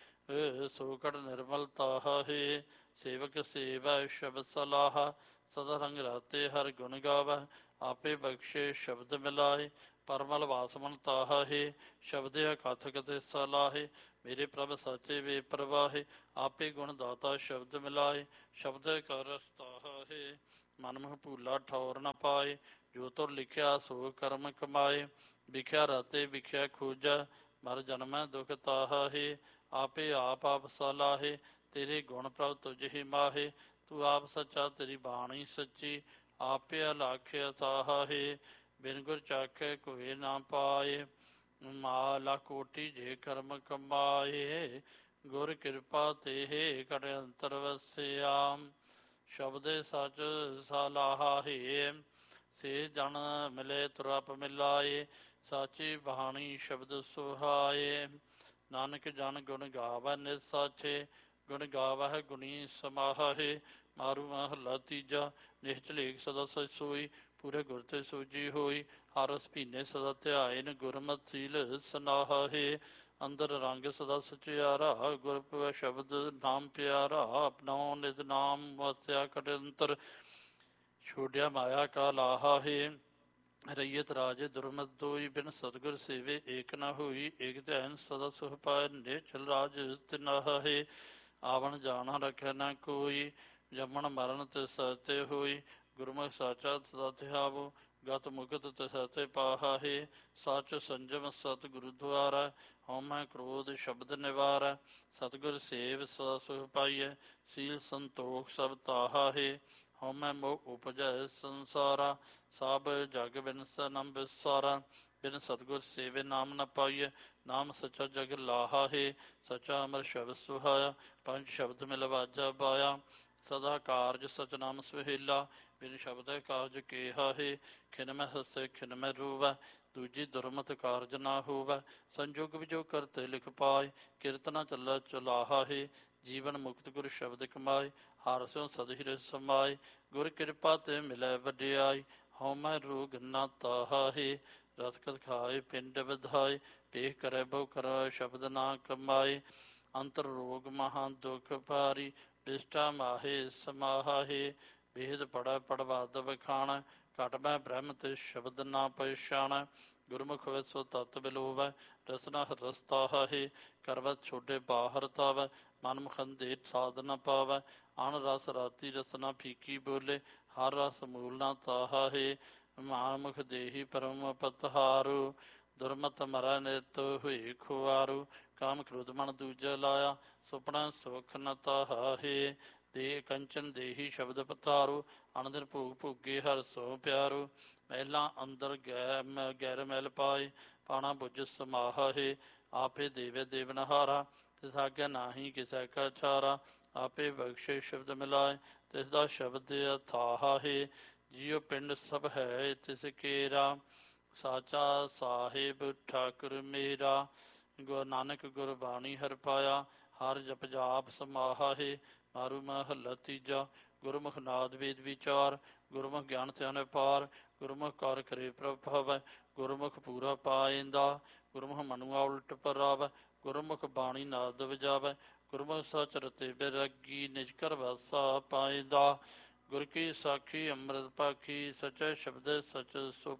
ਸੋ ਖਟ ਨਿਰਮਲ ਤਾਹਾਹੇ। ਸੇਵਕ ਸੇਵੈ ਸ਼ਬਦ ਸਲਾਹਾ, ਸਦਾ ਰੰਗ ਰਾਤੇ ਹਰ ਗੁਣ ਗਾਵੈ। ਆਪੇ ਬਖਸ਼ੇ ਸ਼ਬਦ ਮਿਲਾਏ, ਪਰਮਲ ਵਾਸਮਨ ਤਾਹੇ, ਸ਼ਬਦੇ ਕਥ ਕਤੇ ਸਲਾਹੇ, ਮੇਰੇ ਪ੍ਰਭ ਸਾਚੇ ਵੇ ਪ੍ਰਵਾਹੇ, ਆਪੇ ਗੁਣ ਦਾਤਾ ਸ਼ਬਦ ਮਿਲਾਏ, ਸ਼ਬਦ ਕਰ ਰਸਤਾਹੇ, ਮਨ ਮੋਹ ਭੂਲਾ ਠੌਰ ਨ ਪਾਏ, ਜੋ ਤੁਰ ਲਿਖਿਆ ਸੋ ਕਰਮ ਕਮਾਏ, ਵਿਖਿਆ ਰਾਤੇ ਵਿਖਿਆ ਖੋਜੈ, ਮਰ ਜਨਮੈ ਦੁਖ ਤਾਹੇ, ਆਪੇ ਆਪ ਸਲਾਹੇ, ਤੇਰੇ ਗੁਣ ਪ੍ਰਭ ਤੁਝ ਹੀ ਮਾਹੇ, ਤੂੰ ਆਪ ਸੱਚਾ ਤੇਰੀ ਬਾਣੀ ਸੱਚੀ, ਆਪੇ ਅਲਾਖਿਆ ਤਾਹੇ, ਬਿਨ ਗੁਰ ਚਾਖੈ ਕੋਇ ਨਾ ਪਾਏ, ਮਾਲਾ ਕੋਟੀ ਜੇ ਕਰਮ ਕਮਾਏ, ਗੁਰ ਕਿਰਪਾ ਤੇ ਘਟ ਅੰਤਰ ਵਸਿਆ, ਸ਼ਬਦੇ ਸਚ ਸਲਾਹੇ, ਸੇ ਜਨ ਮਿਲੇ ਤੁਰਪ ਮਿਲਾਏ, ਸਾਚੀ ਬਾਣੀ ਸ਼ਬਦ ਸੁਹਾਏ, ਨਾਨਕ ਜਨ ਗੁਣ ਗਾਵੈ ਨਿਤ ਸਾਚੇ, ਗੁਣ ਗਾਵਹਿ ਗੁਣੀ ਸਮਾਹੇ, ਮਾਰੂ ਮਹੱਲਾ ਤੀਜਾ, ਨਿਸ਼ਚਲੇਖ ਸਦਾ ਸਚ ਸੋਈ, ਪੂਰੇ ਗੁਰ ਤੇ ਸੂਜੀ ਹੋਈ, ਹਰ ਰਸ ਭੀਨੇ ਸਦਾ ਧਿਆਇਨ, ਗੁਰਮਤਿ ਸੀਲ ਸਨਾਹੇ, ਅੰਦਰ ਰੰਗ ਸਦਾ ਸਚਿਆਰਾ, ਗੁਰ ਸ਼ਬਦ ਨਾਮ ਪਿਆਰਾ, ਆਪਣਾਉ ਨਿਤ ਨਾਮ ਵਸਿਆ ਕਟ ਅੰਤਰ, ਛੋੜਿਆ ਮਾਇਆ ਕਾ ਲਾਹਾ ਹੈ, ਰਈਅਤ ਰਾਜ ਦੁਰਮਤ ਦੋਈ, ਬਿਨ ਸਤਗੁਰ ਸੇਵੇ ਏਕ ਨ ਹੋਈ, ਏਕ ਧਿਆਨ ਸਦਾ ਸੁਖ ਪਾਇ, ਨਿਚਲ ਰਾਜ ਤਿਨਾਹ ਹੈ, ਆਵਣ ਜਾਣਾ ਰਖੈ ਨ ਕੋਈ, ਜੰਮਣ ਮਰਨ ਤੇ ਸਤੇ ਹੋਈ, ਗੁਰਮੁਖ ਸਾਚਾ ਸਦਾ ਧਿਆਵੋ, ਗਤ ਮੁਕਤ ਤਿਸਤੇ ਪਾਹਾ ਹੈ, ਸਚ ਸੰਜਮ ਸਤ ਗੁਰੂ ਦੁਆਰਾ, ਹਉਮੈ ਕ੍ਰੋਧ ਸ਼ਬਦ ਨਿਵਾਰੈ, ਸਤਿਗੁਰ ਸੇਵ ਸਦਾ ਸੁਖ ਪਾਈਐ, ਸੀਲ ਸੰਤੋਖ ਸਭ ਤਾਹਾ ਹੈ, ਹਉਮੈ ਮੋਹ ਉਪਜੈ ਸੰਸਾਰਾ, ਸਭ ਜਗ ਬਿਨਸ ਨ ਬਿਸਾਰਾ, ਬਿਨ ਸਤਿਗੁਰ ਸੇਵੇ ਨਾਮ ਨ ਪਾਈਐ, ਨਾਮ ਸੱਚਾ ਜਗ ਲਾਹਾ ਹੈ, ਸੱਚਾ ਅਮਰ ਸ਼ਬਦ ਸੁਹਾਇਆ, ਪੰਜ ਸ਼ਬਦ ਮਿਲ ਵਾਜਾ ਪਾਇਆ, ਸਦਾ ਕਾਰਜ ਸਚ ਨਾਮ ਸੁਹੇਲਾ, ਬਿਨ ਸ਼ਬਦ ਕਾਰਜ ਕੇਹਾ ਹੈ, ਖਿਨ ਮੈਂ ਹੱਸੇ ਖਿਨ ਮੈਂ ਰੋਵੈ, ਦੂਜੀ ਦੁਰਮਤ ਕਾਰਜ ਨਾ ਹੋਵੈ, ਸੰਜੋਗ ਵਿਜੋਗ ਕਰਤੇ ਲਿਖ ਪਾਏ, ਕੀਰਤਨਾ ਚੱਲਾ ਚਲਾਹਾ ਹੈ, ਜੀਵਨ ਮੁਕਤ ਗੁਰ ਸ਼ਬਦ ਕਮਾਏ, ਹਰ ਸਿਉ ਸਦਹਿ ਸਮਾਏ, ਗੁਰ ਕਿਰਪਾ ਤੇ ਮਿਲੈ ਵਡਿਆਈ, ਹਉਮੈ ਰੋਗ ਨਾ ਤਾਹਾ ਹੈ, ਰਸ ਕਸ ਖਾਏ ਪਿੰਡ ਵਿਧਾਏ, ਪੇਖ ਕਰੈ ਬਹੁ ਕਰੈ ਸ਼ਬਦ ਨਾ ਕਮਾਏ, ਅੰਤਰ ਰੋਗ ਮਹਾ ਦੁਖ ਭਾਰੀ, ਬਿਸ਼ਟਾ ਮਾਹੇ ਸਮਾਹਾ ਹੈ, ਭੇਦ ਪੜੈ ਪੜਵਾਦ ਵਖਾਣੈ, ਘਟ ਮੈਂ ਬ੍ਰਹਮ ਤੇ ਸ਼ਬਦ ਨਾ ਪਛਾਣੈ, ਗੁਰਮੁਖ ਹੋਇ ਸੋ ਤਤ ਬਿਲੋਵੈ, ਰਸਨਾ ਰਸਤਾ ਹੈ, ਕਰਵਤ ਛੋਡੇ ਬਾਹਰ ਤਾਵੈ, ਮਨ ਮੁਖੰਦੇ ਸਾਧ ਨ ਪਾਵੈ, ਅਣ ਰਸ ਰਾਤੀ ਰਸਨਾ ਫੀਕੀ ਬੋਲੇ, ਹਰ ਰਸ ਮੂਲ ਨਾ ਤਾਹਾ ਹੈ, ਮਾਨ ਮੁਖ ਦੇਹੀ ਪਰਮ ਪਤਹਾਰੂ, ਦੁਰਮਤ ਮਰੈ ਨਿਤ ਹੋਏ ਖੁਆਰੂ, ਕਾਮ ਕ੍ਰੋਧ ਮਨ ਦੂਜਾ ਲਾਇਆ, ਸੁਪਨਾ ਸੁਖ ਨ ਤਾਹਾ ਹੈ, ਦੇ ਕੰਚਨ ਦੇਹੀ ਸ਼ਬਦ ਪਤਾਰੂ, ਅਣਦਿਨ ਭੋਗ ਭੋਗੇ ਹਰ ਸੋ ਪਿਆਰੂ, ਮਹਿਲਾਂ ਅੰਦਰ ਗੈਰ ਮੈਲ ਪਾਏ, ਪਾਣਾ ਬੁੱਝ ਸਮਾਹਾ ਹੈ, ਆਪੇ ਦੇਵੇ ਦੇਵਨਹਾਰਾ, ਤਿਸ ਆਗਿਆ ਨਾਹੀ ਕਿਸੈ ਕਾ ਛਾਰਾ, ਆਪੇ ਬਖਸ਼ੇ ਸ਼ਬਦ ਮਿਲਾਏ, ਤਿਸ ਦਾ ਸ਼ਬਦ ਅਥਾਹਾ ਹੈ, ਜਿਉ ਪਿੰਡ ਸਭ ਹੈ ਤਿਸ ਕੇਰਾ, ਸਾਚਾ ਸਾਹਿਬ ਠਾਕੁਰ ਮੇਰਾ, ਗੁਰ ਨਾਨਕ ਗੁਰਬਾਣੀ ਹਰ ਪਾਇਆ, ਹਰ ਜਪ ਜਾਪ ਸਮਾਹਾ ਹੈ, ਮਾਰੂ ਮਹੱਲਾ ਤੀਜਾ, ਗੁਰਮੁਖ ਨਾਦ ਵੇਦ ਵਿਚਾਰ, ਗੁਰਮੁਖ ਗਿਆਨ ਧਿਆਨ ਪਾਰ, ਗੁਰਮੁਖ ਕਾਰ ਕਰੇ ਪ੍ਰਭਾਵੈ, ਗੁਰਮੁਖ ਪੂਰਾ ਪਾਇੰਦਾ, ਗੁਰਮੁਖ ਮਨੁਆ ਉਲਟ ਪਰਾਵੈ, ਗੁਰਮੁਖ ਬਾਣੀ ਨਾਦ ਵਜਾਵੈ, ਗੁਰਮੁਖ ਸਚ ਰਤੇ ਬਿਰਗੀ, ਨਿਜ ਕਰ ਵਾਸਾ ਪਾਇੰਦਾ, ਗੁਰ ਕੀ ਸਾਖੀ ਅੰਮ੍ਰਿਤ ਪਾਖੀ, ਸਚੈ ਸ਼ਬਦ ਸਚ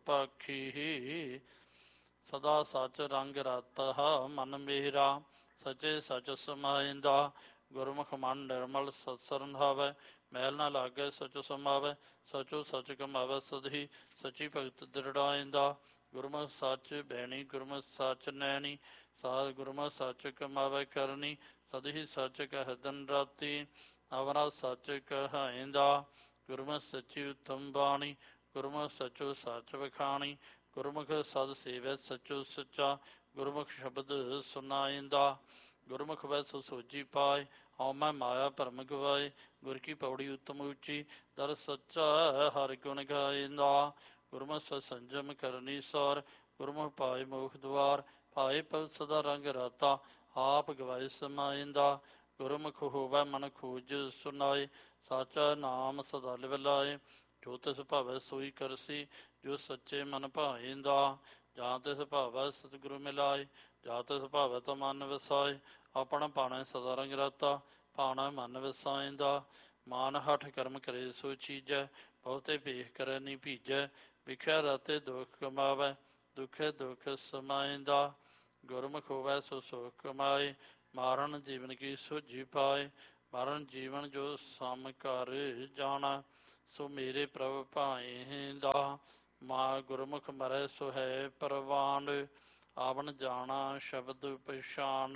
ਸੁਪਾਖੀ, ਸਦਾ ਸਚ ਰੰਗ ਰਤਾ ਮਨ ਮੇਰਾ, ਸਚੇ ਸਚ ਸਮਾਇੰਦਾ, ਗੁਰਮੁਖ ਮਨ ਨਿਰਮਲ ਸਤ ਸਰੰਧਾਵੈ, ਮੈਲ ਨਾ ਲਾਗੈ ਸਚ ਸਮਾਵੈ, ਸਚੋ ਸਚ ਕਮਾਵੈ ਸਦਹੀ, ਸਚੀ ਭਗਤ ਦ੍ਰਿੜਾਇੰਦਾ, ਗੁਰਮੁਖ ਸਚ ਬੈਣੀ ਗੁਰਮੁਖ ਸਚ ਨੈਣੀ, ਸਾਧ ਗੁਰਮੁਖ ਸਚ ਕਮਾਵੈ ਕਰਨੀ, ਸਦਹੀ ਸਚ ਕਹਿ ਦਿਨ ਰਾਤੀ, ਅਵਰਾ ਸਚ ਕਹਾਇੰਦਾ, ਗੁਰਮੁਖ ਸੱਚੀ ਉਤਮ ਬਾਣੀ, ਗੁਰਮੁਖ ਸਚੋ ਸਚ ਵਖਾਣੀ, ਗੁਰਮੁਖ ਸਦ ਸੇਵੈ ਸਚੋ ਸੱਚਾ, ਗੁਰਮੁਖ ਸ਼ਬਦ ਸੁਨਾਇੰਦਾ, ਗੁਰਮੁਖ ਵੈ ਸੋ ਸੋਜੀ ਪਾਏ, ਹਉਮੈ ਮਾਇਆ ਭਰਮ ਗਵਾਏ, ਗੁਰ ਕੀ ਪੌੜੀ ਉਤਮ ਉੱਚੀ, ਦਰ ਸੱਚਾ ਹਰਿ ਗੁਣ ਗਾਇੰਦਾ, ਗੁਰਮੁਖ ਸਤ ਸੰਜਮ ਕਰਨੀ ਸਾਰ, ਗੁਰਮੁਖ ਪਾਏ ਮੋਖ ਦੁਆਰ, ਭਾਏ ਭਗਤ ਸਦਾ ਰੰਗ ਰਾਤਾ, ਆਪ ਗਵਾਏ ਸਮਾਇੰਦਾ, ਗੁਰਮੁਖ ਹੋਵੈ ਮਨ ਖੋਜ ਸੁਨਾਏ, ਸਾਚਾ ਨਾਮ ਸਦਾ ਲਿਵ ਲਾਏ, ਜੋ ਤਿਸ ਭਾਵੈ ਸੋਈ ਕਰਸੀ, ਜੋ ਸੱਚੇ ਮਨ ਭਾਇੰਦਾ, ਜਾਂ ਤਿਸ ਭਾਵੈ ਸਤਿਗੁਰੂ ਮਿਲਾਏ, ਜਾਂ ਤਿਸ ਭਾਵੈ ਤਾਂ ਮਨ ਵਸਾਏ, ਆਪਣਾ ਭਾਣਾ ਸਦਾ ਰੰਗ ਰਾਤਾ, ਭਾਣਾ ਮਨ ਵਸਾਇੰਦਾ, ਮਾਨ ਹਠ ਕਰਮ ਕਰੇ ਸੋ ਚੀਜੈ, ਬਹੁਤੇ ਭੇਖ ਕਰੇ ਨਹੀਂ ਭੀਜੈ, ਵਿਖਿਆ ਰਾਤੇ ਦੁਖ ਕਮਾਵੈ, ਦੁਖੇ ਦੁਖ ਸਮਾਇਂਦਾ। ਗੁਰਮੁਖ ਹੋਵੈ ਸੋ ਸੁਖ ਕਮਾਏ, ਮਾਰਨ ਜੀਵਨ ਕੀ ਸੋਝੀ ਪਾਏ। ਮਰਨ ਜੀਵਨ ਜੋ ਸਮ ਕਰ ਜਾਣਾ, ਸੋ ਮੇਰੇ ਪ੍ਰਭ ਭਾਏਂਦਾ। ਮਾ ਗੁਰਮੁਖ ਮਰੈ ਸੋ ਹੈ ਪ੍ਰਵਾਨ, ਆਵਣ ਜਾਣਾ ਸ਼ਬਦ ਪਛਾਣ।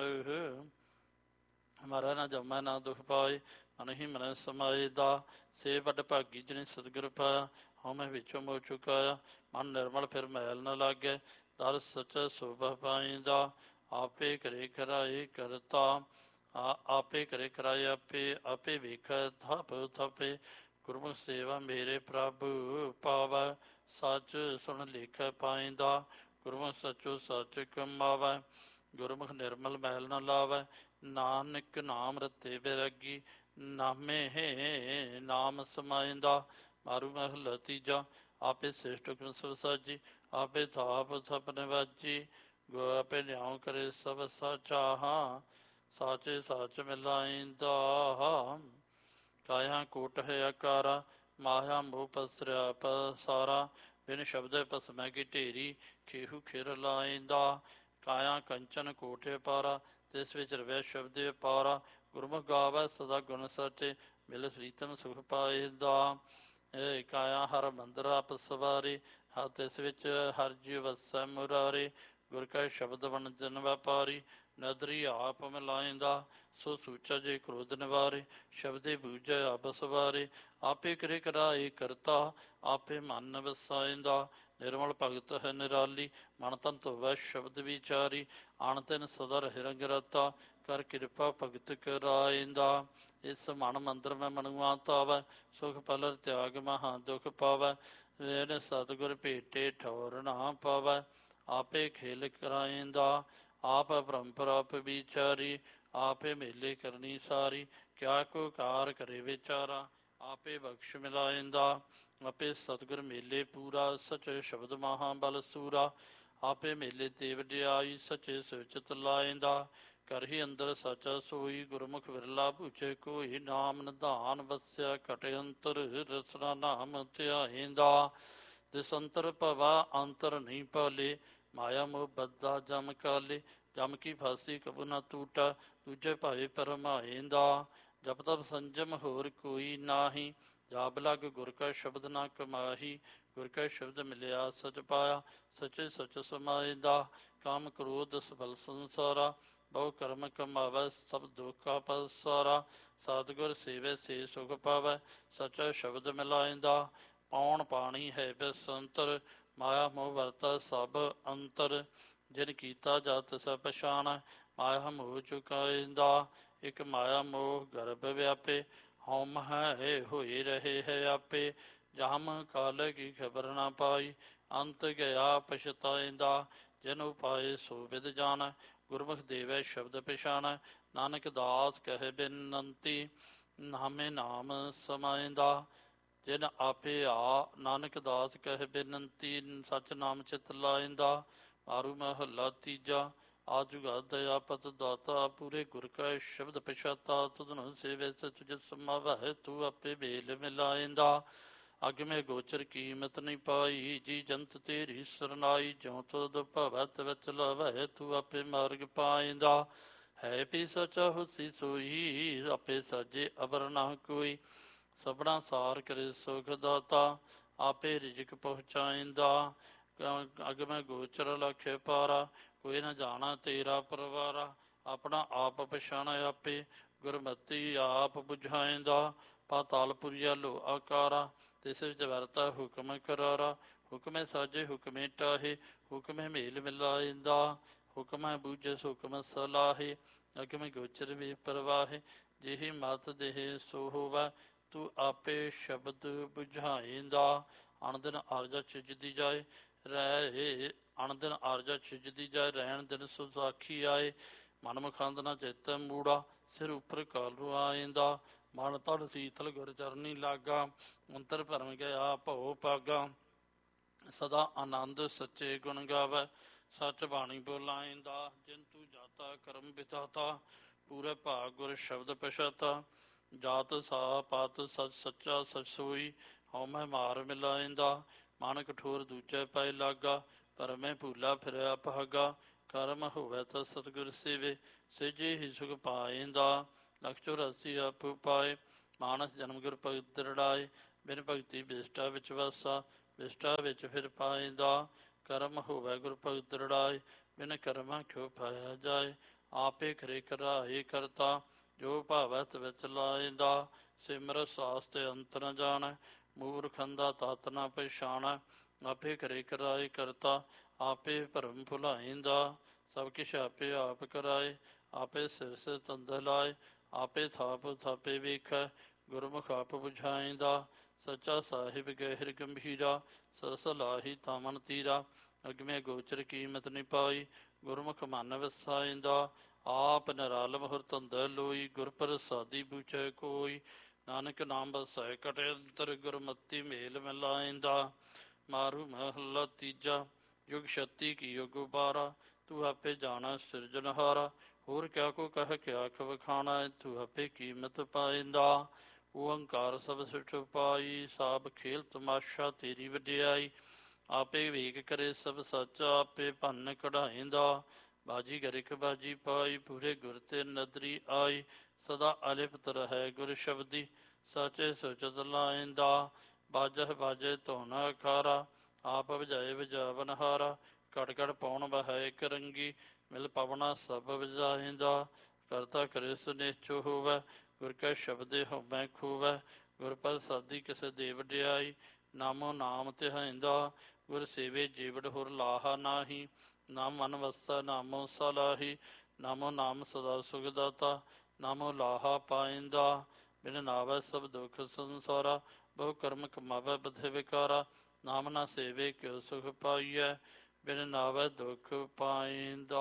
ਮਰੈ ਨਾ ਜੰਮੈ ਨਾ ਦੁਖ ਪਾਏ, ਮਨ ਹੀ ਮਨੈ ਸਮਾਏ ਦਾ। ਸੇ ਵੱਡ ਭਾਗੀ ਜਿਨੇ ਸਤਿਗੁਰ ਪਾਇਆ, ਹਉਮੈ ਵਿੱਚੋਂ ਮੋਹ ਚੁਕਾਇਆ। ਮਨ ਨਿਰਮਲ ਫਿਰ ਮੈਲ ਨ ਲਾਗੈ, ਦਰ ਸਚੈ ਸੋਭਾ ਪਾਈਂਦਾ। ਆਪੇ ਕਰੇ ਕਰਾਏ ਕਰਤਾ, ਆਪੇ ਕਰੇ ਕਰਾਏ ਆਪੇ। ਆਪੇ ਵੇਖੈ ਥਾਪ ਥਾਪੇ, ਗੁਰਮੁਖ ਸੇਵਾ ਮੇਰੇ ਪ੍ਰਭ ਪਾਵੈ। ਸੱਚ ਸੁਣ ਲੇਖੈ ਪਾਈਂਦਾ, ਗੁਰਮੁਖ ਸਚੋ ਸੱਚ ਕਮਾਵੈ। ਗੁਰਮੁਖ ਨਿਰਮਲ ਮੈਲ ਨ ਲਾਵੈ, ਨਾਨਕ ਨਾਮ ਰਤੇ ਬੈਰਾਗੀ। ਨਾਮੇ ਨਾਮ ਸਮਾਇਂਦਾ। ਮਾਰੂ ਮਹਲਾ ਤੀਜਾ। ਆਪੇ ਸ੍ਰਿਸ਼ਟ ਹੁਕਮ ਸਭ ਸਾਜੀ, ਆਪੇ ਥਾਪ ਥਪ ਨਿਵਾਜੀ। ਆਪੇ ਨਿਆਉ ਕਰੇ ਸਭ ਸਾਚਾ, ਸਾਚੇ ਸਾਚ ਮਿਲਾਇਂਦਾ। ਕਾਇਆ ਕੋਟ ਹੈ ਆਕਾਰਾ, ਮਾਇਆ ਮੋਹ ਪਸਰਿਆ ਪਸਾਰਾ। ਬਿਨ ਸ਼ਬਦ ਭਸਮੈ ਕੀ ਢੇਰੀ, ਖੇਹੂ ਖਿਰ ਲਾਇਂਦਾ। ਕਾਇਆ ਕੰਚਨ ਕੋਟੇ ਪਾਰਾ, ਤਿਸ ਵਿੱਚ ਰਵਿਆ ਸ਼ਬਦ ਪਾਰਾ। ਗੁਰਮੁਖ ਗਾਵੈ ਸਦਾ ਗੁਣ ਸਾਚੇ, ਮਿਲ ਪ੍ਰੀਤਮ ਸੁਖ ਪਾਇਂਦਾ। ਕਾਇਆ ਹਰ ਮੰਦਰ ਆਪ ਸਵਾਰੇ, ਤਿਸ ਵਿੱਚ ਹਰ ਜੀ ਵਸੈ ਮੁਰਾਰੇ। ਗੁਰ ਕੈ ਸ਼ਬਦ ਵਣਜਨ ਵਪਾਰੀ, ਨਦਰੀ ਆਪ ਮਿਲਾਇਂਦਾ। ਸੋ ਸੂਚਾ ਜੇ ਕ੍ਰੋਧ ਨਿਵਾਰੇ, ਸ਼ਬਦੇ ਬੂਝੈ ਆਪ ਸਵਾਰੇ। ਆਪੇ ਕਰੇ ਕਰਾਏ ਕਰਤਾ, ਆਪੇ ਮਨ ਵਸਾਇਂਦਾ। ਨਿਰਮਲ ਭਗਤ ਹੈ ਨਿਰਾਲੀ, ਮਨ ਤਨ ਧੋਵੈ ਸ਼ਬਦ ਵਿਚਾਰੀ। ਅਣ ਤਿਨ ਸਦਾ ਰਹਿ ਰੰਗ ਰਤਾ, ਕਰ ਕਿਰਪਾ ਭਗਤ ਕਰਾਇਂਦਾ। ਇਸ ਮਨ ਮੰਦਰ ਮੈਂ ਮਨੁਆ ਤਾਵੈ, ਸੁਖ ਪਲਰ ਤਿਆਗ ਮਹਾ ਦੁਖ ਪਾਵੈ। ਵੇਨ ਸਤਿਗੁਰ ਭੇਟੇ ਠੌਰ ਨਾ ਪਾਵੈ, ਆਪੇ ਖੇਲ ਕਰਾਇਂਦਾ। ਆਪ ਪਰੰਪਰਾ ਆਪ ਵਿਚਾਰੀ, ਆਪੇ ਮੇਲੇ ਕਰਨੀ ਸਾਰੀ। ਕਿਆ ਕੋ ਕਾਰ ਕਰੇ ਵਿਚਾਰਾ, ਆਪੇ ਬਖਸ਼ ਮਿਲਾਇਂਦਾ। ਆਪੇ ਸਤਿਗੁਰ ਮੇਲੇ ਪੂਰਾ, ਸਚੇ ਸ਼ਬਦ ਮਹਾ ਬਲ ਸੂਰਾ। ਆਪੇ ਮੇਲੇ ਤੇ ਵਡਿਆਈ, ਸਚੇ ਸੁਚਿਤ ਲਾਇਂਦਾ। ਕਰਹੀ ਅੰਦਰ ਸਾਚਾ ਸੋਈ, ਗੁਰਮੁਖ ਵਿਰਲਾ ਭੂਚੇ ਕੋਈ। ਨਾਮ ਨਿਧਾਨ ਵਸਿਆ ਘਟ ਅੰਤਰ, ਰਸਨਾ ਨਾਮ ਧਿਆਇਂਦਾ। ਦਿਸ ਅੰਤਰ ਭਵਾ ਅੰਤਰ ਨਹੀਂ ਪਾਲੇ, ਮਾਇਆ ਮੋਹ ਬੱਧਾ ਜਮ ਕਾਲੇ। ਜਮ ਕੀ ਫਾਸੀ ਕਬੂ ਨਾ ਟੂਟਾ, ਦੂਜੇ ਭਾਏ ਪਰਮਾਇਂਦਾ। ਜਪ ਤਪ ਸੰਜਮ ਹੋਰ ਕੋਈ ਨਾਹੀ, ਜਾਪ ਲਗ ਗੁਰ ਕਾ ਸ਼ਬਦ ਨਾ ਕਮਾਹੀ। ਗੁਰ ਕਾ ਸ਼ਬਦ ਮਿਲਿਆ ਸਚ ਪਾਇਆ, ਸਚੇ ਸਚ ਸਮਾਇਂਦਾ। ਕਾਮ ਕ੍ਰੋਧ ਸਫਲ ਸੰਸਾਰਾ, ਬਹੁ ਕਰਮ ਕਮਾਵੈ ਸਭ ਦੁਖਾ ਪਸਾਰਾ। ਸਤਿਗੁਰ ਸੇਵੈ ਸੇ ਸੁਖ ਪਾਵੈ, ਸਚਾ ਸ਼ਬਦ ਮਿਲਾਇਂਦਾ। ਪਾਉਣ ਪਾਣੀ ਹੈ ਬਸੰਤਰ, ਮਾਇਆ ਮੋਹ ਵਰਤੈ ਸਭ ਅੰਤਰ। ਜਿਨ ਕੀਤਾ ਜਤ ਸਭ ਪਛਾਣੈ, ਮਾਇਆ ਮੋਹ ਚੁਕਾਇਂਦਾ। ਇਕ ਮਾਇਆ ਮੋਹ ਗਰਭ ਵਿਆਪੇ, ਹਉਮ ਹੈ ਹੋਏ ਰਹੇ ਹੈ ਆਪੇ। ਜਾਮ ਕਾਲ ਕੀ ਖਬਰ ਨਾ ਪਾਈ, ਅੰਤ ਗਿਆ ਪਛਤਾਇਂਦਾ। ਜਿਨ ਉਪਾਏ ਸੋ ਵਿਦ ਜਾਣੈ, ਗੁਰਮੁਖ ਦੇਵੈ ਸ਼ਬਦ ਪਛਾਣੈ। ਨਾਨਕ ਦਾਸ ਕਹੈ ਬਿਨੰਤੀ, ਨਾਮੇ ਨਾਮ ਸਮਾਇਂਦਾ। ਜਿਨ ਆਪੇ ਆ ਨਾਨਕ ਦਾਸ ਕਹੈ ਬੇਨੰਤੀ, ਸਚ ਨਾਮ ਚਿਤ ਲਾਇਂਦਾ। ਮਾਰੂ ਮਹੱਲਾ ਤੀਜਾ। ਆਜੁਗਾਦ ਆਪਤ ਦਾਤਾ, ਪੂਰੇ ਗੁਰ ਕੈ ਸ਼ਬਦ ਪਛਾਤਾ। ਤੁਧਨੁ ਸੇਵੈ ਸਚ ਜਿਤ ਸਮਾਵੈ, ਤੂੰ ਆਪੇ ਬੇਲ ਮਿਲਾਇਂਦਾ। ਅਗ ਮੈਂ ਗੋਚਰ ਕੀਮਤ ਨਹੀਂ ਪਾਈ, ਜੀ ਜੰਤ ਤੇਰੀ ਸਰਨਾਈ। ਜਿਉ ਤੁਧ ਭਵੈ ਤਿਵ ਚਲਾਵੈ, ਤੂੰ ਆਪੇ ਮਾਰਗ ਪਾਇਂਦਾ। ਹੈ ਵੀ ਸਚਾ ਹੁਸੀ ਸੋਈ, ਆਪੇ ਸਾਜੇ ਅਬਰ ਨਾ ਕੋਈ। ਸਭਨਾ ਸਾਰ ਕਰੇ ਸੁਖ ਦਾਤਾ, ਆਪੇ ਰਿਜਕ ਪਹੁੰਚਾਇਂਦਾ। ਅਗਮੈ ਗੋਚਰ ਲਖਿ ਪਾਰਾ, ਕੋਈ ਨਾ ਜਾਣਾ ਤੇਰਾ ਪਰਵਾਰਾ। ਆਪਣਾ ਆਪ ਪਛਾਣੈ ਆਪੇ, ਗੁਰਮਤੀ ਆਪ ਬੁਝਾਇਂਦਾ। ਪਾਤਾਲਪੁਰੀਆ ਲੋ ਆਕਾਰਾ, ਤਿਸ ਵਿੱਚ ਵਰਤੈ ਹੁਕਮ ਕਰਾਰਾ। ਹੁਕਮੇ ਸਾਜੇ ਹੁਕਮੇ ਟਾਹੇ, ਹੁਕਮੇ ਮੇਲ ਮਿਲਾਇਂਦਾ। ਹੁਕਮੈ ਬੂਝੈ ਹੁਕਮ ਸਲਾਹੇ, ਅਗਮੈ ਗੋਚਰ ਵੇ ਪਰਵਾਹੇ। ਜਿਹੀ ਮਤ ਦੇਹ ਸੋ ਹੋਵੈ, ਤੂੰ ਆਪੇ ਸ਼ਬਦ ਬੁਝਾਇਂਦਾ। ਅਣ ਦਿਨ ਆਰਜਾ ਛਿਜਦੀ ਜਾਏ ਰਹਿ, ਅਣ ਦਿਨ ਆਰਜਾ ਛਿਜਦੀ ਜਾਏ। ਰਹਿਣ ਦਿਨ ਸੋ ਸਾਖੀ ਆਏ, ਮਨ ਮੁਖੰਦ ਨਾ ਚਿਤ ਮੂੜਾ। ਸਿਰ ਉੱਪਰ ਕਾਲੂ ਆਇਂਦਾ, ਮਨ ਤਨ ਸੀਤਲ ਗੁਰ ਚਰਨੀ ਲਾਗਾ। ਅੰਤਰ ਭਰਮ ਗਿਆ ਭਉ ਪਾਗਾ, ਸਦਾ ਆਨੰਦ ਸੱਚੇ ਗੁਣ ਗਾਵੈ। ਸੱਚ ਬਾਣੀ ਬੋਲਾਇਂਦਾ, ਜਿਨ ਤੂੰ ਜਾਤਾ ਕਰਮ ਵਿਧਾਤਾ। ਪੂਰੇ ਭਾਗ ਗੁਰ ਸ਼ਬਦ ਪਛਾਤਾ, ਜਾਤ ਸਾ ਪਾਤ ਸਚ ਸੱਚਾ ਸਚ ਸੋਈ। ਹਉਮੈ ਮਾਰ ਮਿਲਾਇਂਦਾ, ਮਨ ਕਠੋਰ ਦੂਜੈ ਪੈ ਲਾਗਾ। ਪਰਮੇ ਭੂਲਾ ਫਿਰਿਆ ਭਾਗਾ, ਕਰਮ ਹੋਵੇ ਤਾਂ ਸਤਿਗੁਰ ਸੇਵੇ, ਸੇਜੇ ਹੀ ਸੁਖ ਪਾਇਂਦਾ। ਲਖ 84 ਆਪੂ ਪਾਏ, ਮਾਨਸ ਜਨਮ ਗੁਰ ਭਗਤ ਦ੍ਰਿੜਾਏ, ਬਿਨ ਭਗਤੀ ਬਿਸਟਾ ਵਿੱਚ ਵਾਸਾ, ਬਿਸਟਾ ਵਿੱਚ ਫਿਰ ਪਾਇਂਦਾ। ਕਰਮ ਹੋਵੇ ਗੁਰ ਭਗਤ ਦ੍ਰਿੜਾਏ, ਬਿਨ ਕਰਮਾਂ ਕਿਉ ਪਾਇਆ ਜਾਏ, ਆਪੇ ਕਰੇ ਕਰਾਏ ਕਰਤਾ, ਜੋ ਭਾਵੈ ਤਵਿਚ ਲਾਇਂਦਾ। ਸਿਮਰ ਸਾਸ ਤੇ ਅੰਤ ਨ ਜਾਣੈ, ਮੂਰਖਨ ਦਾ ਤਤ ਨ ਪਛਾਣੈ, ਆਪੇ ਕਰੇ ਕਰਾਏ ਕਰਤਾ, ਆਪੇ ਭਰਮ ਭੁਲਾਇਂਦਾ। ਸਭ ਕਿਛ ਆਪੇ ਆਪ ਕਰਾਏ, ਆਪੇ ਸਿਰ ਸਿਰ ਤੰਦ ਲਾਏ, ਆਪੇ ਥਾਪ ਥਾਪੇ ਵੇਖੈ, ਗੁਰਮੁਖ ਆਪ ਬੁਝਾਇਂਦਾ। ਸੱਚਾ ਸਾਹਿਬ ਗਹਿਰ ਗੰਭੀਰਾ, ਸਲਾਹੀ ਤਾਂ ਮਨ ਤੀਰਾ, ਅਗਮੇ ਗੋਚਰ ਕੀਮਤ ਨੀ ਪਾਈ, ਗੁਰਮੁਖ ਮਨ ਵਸਾਇਂਦਾ। ਆਪ ਨਿਰਾਲਮ ਹੁਰ ਧੰਦੈ ਲੋਈ, ਗੁਰ ਪ੍ਰਸਾਦੀ ਬੂਝੈ ਕੋਈ, ਨਾਨਕ ਨਾਮ ਵਸੈ ਕਟਿ ਅੰਤਰ, ਗੁਰਮਤੀ ਮੇਲ ਮਿਲਾਇਂਦਾ। ਮਾਰੂ ਮਹੱਲਾ ਤੀਜਾ। ਯੁਗ ਛੱਤੀ ਕੀ ਯੁਗ ਬਾਰਾ, ਤੂੰ ਆਪੇ ਜਾਣਾ ਸਿਰਜਣਹਾਰਾ, ਹੋਰ ਕਿਆ ਕੋ ਕਹਿ ਕਿਆ ਵਖਾਣਾ, ਤੂੰ ਆਪੇ ਕੀਮਤ ਪਾਇਂਦਾ। ਓੰਕਾਰ ਸਭ ਸਿਠ ਪਾਈ, ਸਾਬ ਖੇਲ ਤਮਾਸ਼ਾ ਤੇਰੀ ਵਡਿਆਈ, ਆਪੇ ਵੇਖ ਕਰੇ ਸਭ ਸੱਚ, ਆਪੇ ਭੰਨ ਕਢਾਇਂਦਾ। ਬਾਜੀ ਗਰਿਕ ਬਾਜੀ ਪਾਈ, ਪੂਰੇ ਗੁਰ ਤੇ ਨਦਰੀ ਆਈ, ਸਦਾ ਅਲਿਪਤ ਰਹੈ ਗੁਰ ਸ਼ਬਦੀ, ਸਾਚੇ ਸੁਚਤ ਲਾਇਂਦਾ। ਬਾਜਹ ਬਾਜੇ ਧੁਨ ਅਖਾਰਾ, ਆਪ ਵਜਾਏ ਵਜਾਵਨਹਾਰਾ, ਘੜ ਘੜ ਪਉਣ ਵਹੈ ਇਕ ਰੰਗੀ, ਮਿਲ ਪਵਨਾ ਸਭ ਵਜਾਇਂਦਾ। ਕਰਤਾ ਕਰੇ ਸੁਨਿਚੋ ਹੋਵੈ, ਗੁਰ ਕੈ ਸ਼ਬਦੇ ਹਉਮੈ ਖੋਵੈ, ਗੁਰ ਪ੍ਰਸਾਦੀ ਕਿਸੇ ਦੇ ਵਡਿਆਈ, ਨਾਮੋ ਨਾਮ ਤਿਹਾਇਂਦਾ। ਗੁਰ ਸੇਵੇ ਜੀਵੜ ਹੋਰ ਲਾਹਾ ਨਾਹੀ, ਨਾਮ ਮਨ ਵਸੈ ਨਾਮੋ ਸਲਾਹੀ, ਨਾਮੋ ਨਾਮ ਸਦਾ ਸੁਖ ਦਾਤਾ, ਨਾਮੋ ਲਾਹਾ ਪਾਇਂਦਾ। ਬਿਨ ਨਾਵੈ ਸਭ ਦੁਖ ਸੰਸਾਰਾ, ਬਹੁ ਕਰਮ ਕਮਾਵੈ ਬਧੇ ਵਿਕਾਰਾ, ਨਾਮ ਨਾ ਸੇਵੇ ਕਿਉ ਸੁਖ ਪਾਈਐ, ਬਿਨ ਨਾਵੈ ਦੁਖ ਪਾਇਂਦਾ।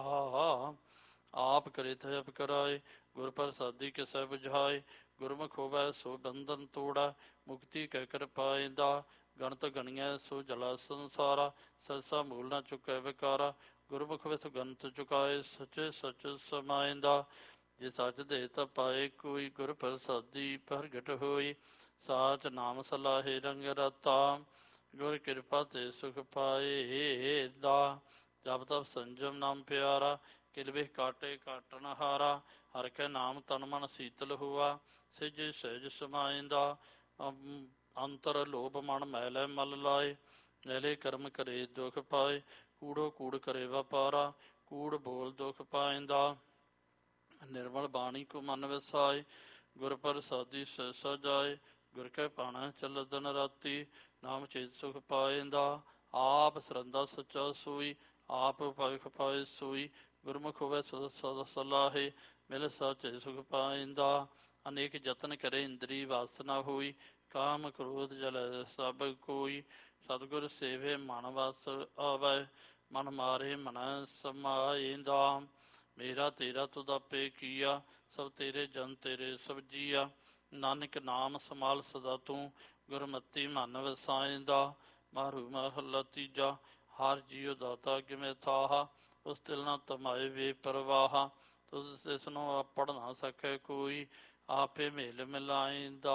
ਆਪ ਕਰੇ ਤੇ ਆਪ ਕਰਾਏ, ਗੁਰ ਪ੍ਰਸਾਦੀ ਕਿਸੈ ਬੁਝਾਏ, ਗੁਰਮੁਖ ਹੋਵੈ ਸੋ ਬੰਧਨ ਤੋੜਾ, ਮੁਕਤੀ ਕਹਿ ਕਰ ਪਾਇਂਦਾ। ਗਣਤ ਗਣੀਐ ਸੋ ਜਲਾ ਸੰਸਾਰਾ, ਸਰਸਾ ਮੂਲ ਨਾ ਚੁਕੈ ਵਿਕਾਰਾ, ਗੁਰਮੁਖ ਵਿਥ ਗਣਤ ਚੁਕਾਏ, ਸਚੇ ਸਚ ਸਮਾਇਂਦਾ। ਜੇ ਸੱਚ ਦੇ ਤਾਂ ਪਾਏ ਕੋਈ, ਗੁਰ ਪ੍ਰਸਾਦੀ ਪ੍ਰਗਟ ਹੋਈ, ਸਾਚ ਨਾਮ ਸਲਾਹੇ ਰੰਗ ਰਤਾ, ਗੁਰ ਕਿਰਪਾ ਤੇ ਸੁਖ ਪਾਏ ਦਾ। ਜਪ ਤਪ ਸੰਜਮ ਨਾਮ ਪਿਆਰਾ, ਕਿਲ ਬਿਖ ਕਾਟੇ ਕਾਟਨ ਹਾਰਾ, ਹਰਿ ਕੈ ਨਾਮ ਤਨ ਮਨ ਸੀਤਲ ਹੋਆ, ਸਿਜ ਸਹਿਜ ਸਮਾਇਂਦਾ। ਅੰਤਰ ਲੋਭ ਮਨ ਮੈਲੈ ਮਲ ਲਾਏ, ਮੈਲੇ ਕਰਮ ਕਰੇ ਦੁਖ ਪਾਏ, ਕੂੜੋ ਕੂੜ ਕਰੇ ਵਪਾਰਾ, ਕੂੜ ਬੋਲ ਦੁਖ ਪਾਇਂਦਾ। ਨਿਰਮਲ ਬਾਣੀ ਕੋ ਮਨ ਵਸਾਏ, ਗੁਰ ਪ੍ਰਸਾਦੀ ਸਹਿਸਾ ਜਾਏ, ਗੁਰ ਕੈ ਭਾਣਾ ਚੱਲ ਦਿਨ ਰਾਤੀ, ਨਾਮ ਚੇਤ ਸੁਖ ਪਾਇਂਦਾ। ਆਪ ਸਰੰਦਾ ਸੱਚਾ ਸੋਈ, ਆਪ ਭਗਤ ਪਾਏ ਸੋਈ, ਗੁਰਮੁਖ ਹੋਵੇ ਸਦਾ ਸਲਾਹੇ, ਮਿਲ ਸਾਚੇ ਸੁਖ ਪਾਇਂਦਾ। ਅਨੇਕ ਯਤਨ ਕਰੇ ਇੰਦਰੀ ਵਾਸ ਨਾ ਹੋਈ, ਕਾਮ ਕ੍ਰੋਧ ਜਲੈ ਸਭ ਕੋਈ, ਸਤਿਗੁਰ ਸੇਵੇ ਮਨ ਵਸ ਆਵੈ, ਮਨ ਮਾਰੇ ਮਨ ਸਮਾਇਂਦਾ। ਮੇਰਾ ਤੇਰਾ ਤੁਧ ਆਪੇ ਕੀਆ, ਸਭ ਤੇਰੇ ਜਨ ਤੇਰੇ ਸਭ ਜੀਆ, ਨਾਨਕ ਨਾਮ ਸੰਭਾਲ ਸਦਾ ਤੂੰ, ਗੁਰਮਤੀ ਮਨ ਵਸਾਇਂਦਾ। ਮਾਰੂ ਮਹੱਲਾ ਤੀਜਾ। ਹਰ ਜੀਉ ਦਾਤਾ ਕਿਵੇਂ ਥਾਹਾ, ਉਸ ਤਿਲ ਨਾ ਤਮਾਏ ਵੇ ਪਰਵਾਹਾ, ਤੁਧ ਤਿਸ ਨੂੰ ਆਪੜ ਨਾ ਸਕੈ ਕੋਈ, ਆਪੇ ਮੇਲ ਮਿਲਾਇਂਦਾ।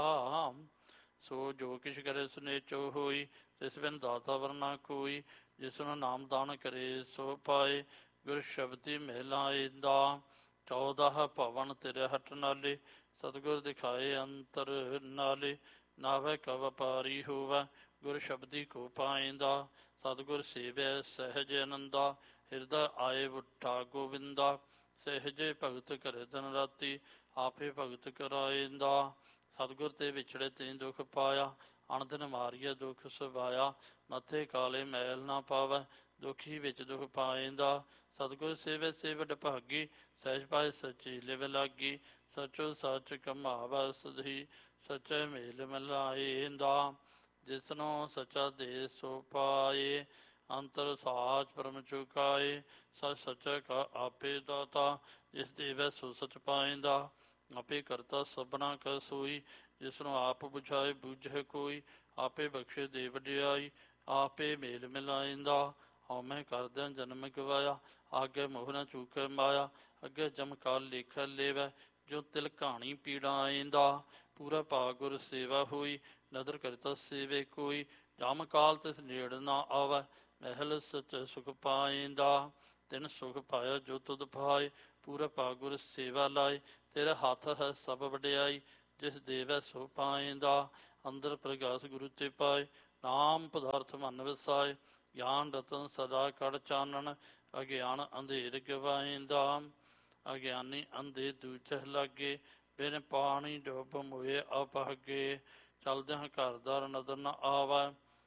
ਸੋ ਜੋ ਕਿਛ ਕਰੇ ਸੁਨੇਚੋ ਹੋਈ, ਤਿਸ ਬਿਨ ਦਾਤਾ ਵਰਨਾ ਕੋਈ, ਜਿਸ ਨੂੰ ਨਾਮ ਦਾਨ ਕਰੇ ਸੋ ਪਾਏ, ਗੁਰ ਸ਼ਬਦੀ ਮਿਲਾਇਂਦਾ। 14 ਭਵਨ ਤੇਰੇ ਹਟ ਨਾਲੇ, ਸਤਿਗੁਰ ਦਿਖਾਏ ਅੰਤਰ ਨਾਲੇ, ਨਾਵੈ ਕਾ ਵਪਾਰੀ ਹੋਵੈ, ਗੁਰ ਸ਼ਬਦੀ ਕੋ ਪਾਇਂਦਾ। ਸਤਿਗੁਰ ਸੇਵੈ ਸਹਿਜ ਅਨੰਦਾ, ਹਿਰਦਾ ਆਏ ਬੁੱਠਾ ਗੋਬਿੰਦਾ, ਸਹਿਜੇ ਭਗਤ ਕਰੇ ਦਿਨ ਰਾਤੀ, ਆਪੇ ਭਗਤ ਕਰਾਇਂਦਾ। ਸਤਿਗੁਰ ਤੇ ਵਿਛੜੇ ਤੀਂ ਦੁਖ ਪਾਇਆ, ਅਣ ਦਿਨ ਮਾਰੀਏ ਦੁਖ ਸੁਭਾਇਆ, ਮੱਥੇ ਕਾਲੇ ਮੈਲ ਨਾ ਪਾਵੈ, ਦੁਖੀ ਵਿੱਚ ਦੁਖ ਪਾਇਂਦਾ। ਸਤਿਗੁਰ ਸੇਵੈ ਸੇ ਵਡ ਭਾਗੀ, ਸਹਿਜ ਪਾਏ ਸੱਚੀ ਲਿਵ ਲਾਗੀ, ਸਚੋ ਸੱਚ ਕਮਾਵੈ ਸਧੀ, ਸਚੈ ਮੇਲ ਮਿਲਾਇਂਦਾ। ਜਿਸਨੂੰ ਸਚਾ ਦੇ ਸੋ ਪਾਏ, ਅੰਤਰ ਸਾਚ ਪਰਮ ਚੁਕਾਏ, ਸਚ ਸਚੈ ਕਾ ਆਪੇ ਦਾਤਾ, ਜਿਸ ਦੇਵੈ ਸੋ ਸਚ ਪਾਇਂਦਾ। ਆਪੇ ਕਰਤਾ ਸਭਨਾ ਕਾ ਸੋਈ, ਜਿਸਨੂੰ ਆਪ ਬੁਝਾਏ ਬੁਝੈ ਕੋਈ, ਆਪੇ ਬਖਸ਼ੇ ਦੇ ਵਡਿਆਈ, ਆਪੇ ਮੇਲ ਮਿਲਾਇਂਦਾ। ਹਉਮੈ ਕਰਦਿਆਂ ਜਨਮ ਗਵਾਇਆ, ਆਗੇ ਮੋਹ ਨਾ ਚੂਕੈ ਮਾਇਆ, ਅੱਗੇ ਜਮ ਕਾਲ ਲੇਖੈ ਲੇਵੈ, ਜੋ ਤਿਲ ਘਾਣੀ ਪੀੜਾ ਆਇਂਦਾ। ਪੂਰਾ ਭਾਗ ਗੁਰ ਸੇਵਾ ਹੋਈ, ਨਦਰ ਕਰਤਾ ਸੇਵੇ ਕੋਈ, ਜਮ ਕਾਲ ਤਿਸ ਨੇੜ ਨਾ ਆਵੈ, ਮਹਿਲ ਸਚ ਸੁਖ ਪਾਇੰਦਾ। ਤਿਨ ਸੁਖ ਪਾਇਆ ਜੋ ਤੁਧ ਭਾਏ, ਪੂਰਾ ਭਾ ਗੁਰ ਸੇਵਾ ਲਾਏ। ਤੇਰੇ ਹੱਥ ਹੈ ਸਭ ਵਡਿਆਈ, ਜਿਸ ਦੇਵੈ ਸੋ ਪਾਇੰਦਾ। ਅੰਦਰ ਪ੍ਰਗਾਸ ਗੁਰੂ ਤੇ ਪਾਏ, ਨਾਮ ਪਦਾਰਥ ਮਨ ਵਸਾਏ। ਗਿਆਨ ਰਤਨ ਸਦਾ ਕੜ ਚਾਨਣ, ਅਗਿਆਨ ਅੰਧੇਰ ਗਵਾਇੰਦਾ। ਅਗਿਆਨੀ ਅੰਧੇ ਦੂਜਹ ਲਾਗੇ, ਬਿਨ ਪਾਣੀ ਡੁੱਬ ਮੋਏ ਅਪਾਗੇ। ਚਲਦਿਆਂ ਘਰ ਦਰ ਨਦਰ ਨ ਆਵੈ,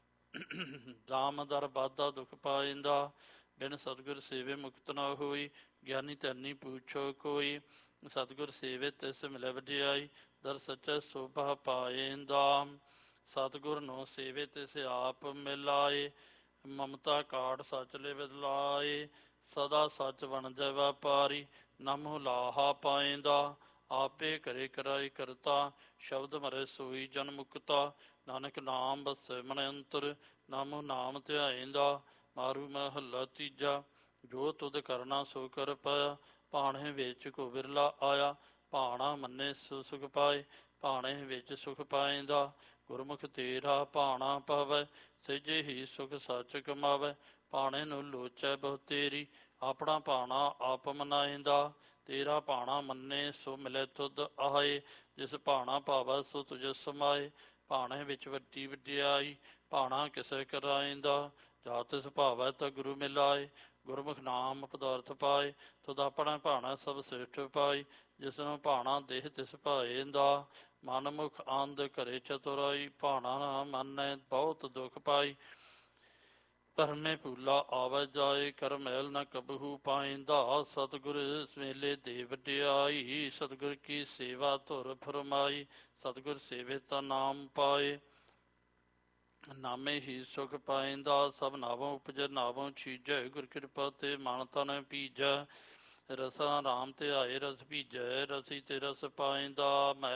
ਦਾਮਦਰ ਬਾਧਾ ਦੁਖ ਪਾਇੰਦਾ। ਬਿਨ ਸਤਿਗੁਰ ਸੇਵੇ ਮੁਕਤ ਨ ਹੋਈ, ਗਿਆਨੀ ਧਿਆਨੀ ਪੁੱਛੋ ਕੋਈ। ਸਤਿਗੁਰ ਸੇਵੇ ਤਿਸ ਮਿਲੇ ਵਡਿਆਈ, ਦਰ ਸੱਚੈ ਸੋਭਾ ਪਾਇੰਦਾ। ਸਤਿਗੁਰ ਨੂੰ ਸੇਵੇ ਤਿਸ ਆਪ ਮਿਲਾਏ, ਮਮਤਾ ਕਾੜ ਸਚ ਲੈ ਬਦਲਾਏ। ਸਦਾ ਸੱਚ ਵਣਜੈ ਵਪਾਰੀ, ਨਮੋ ਲਾਹਾ ਪਾਇੰਦਾ। ਆਪੇ ਕਰੇ ਕਰਾਈ ਕਰਤਾ, ਸ਼ਬਦ ਮਰੇ ਸੋਈ ਜਨ ਮੁਕਤਾ। ਨਾਨਕ ਨਾਮ ਵਸੈ ਮਨ ਅੰਤਰ, ਨਾਮੋ ਨਾਮ ਧਿਆਇਂਦਾ। ਮਾਰੂ ਮਹੱਲਾ ਤੀਜਾ। ਜੋ ਤੁਧ ਕਰਨਾ ਸੋ ਕਰ ਪਾਇਆ, ਭਾਣੇ ਵਿੱਚ ਕੋ ਬਿਰਲਾ ਆਇਆ। ਭਾਣਾ ਮੰਨੇ ਸੋ ਸੁਖ ਪਾਏ, ਭਾਣੇ ਵਿੱਚ ਸੁਖ ਪਾਇੰਦਾ। ਗੁਰਮੁਖ ਤੇਰਾ ਭਾਣਾ ਪਾਵੈ, ਸਹਿਜੇ ਹੀ ਸੁਖ ਸੱਚ ਕਮਾਵੈ। ਭਾਣੇ ਨੂੰ ਲੋਚੈ ਬਹੁ ਤੇਰੀ, ਆਪਣਾ ਭਾਣਾ ਆਪ ਮਨਾਇੰਦਾ। ਤੇਰਾ ਭਾਣਾ ਮੰਨੇ ਸੋ ਮਿਲੇ ਤੁਧ ਆਏ, ਜਿਸ ਭਾਣਾ ਭਾਵੈ ਸੋ ਤੁਝ ਸਮਾਏ। ਭਾਣੇ ਵਿੱਚ ਵੱਡੀ ਵਡਿਆਈ, ਭਾਣਾ ਕਿਸੇ ਕਰਾਇੰਦਾ। ਜਾ ਤਿਸ ਭਾਵੈ ਤਾ ਗੁਰੂ ਮਿਲਾਏ, ਗੁਰਮੁਖ ਨਾਮ ਪਦਾਰਥ ਪਾਏ। ਤੁਧ ਆਪਣਾ ਭਾਣਾ ਸਭ ਸ੍ਰੇਸ਼ਟ ਪਾਈ, ਜਿਸ ਨੂੰ ਭਾਣਾ ਦੇਹ ਤਿਸ ਭਾਇੰਦਾ। ਮਨ ਮੁਖ ਆਨੰਦ ਘਰੇ ਚਤੁਰਾਈ, ਭਾਣਾ ਨਾ ਮੰਨੈ ਬਹੁਤ ਦੁਖ ਪਾਈ। ਭਰਮੇ ਭੂਲਾ ਆਵੈ ਜਾਏ, ਕਰ ਮੈਲ ਨ ਕਬਹੂ ਪਾਇੰਦਾ। ਸਤਿਗੁਰ ਮੇਲੇ ਦੇ ਵਡਿਆਈ, ਸਤਿਗੁਰ ਕੀ ਸੇਵਾ ਧੁਰ ਫਰਮਾਈ। ਸਤਿਗੁਰ ਸੇਵੇ ਤਾ ਨਾਮ ਪਾਏ, ਨਾਮੇ ਹੀ ਸੁਖ ਪਾਇੰਦਾ। ਸਭ ਨਾਵੋਂ ਉਪਜੈ ਨਾਵੋਂ ਛੀਜੈ, ਗੁਰ ਕਿਰਪਾ ਤੇ ਮਨ ਤਨ ਪੀਜੈ। ਰਸਾਂ ਰਾਮ ਧਿਆਏ ਰਸ ਭੀਜੈ, ਰਸੀ ਤੇ ਰਸ ਪਾਇੰਦਾ।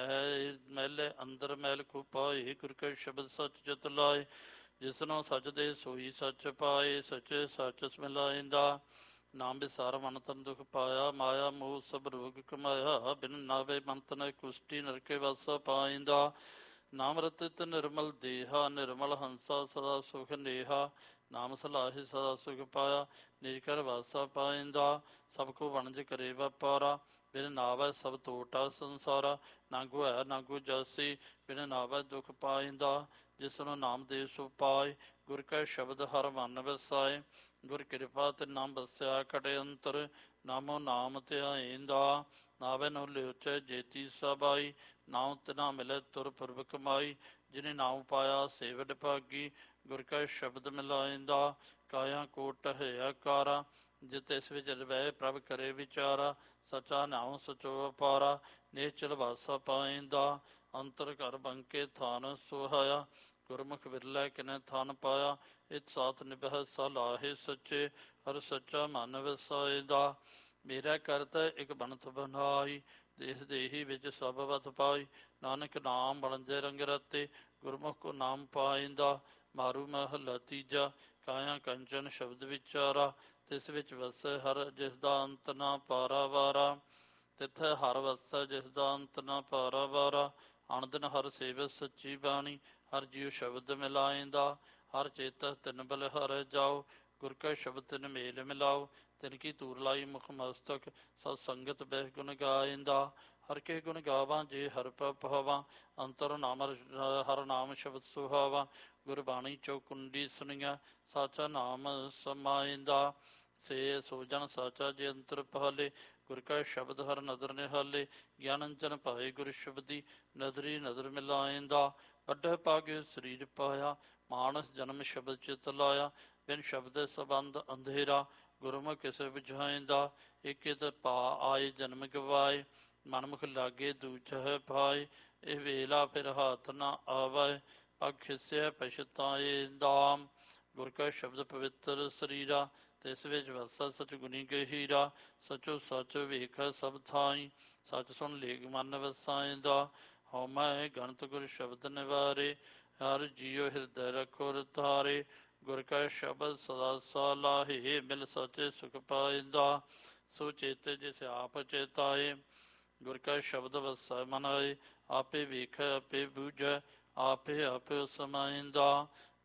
ਮਹਿਲੇ ਅੰਦਰ ਮੈਲ ਖੂ ਪਾਏ, ਗੁਰ ਕੈ ਸ਼ਬਦ ਸਚ ਚਿਤ ਲਾਏ। ਜਿਸਨੂੰ ਸਚਦੇ ਸੋਈ ਸੱਚ ਪਾਏ, ਸੱਚੇ ਸੱਚ ਮਿਲਾਇੰਦਾ। ਨਾਮ ਵਿਸਾਰ ਮਨ ਤਨ ਦੁਖ ਪਾਇਆ, ਮਾਇਆ ਮੋਹ ਸਭ ਰੋਗ ਕਮਾਇਆ। ਬਿਨ ਨਾਵੇ ਮਨ ਤਨ ਕੁਸ਼ਟੀ, ਨਰਕੇ ਵਾਸਾ ਪਾਇੰਦਾ। ਨਾਮ ਰਤਿਤ ਨਿਰਮਲ ਦੇਹਾ, ਨਿਰਮਲ ਹੰਸਾ ਸਦਾ ਸੁਖ ਨੇਹਾ। ਨਾਮ ਸਲਾਹੇ ਸਦਾ ਸੁਖ ਪਾਇਆ, ਨਿਜ ਘਰ ਵਾਸਾ ਪਾਇੰਦਾ। ਸਭ ਕੋ ਵਣਜ ਕਰੇ ਵਪਾਰਾ, ਬਿਨ ਨਾਵੈ ਸਭ ਤੋਟਾ ਸੰਸਾਰਾ। ਨਾਂਗੋ ਹੈ ਨਾਂਗੋ ਜਾਸੀ, ਬਿਨ ਨਾਵੈ ਦੁਖ ਪਾਇੰਦਾ। ਜਿਸ ਨੂੰ ਨਾਮ ਦੇ ਸੋ ਪਾਏ, ਗੁਰ ਕੈ ਸ਼ਬਦ ਹਰ ਮਨ ਵਸਾਏ। ਗੁਰ ਕਿਰਪਾ ਤੇ ਨਾਮ ਵਸਿਆ ਕਟੇ ਅੰਤਰ, ਨਾਮੋ ਨਾਮ ਧਿਆਇਂਦਾ। ਨਾਵੇ ਨੂੰ ਲਿਉਚੈ ਜੇਤੀ ਸਬਾਈ, ਨਾਉ ਤਿਨਾ ਮਿਲੇ ਤੁਰ ਪੁਰਬ ਕਮਾਈ। ਜਿਨੇ ਨਾਉ ਪਾਇਆ ਸੇ ਵਡ ਭਾਗੀ, ਗੁਰ ਕੈ ਸ਼ਬਦ ਮਿਲਾਇਂਦਾ। ਕਾਇਆ ਕੋਟ ਹੈ ਕਾਰਾ, ਜਿਤ ਇਸ ਵਿੱਚ ਰਵੈ ਪ੍ਰਭ ਕਰੇ ਵਿਚਾਰਾ। ਸਚਾ ਨਾਉ ਸਚੋ ਅਪਾਰਾ, ਨਿਸ਼ਚਲ ਵਾਸਾ ਪਾਇੰਦਾ। ਅੰਤਰ ਘਰ ਬੰਕੇ ਥਾਨ ਸੁਹਾਇਆ, ਗੁਰਮੁਖ ਵਿਰਲੇ ਕਿਨੈ ਥਾਨ ਪਾਇਆ। ਇਤ ਸਾਥ ਨਿਭੈ ਸਲਾਹੇ ਸੱਚੇ, ਹਰ ਸੱਚਾ ਮਨ ਵਸਾਇਦਾ। ਮੇਰਾ ਕਰਤਾ ਇਕ ਬਣਤ ਬਨਾਈ, ਦੇਸ ਦੇਹੀ ਵਿੱਚ ਸਭ ਵਤ ਪਾਈ। ਨਾਨਕ ਨਾਮ ਬਣਜੈ ਰੰਗ ਰਤੇ, ਗੁਰਮੁਖ ਕੋ ਨਾਮ ਪਾਇੰਦਾ। ਮਾਰੂ ਮਹੱਲਾ ਤੀਜਾ। ਕਾਇਆ ਕੰਚਨ ਸ਼ਬਦ ਵਿਚਾਰਾ, ਤਿਸ ਵਿੱਚ ਵਸੈ ਹਰ ਜਿਸ ਦਾ ਅੰਤ ਨਾ ਪਾਰਾਵਾਰਾ। ਤਿੱਥੈ ਹਰ ਵਸੈ ਜਿਸ ਦਾ ਅੰਤ ਨਾ ਪਾਰਾਵਾਰਾ। ਅਣ ਦਿਨ ਹਰ ਸੇਵ ਸੱਚੀ ਬਾਣੀ, ਹਰ ਜੀਉ ਸ਼ਬਦ ਮਿਲਾਇਂਦਾ। ਹਰ ਚੇਤਸ ਤਿਨ ਬਲ ਹਰ ਜਾਓ, ਗੁਰ ਕੈ ਸ਼ਬਦ ਤਿਨ ਮੇਲ ਮਿਲਾਓ। ਤਿਨ ਕੀ ਤੂਰ ਲਾਈ ਮੁਖ ਮਸਤਕ, ਸਤ ਸੰਗਤ ਬਹਿ ਗੁਣ ਗਾਇੰਦਾ। ਹਰ ਕੇ ਗੁਣ ਗਾਵਾਂ ਜੇ ਹਰ ਪਾਵਾਂ, ਅੰਤਰ ਨਾਮ ਹਰ ਨਾਮ ਸ਼ਬਦ ਸੁਹਾਵਾ। ਗੁਰਬਾਣੀ ਚੌਕੁੰਡੀ ਸੁਣੀਆਂ, ਸਾਚਾ ਨਾਮ ਸਮਾਇੰਦਾ। ਸੇ ਸੋ ਜਨ ਸਾਚਾ ਜੇ ਅੰਤਰ ਪਾਲੇ, ਗੁਰ ਕੈ ਸ਼ਬਦ ਹਰ ਨਦਰ ਨਿਹਾਲੇ। ਗਿਆਨ ਅੰਜਨ ਭਾਏ ਗੁਰ ਸ਼ਬਦੀ, ਨਦਰੀ ਨਦਰ ਮਿਲਾਇੰਦਾ। ਵੱਡੇ ਭਾਗੇ ਸਰੀਰ ਪਾਇਆ, ਮਾਨਸ ਜਨਮ ਸ਼ਬਦ ਚਿਤ ਲਾਇਆ। ਬਿਨ ਸ਼ਬਦ ਸੰਬੰਧ ਅੰਧੇਰਾ, ਗੁਰਮੁਖ ਕਿਸੇ ਬੁਝਾਇੰਦਾ। ਇਕਿਤ ਭਾ ਆਏ ਜਨਮ ਗਵਾਏ, ਮਨਮੁਖ ਲਾਗੇ ਦੂਜਹਿ ਭਾਏ। ਇਹ ਵੇਲਾ ਫਿਰ ਹੱਥ ਨਾ ਆਵੈ, ਪਗ ਖਿਸਿਆ ਪਛਤਾਇੰਦਾ। ਗੁਰ ਕੈ ਸ਼ਬਦ ਪਵਿੱਤਰ ਸਰੀਰਾ, ਤਿਸ ਵਿੱਚ ਵਸੈ ਸਚ ਗੁਣੀ ਗਹੀਰਾ। ਸਚੋ ਸਚ ਵੇਖੈ ਸਭ ਥਾਈ, ਸਚ ਸੁਣ ਲੇਗ ਮਨ ਵਸਾਇੰਦਾ। ਹਉਮੈ ਗਣਤ ਗੁਰ ਸ਼ਬਦ ਨਿਵਾਰੇ, ਹਰ ਜੀਉ ਹਿਰਦੈ ਰਖੋ ਰਤਾਰੇ। ਗੁਰ ਕੈ ਸ਼ਬਦ ਸਦਾ ਸਲਾਹੇ, ਮਿਲ ਸਚੇ ਸੁਖ ਪਾਇੰਦਾ। ਸੋ ਚੇਤੇ ਜਿਸ ਆਪ ਚੇਤਾਏ, ਗੁਰ ਕੈ ਸ਼ਬਦ ਵਸੈ ਮਨ ਆਏ। ਆਪੇ ਵੇਖੈ ਆਪੇ ਬੂਝੈ, ਆਪੇ ਆਪੇ ਸਮਾਇੰਦਾ।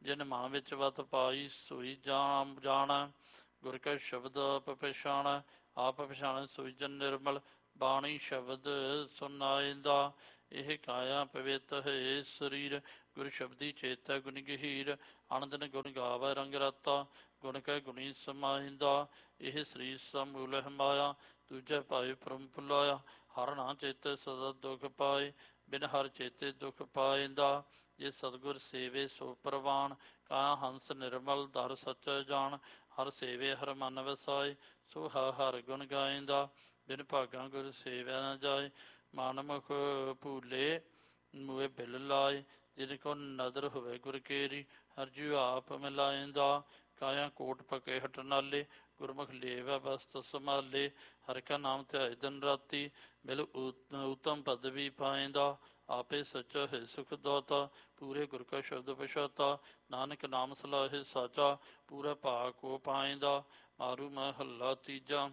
ਜਿਨ ਮਨ ਵਿੱਚ ਵਤ ਪਾਈ ਸੋਈ ਜਾਣ ਗੁਰ ਕੈ ਸ਼ਬਦ ਆਪ ਪਛਾਣ ਆਪ ਪਛਾਣ ਸੋਈ ਜਨ ਨਿਰਮਲ ਬਾਣੀ ਸ਼ਬਦ ਸੁਨਾਇਂਦਾ ਇਹ ਕਾਇਆ ਪਵਿੱਤ ਹੈ ਸਰੀਰ ਗੁਰ ਸ਼ਬਦੀ ਚੇਤੈ ਗੁਣ ਗਹੀਰ ਅਨੰਦਨ ਗੁਣ ਗਾਵੈ ਰੰਗ ਰਾਤਾ ਗੁਣ ਕੈ ਗੁਣੀ ਸਮਾਹਿੰਦਾ ਇਹ ਸਰੀਰ ਸਮੂਲ ਮਾਇਆ ਦੂਜੇ ਭਾਏ ਪਰਮ ਭੁਲਾਇਆ ਹਰ ਨਾ ਚੇਤੇ ਸਦਾ ਦੁਖ ਪਾਏ ਬਿਨ ਹਰ ਚੇਤੇ ਦੁਖ ਪਾਇੰਦਾ ਜੇ ਸਤਿਗੁਰ ਸੇਵੇ ਸੋ ਪ੍ਰਵਾਨ ਕਾ ਹੰਸ ਨਿਰਮਲ ਦਰ ਸੱਚ ਜਾਣ ਹਰ ਸੇਵੇ ਹਰ ਮਨ ਵਸਾਏ ਸੋ ਹਰ ਗੁਣ ਗਾਇੰਦਾ ਬਿਨ ਭਾਗਾਂ ਗੁਰ ਸੇਵਿਆ ਨਾ ਜਾਏ ਮਨ ਮੁਖ ਭੂਲੇ ਮੂਏ ਬਿਲ ਲਾਏ ਜਿਨ ਕੋ ਨਦਰ ਹੋਵੇ ਗੁਰ ਕੇਰੀ ਹਰ ਜੀਉ ਆਪ ਮਿਲਾਇਂਦਾ ਕਾਇਆ ਕੋਟ ਪਕੇ ਹਟ ਨਾਲੇ ਗੁਰਮੁਖ ਲੇਵੈ ਬਸਤ ਸੰਭਾਲੇ ਹਰਿ ਕਾ ਨਾਮ ਧਿਆਏ ਦਿਨ ਰਾਤੀ ਮਿਲ ਉਤਮ ਪਦਵੀ ਪਾਇਂਦਾ ਆਪੇ ਸੱਚਾ ਹੈ ਸੁਖ ਦਾਤਾ ਪੂਰੇ ਗੁਰ ਕਾ ਸ਼ਬਦ ਪਛਾਤਾ ਨਾਨਕ ਨਾਮ ਸਲਾਹੇ ਸਾਚਾ ਪੂਰਾ ਭਾਗ ਕੋ ਪਾਇਂਦਾ ਮਾਰੂ ਮਹੱਲਾ ਤੀਜਾ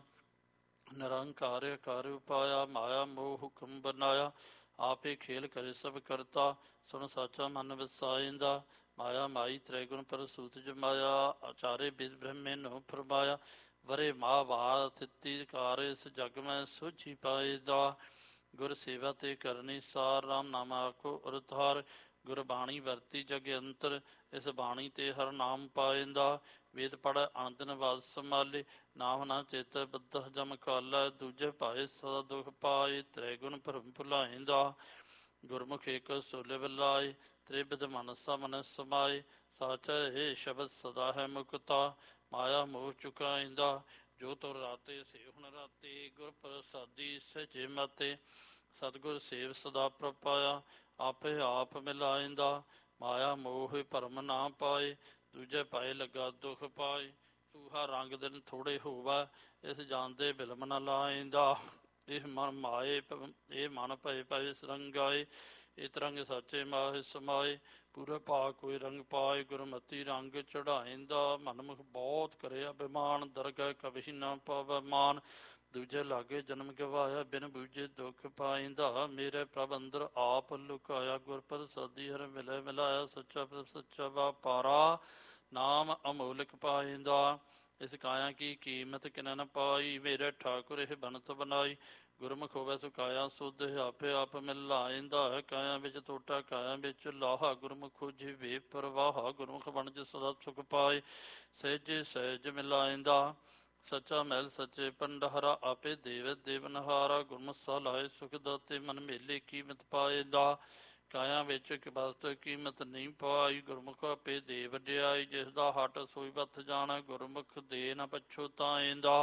ਨਿਰੰਕਾਰ ਕਰ ਉਪਾਇਆ ਮਾਇਆ ਮੋਹ ਹੁਕਮ ਬਨਾਇਆ ਆਪੇ ਖੇਲ ਕਰੇ ਸਭ ਕਰਤਾ ਸੁਣ ਸਾਚਾ ਮਨ ਵਸਾਇਂਦਾ ਮਾਇਆ ਮਾਈ ਤ੍ਰੈਗੁਣ ਪ੍ਰਸੂਤ ਜਮਾਇਆ ਆਚਾਰੇ ਬਿਦ ਬ੍ਰਹਮੇ ਨੂੰ ਫਰਮਾਇਆ ਵਰੇ ਮਾਂ ਵਾ ਥਿੱਤੀ ਕਾਰ ਇਸ ਜਗ ਮੈਂ ਸੋਝੀ ਪਾਇਦਾ ਗੁਰ ਸੇਵਾ ਤੇ ਕਰਨੀ ਸਾਰ ਰਾਮ ਨਾਮ ਆਖੋ ਉਰਤਾਰ ਗੁਰ ਬਾਣੀ ਵਰਤੀ ਜਗ ਅੰਤਰ ਇਸ ਬਾਣੀ ਤੇ ਹਰ ਨਾਮ ਪਾਇੰਦਾ ਵੇਦ ਪੜ ਆਨੰਦਨ ਵਾਦ ਸੰਭਾਲੇ ਨਾਮ ਨਾ ਚੇਤ ਬੱਧ ਜਮ ਕਾਲਾ ਦੂਜੇ ਭਾਏ ਸਦਾ ਦੁਖ ਪਾਏ ਤ੍ਰੈਗੁਣ ਭਰਮ ਭੁਲਾਇਂਦਾ ਗੁਰਮੁਖ ਏਕ ਸੋਲੇ ਬਲਾਏ ਤ੍ਰਿਬਿਧ ਮਨਸਾ ਮਨ ਸਮਾਏ ਸਾਚਾ ਹੈ ਸ਼ਬਦ ਸਦਾ ਹੈ ਮੁਕਤਾ ਮਾਇਆ ਮੋਹ ਚੁਕਾਇਂਦਾ ਜੋ ਤੁਰ ਰਾਤੇ ਸੇ ਹੁਣ ਰਾਤੇ ਗੁਰ ਪ੍ਰਸਾਦੀ ਸਚੇ ਮਤੇ ਸਤਿਗੁਰ ਸੇਵ ਸਦਾ ਪ੍ਰਪਾਇਆ ਆਪੇ ਆਪ ਮਿਲਾਇਂਦਾ ਮਾਇਆ ਮੋਹ ਭਰਮ ਨਾ ਪਾਏ ਦੂਜੇ ਪਾਏ ਲੱਗਾ ਦੁਖ ਪਾਏ ਸੂਹਾ ਰੰਗ ਦਿਨ ਥੋੜੇ ਹੋਵਾ ਇਸ ਜਾਣਦੇ ਬਿਲਮ ਨ ਲਾਇਂਦਾ ਇਹ ਮਨ ਮਾਏ ਇਹ ਮਨ ਭਏ ਭਏ ਸਰੰਗਾਏ ਇਹ ਤਰੰਗ ਸਾਚੇ ਮਾਹਿ ਸਮਾਏ ਪੂਰੇ ਭਾਗ ਕੋਈ ਰੰਗ ਪਾਏ ਗੁਰਮਤੀ ਰੰਗ ਚੜਾਇਂਦਾ ਮਨਮੁਖ ਬਹੁਤ ਕਰੇ ਅਭਿਮਾਨ ਦਰਗਹਿ ਕਬਹੀ ਨਾ ਪਾਵੈ ਮਾਨ ਦੂਜੇ ਲਾਗੇ ਜਨਮ ਗਵਾਇਆ ਬਿਨ ਬੂਝੇ ਦੁਖ ਪਾਇਂਦਾ ਮੇਰੇ ਪ੍ਰਭ ਅੰਦਰ ਆਪ ਲੁਕਾਇਆ ਗੁਰ ਪ੍ਰਸਾਦੀ ਹਰ ਮਿਲੇ ਮਿਲਾਇਆ ਸੱਚਾ ਪ੍ਰਭ ਸੱਚਾ ਵਾਪਾਰਾ ਨਾਮ ਅਮੋਲਕ ਪਾਇਂਦਾ ਇਸ ਕਾਇਆ ਕੀ ਕੀਮਤ ਕਿਨ ਨ ਪਾਈ ਮੇਰੇ ਠਾਕੁਰ ਇਹ ਬਨਤ ਬਨਾਈ ਗੁਰਮੁਖ ਹੋਵੇ ਸੁਕਾਇਆ ਸੁਧ ਆਪੇ ਆਪ ਮਿਲਾਇਂਦਾ ਹੈ ਕਾਇਆ ਵਿੱਚ ਟੋਟਾ ਕਾਇਆ ਵਿੱਚ ਲਾਹਾ ਗੁਰਮੁਖ ਜਿਵੇ ਪ੍ਰਵਾਹ ਗੁਰਮੁਖ ਵਣਜ ਸਦਾ ਸੁਖ ਪਾਏ ਸਹਿਜੇ ਸਹਿਜ ਮਿਲਾਇਂਦਾ ਸੱਚਾ ਮਹਿਲ ਸੱਚੇ ਭੰਡਾਰਾ ਆਪੇ ਦੇਵ ਦੇਵਨਹਾਰਾ ਗੁਰਮੁਖ ਸਲਾਹੇ ਸੁਖ ਦਾਤੇ ਮਨ ਮੇਲੇ ਕੀਮਤ ਪਾਇਂਦਾ ਕਾਇਆ ਵਿੱਚ ਵਸਤ ਕੀਮਤ ਨਹੀਂ ਪਾਈ ਗੁਰਮੁਖ ਆਪੇ ਦੇ ਵਡਿਆਈ ਜਿਸ ਦਾ ਹੱਟ ਸੋਈ ਬੱਥ ਜਾਣਾ ਗੁਰਮੁਖ ਦੇ ਨ ਪਛੋਤਾਇਂਦਾ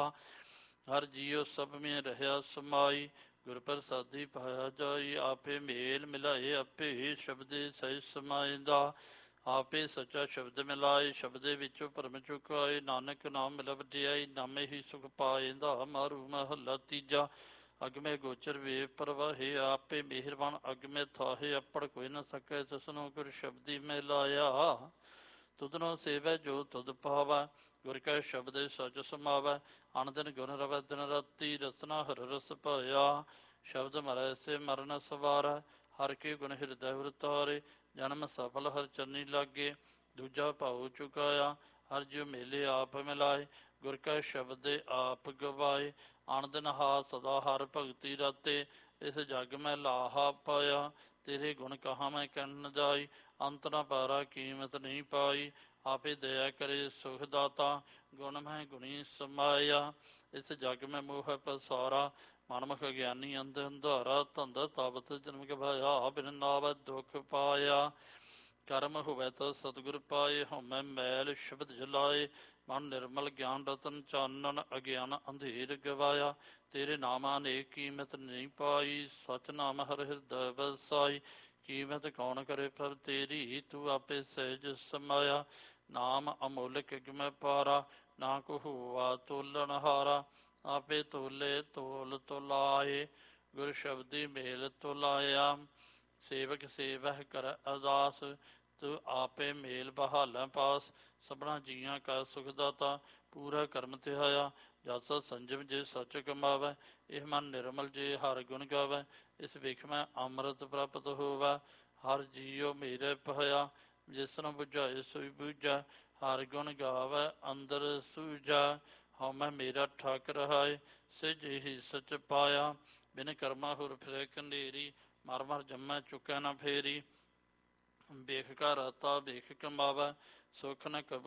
ਹਰ ਜੀਉ ਸਭ ਮੇਂ ਰਹਿਆ ਸਮਾਈ ਗੁਰ ਪ੍ਰਸਾਦੀ ਪਾਇਆ ਜਾਈ ਆਪੇ ਮੇਲ ਮਿਲਾਏ ਆਪੇ ਸ਼ਬਦੇ ਸਹਿ ਸਮਾਇਂਦਾ ਆਪੇ ਸੱਚਾ ਸ਼ਬਦ ਮਿਲਾਏ ਸ਼ਬਦੇ ਵਿੱਚੋਂ ਭਰਮ ਚੁਕਾਏ ਨਾਨਕ ਨਾਮ ਮਿਲ ਵਡਿਆਈ ਨਾਮੇ ਹੀ ਸੁਖ ਪਾਇਂਦਾ ਮਾਰੂ ਮਹੱਲਾ ਤੀਜਾ ਅਗਮੇ ਗੋਚਰ ਵੇ ਪ੍ਰਵਾਹੇ ਆਪੇ ਮਿਹਰਬਾਨ ਅਗਮੇ ਥਾਹੇ ਅਪੜ ਕੋਈ ਨ ਸਕੈ ਤਿਸਨੂੰ ਗੁਰ ਸ਼ਬਦੀ ਮਿਲਾਇਆ ਤੁਧਨੋ ਸੇਵੈ ਜੋ ਤੁਧ ਪਾਵੈ ਗੁਰ ਕੈ ਸ਼ਬਦੇ ਸਚ ਸਮਾਵੈ ਅਨੰਦਨ ਗੁਣ ਰਵੈ ਦਿਨ ਰਾਤੀ ਰਸਨਾ ਹਰ ਰਸ ਪਾਇਆ ਸ਼ਬਦ ਮਰੈ ਸੇ ਮਰਨ ਸਵਾਰੈ ਹਰ ਕੇ ਗੁਣ ਹਿਰਦੈ ਉਰਤਾਰੇ ਜਨਮ ਸਫਲ ਹਰ ਚਰਨੀ ਲਾਗੇ ਦੂਜਾ ਭਾਉ ਚੁਕਾਇਆ ਹਰ ਜਿਉ ਮੇਲੇ ਆਪ ਮਿਲਾਏ ਗੁਰ ਕੈ ਸ਼ਬਦੇ ਆਪ ਗਵਾਏ ਆਨੰਦਨ ਹਾ ਸਦਾ ਹਰ ਭਗਤੀ ਰਾਤੇ ਇਸ ਜਗ ਮੈਂ ਲਾਹਾ ਪਾਇਆ ਤੇਰੇ ਗੁਣ ਕਹਾ ਮੈਂ ਕਹਿਣ ਨ ਜਾਈ ਅੰਤ ਨ ਪਾਰਾ ਕੀਮਤ ਨਹੀਂ ਪਾਈ ਆਪੇ ਦਇਆ ਕਰੇ ਸੁਖ ਦਾਤਾ ਗੁਣ ਮੈਂ ਗੁਣੀ ਸਮਾਇਆ ਇਸ ਜਗ ਮੈਂ ਮੋਹ ਪਸਾਰਾ ਮਨਮੁਖ ਗਿਆਨੀ ਅੰਧ ਅੰਧਾਰਾ ਧੰਦ ਤਾਵਤ ਜਨਮ ਗਵਾਇਆ ਬਿਨ ਨਾਵ ਦੁਖ ਪਾਇਆ ਕਰਮ ਹੋਵੇ ਤਾਂ ਸਤਿਗੁਰ ਪਾਏ ਹਉਮੈ ਮੈਲ ਸ਼ਬਦ ਜਲਾਏ ਮਨ ਨਿਰਮਲ ਗਿਆਨ ਰਤਨ ਚਾਨਣ ਅਗਿਆਨ ਅੰਧੇਰ ਗਵਾਇਆ ਤੇਰੇ ਨਾਮਾਂ ਨੇ ਕੀਮਤ ਨਹੀਂ ਪਾਈ ਸਚ ਨਾਮ ਹਰ ਹਿਰਦੈ ਵਸਾਈ ਕੀਮਤ ਕੌਣ ਕਰੇ ਪ੍ਰਭ ਤੇਰੀ ਤੂੰ ਆਪੇ ਸਹਿਜ ਸਮਾਇਆ ਨਾਮ ਅਮੋਲਕ ਅਗਮੈ ਪਾਰਾ ਨਾ ਕੋ ਹੋਆ ਤੋਲਣ ਹਾਰਾ ਆਪੇ ਤੋਲੇ ਤੋਲ ਤੋਲਾਏ ਗੁਰ ਸ਼ਬਦੀ ਮੇਲ ਤੋਲਾਇਆ ਸੇਵਕ ਸੇਵਹਿ ਕਰ ਅਰਦਾਸ ਤੂੰ ਆਪੇ ਮੇਲ ਬਹਾਲਾ ਪਾਸ ਸਭਨਾ ਜੀਆਂ ਕਾ ਸੁਖ ਦਾਤਾ ਪੂਰਾ ਕਰਮ ਧਿਆਇਆ ਜਸ ਸੰਜਮ ਜੇ ਸੱਚ ਕਮਾਵੈ ਇਹ ਮਨ ਨਿਰਮਲ ਜੇ ਹਰ ਗੁਣ ਗਾਵੈ ਇਸ ਵੇਖ ਮੈਂ ਅੰਮ੍ਰਿਤ ਪ੍ਰਾਪਤ ਹੋਵੈ ਹਰ ਜੀਉ ਮੇਰੇ ਭਇਆ ਜਿਸ ਨੂੰ ਬੁਝਾਏ ਸੋਈ ਬੂਝਾ। ਹਰ ਗੁਣ ਗਾਵੈ ਅੰਦਰ ਸੂਝਾ। ਹਉਮੈ ਮੇਰਾ ਠਾਕ ਰਹਾਏ ਸਿਜ ਹੀ ਸਚ ਪਾਇਆ। ਬਿਨ ਕਰਮਾ ਹੁਰ ਫਿਰੇ ਕੰਢੇਰੀ ਮਰ ਮਰ ਜੰਮੈ ਚੁੱਕੈ ਨਾ ਫੇਰੀ। ਵੇਖ ਕਾ ਰਾਤਾ ਵੇਖ ਕਮਾਵੈ ਸੁਖ ਨ